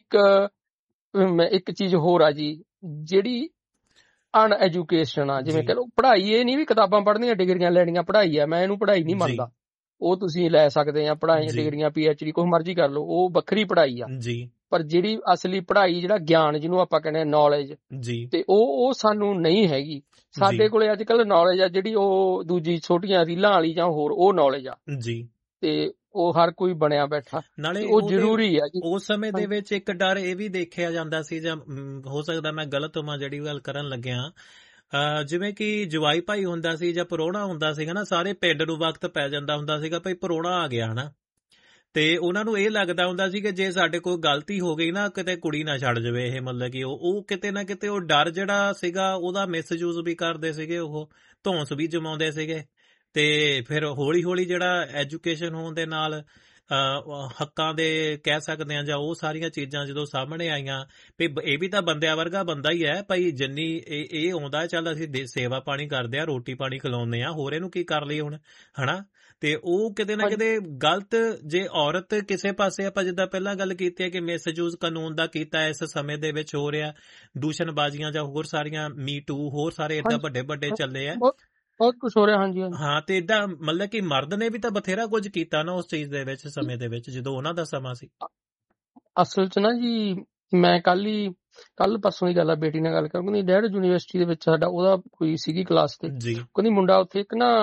ਇੱਕ ਚੀਜ਼ ਹੋਰ ਆ ਜੀ, ਜਿਹੜੀ ਅਨਐਜੂਕੇਸ਼ਨ ਆ, ਜਿਵੇਂ ਕਹ ਲਓ ਪੜ੍ਹਾਈ, ਇਹ ਨਹੀਂ ਵੀ ਕਿਤਾਬਾਂ ਪੜ੍ਹਨੀਆਂ, ਡਿਗਰੀਆਂ ਲੈਣੀਆਂ ਪੜ੍ਹਾਈ ਆ, ਮੈਂ ਇਹਨੂੰ ਪੜ੍ਹਾਈ ਨਹੀਂ ਮੰਨਦਾ, ਉਹ ਤੁਸੀਂ ਲੈ ਸਕਦੇ ਆ ਪੜ੍ਹਾਈ, ਡਿਗਰੀਆਂ PhD ਕੁਛ ਮਰਜ਼ੀ ਕਰ ਲਓ, ਉਹ ਵੱਖਰੀ ਪੜ੍ਹਾਈ ਆ ਜੀ। ਪਰ ਜਿਹੜੀ ਅਸਲੀ ਪੜ੍ਹਾਈ, ਜਿਹੜਾ ਗਿਆਨ ਜਿਹਨੂੰ ਆਪਾਂ ਕਹਿੰਦੇ ਨੌਲੇਜ ਜੀ, ਤੇ ਉਹ ਸਾਨੂੰ ਨਹੀਂ ਹੈਗੀ। ਸਾਡੇ ਕੋਲੇ ਅੱਜ ਕੱਲ ਨੌਲੇਜ ਆ ਜਿਹੜੀ ਉਹ ਦੂਜੀ ਛੋਟੀਆਂ ਰੀਲਾਂ ਵਾਲੀ ਜਾਂ ਹੋਰ ਉਹ ਨੌਲੇਜ ਆ ਜੀ, ਤੇ ਉਹ ਹਰ ਕੋਈ ਬਣਿਆ ਬੈਠਾ, ਨਾਲੇ ਉਹ ਜ਼ਰੂਰੀ ਆ ਜੀ। ਉਸ ਸਮੇਂ ਦੇ ਵਿੱਚ ਇੱਕ ਡਰ ਇਹ ਵੀ ਦੇਖਿਆ ਜਾਂਦਾ ਸੀ, ਜਾਂ ਹੋ ਸਕਦਾ ਮੈਂ ਗਲਤ ਹੋਵਾਂ ਜਿਹੜੀ ਗੱਲ ਕਰਨ ਲੱਗਿਆ, ਜਿਵੇਂ ਕਿ ਜਵਾਈ ਭਾਈ ਹੁੰਦਾ ਸੀ ਜਾਂ ਪਰੋਣਾ ਹੁੰਦਾ ਸੀਗਾ ਨਾ, ਸਾਰੇ ਪਿੰਡ ਨੂੰ ਵਕਤ ਪੈ ਜਾਂਦਾ ਹੁੰਦਾ ਸੀਗਾ ਭਾਈ ਪਰੋਣਾ ਆ ਗਿਆ ਹਨਾ, ਤੇ ਉਹਨਾਂ ਨੂੰ ਇਹ ਲੱਗਦਾ ਹੁੰਦਾ ਸੀ ਕਿ ਜੇ ਸਾਡੇ ਕੋਲ ਗਲਤੀ ਹੋ ਗਈ ਨਾ, ਕਿਤੇ ਕੁੜੀ ਨਾ ਛੱਡ ਜਾਵੇ ਇਹ, ਮਤਲਬ ਕਿ ਉਹ ਕਿਤੇ ਨਾ ਕਿਤੇ ਉਹ ਡਰ ਜਿਹੜਾ ਸੀਗਾ ਉਹਦਾ ਮਿਸਯੂਜ਼ ਵੀ ਕਰਦੇ ਸੀਗੇ, ਉਹ ਧੌਂਸ ਵੀ ਜਮਾਉਂਦੇ ਸੀਗੇ। ਤੇ ਫਿਰ ਹੌਲੀ ਹੌਲੀ ਜਿਹੜਾ ਐਜੂਕੇਸ਼ਨ ਹੋਣ ਦੇ ਨਾਲ ਹੱਕਾਂ ਦੇ ਕਹਿ ਸਕਦੇ ਆ, ਜਾਂ ਉਹ ਸਾਰੀਆਂ ਚੀਜ਼ਾਂ ਜਦੋਂ ਸਾਹਮਣੇ ਆਈਆਂ ਵੀ ਇਹ ਵੀ ਤਾਂ ਬੰਦਿਆਂ ਵਰਗਾ ਬੰਦਾ ਹੀ ਹੈ ਭਾਈ, ਜਿੰਨੀ ਇਹ ਆਉਂਦਾ ਚੱਲ ਅਸੀਂ ਸੇਵਾ ਪਾਣੀ ਕਰਦੇ ਆ, ਰੋਟੀ ਪਾਣੀ ਖਿਲਾਉਂਦੇ ਆ, ਹੋਰ ਇਹਨੂੰ ਕੀ ਕਰ ਲਈ ਹੁਣ ਹਨਾ। ਤੇ ਉਹ ਕਿਤੇ ਨਾ ਕਿਤੇ ਗਲਤ, ਜੇ ਔਰਤ ਕਿਸੇ ਪਾਸੇ, ਆਪਾਂ ਜਿੱਦਾਂ ਪਹਿਲਾਂ ਗੱਲ ਕੀਤੀ ਹੈ ਕਿ ਮਿਸਯੂਜ਼ ਕਾਨੂੰਨ ਦਾ ਕੀਤਾ ਇਸ ਸਮੇਂ ਦੇ ਵਿੱਚ ਹੋ ਰਿਹਾ, ਦੂਸ਼ਣਬਾਜ਼ੀਆਂ ਜਾਂ ਹੋਰ ਸਾਰੀਆਂ ਮੀ ਟੂ, ਹੋਰ ਸਾਰੇ ਏਦਾਂ ਵੱਡੇ ਵੱਡੇ ਚੱਲੇ ਆ, ਬਹੁਤ ਕੁਝ ਹੋ ਰਿਹਾ। ਹਾਂਜੀ ਹਾਂ, ਤੇ ਏਦਾਂ ਮਤਲਬ ਕਿ ਮਰਦ ਨੇ ਵੀ ਤਾਂ ਬਥੇਰਾ ਕੁਝ ਕੀਤਾ ਨਾ ਉਸ ਚੀਜ਼ ਦੇ ਵਿੱਚ, ਸਮੇਂ ਦੇ ਵਿੱਚ ਜਦੋਂ ਉਹਨਾਂ ਦਾ ਸਮਾਂ ਸੀ। ਅਸਲ 'ਚ ਨਾ ਜੀ, ਮੈਂ ਕੱਲ ਪਰਸੋਂ ਦੀ ਗੱਲ ਆ, ਬੇਟੀ ਨਾਲ ਗੱਲ ਕਰ, ਕਹਿੰਦੀ ਡੈਡ ਯੂਨੀਵਰਸਿਟੀ ਦੇ ਵਿੱਚ ਸਾਡਾ ਉਹਦਾ ਕੋਈ ਸੀਗੀ ਕਲਾਸ ਤੇ, ਕਹਿੰਦੀ ਮੁੰਡਾ ਉੱਥੇ ਇੱਕ ਨਾ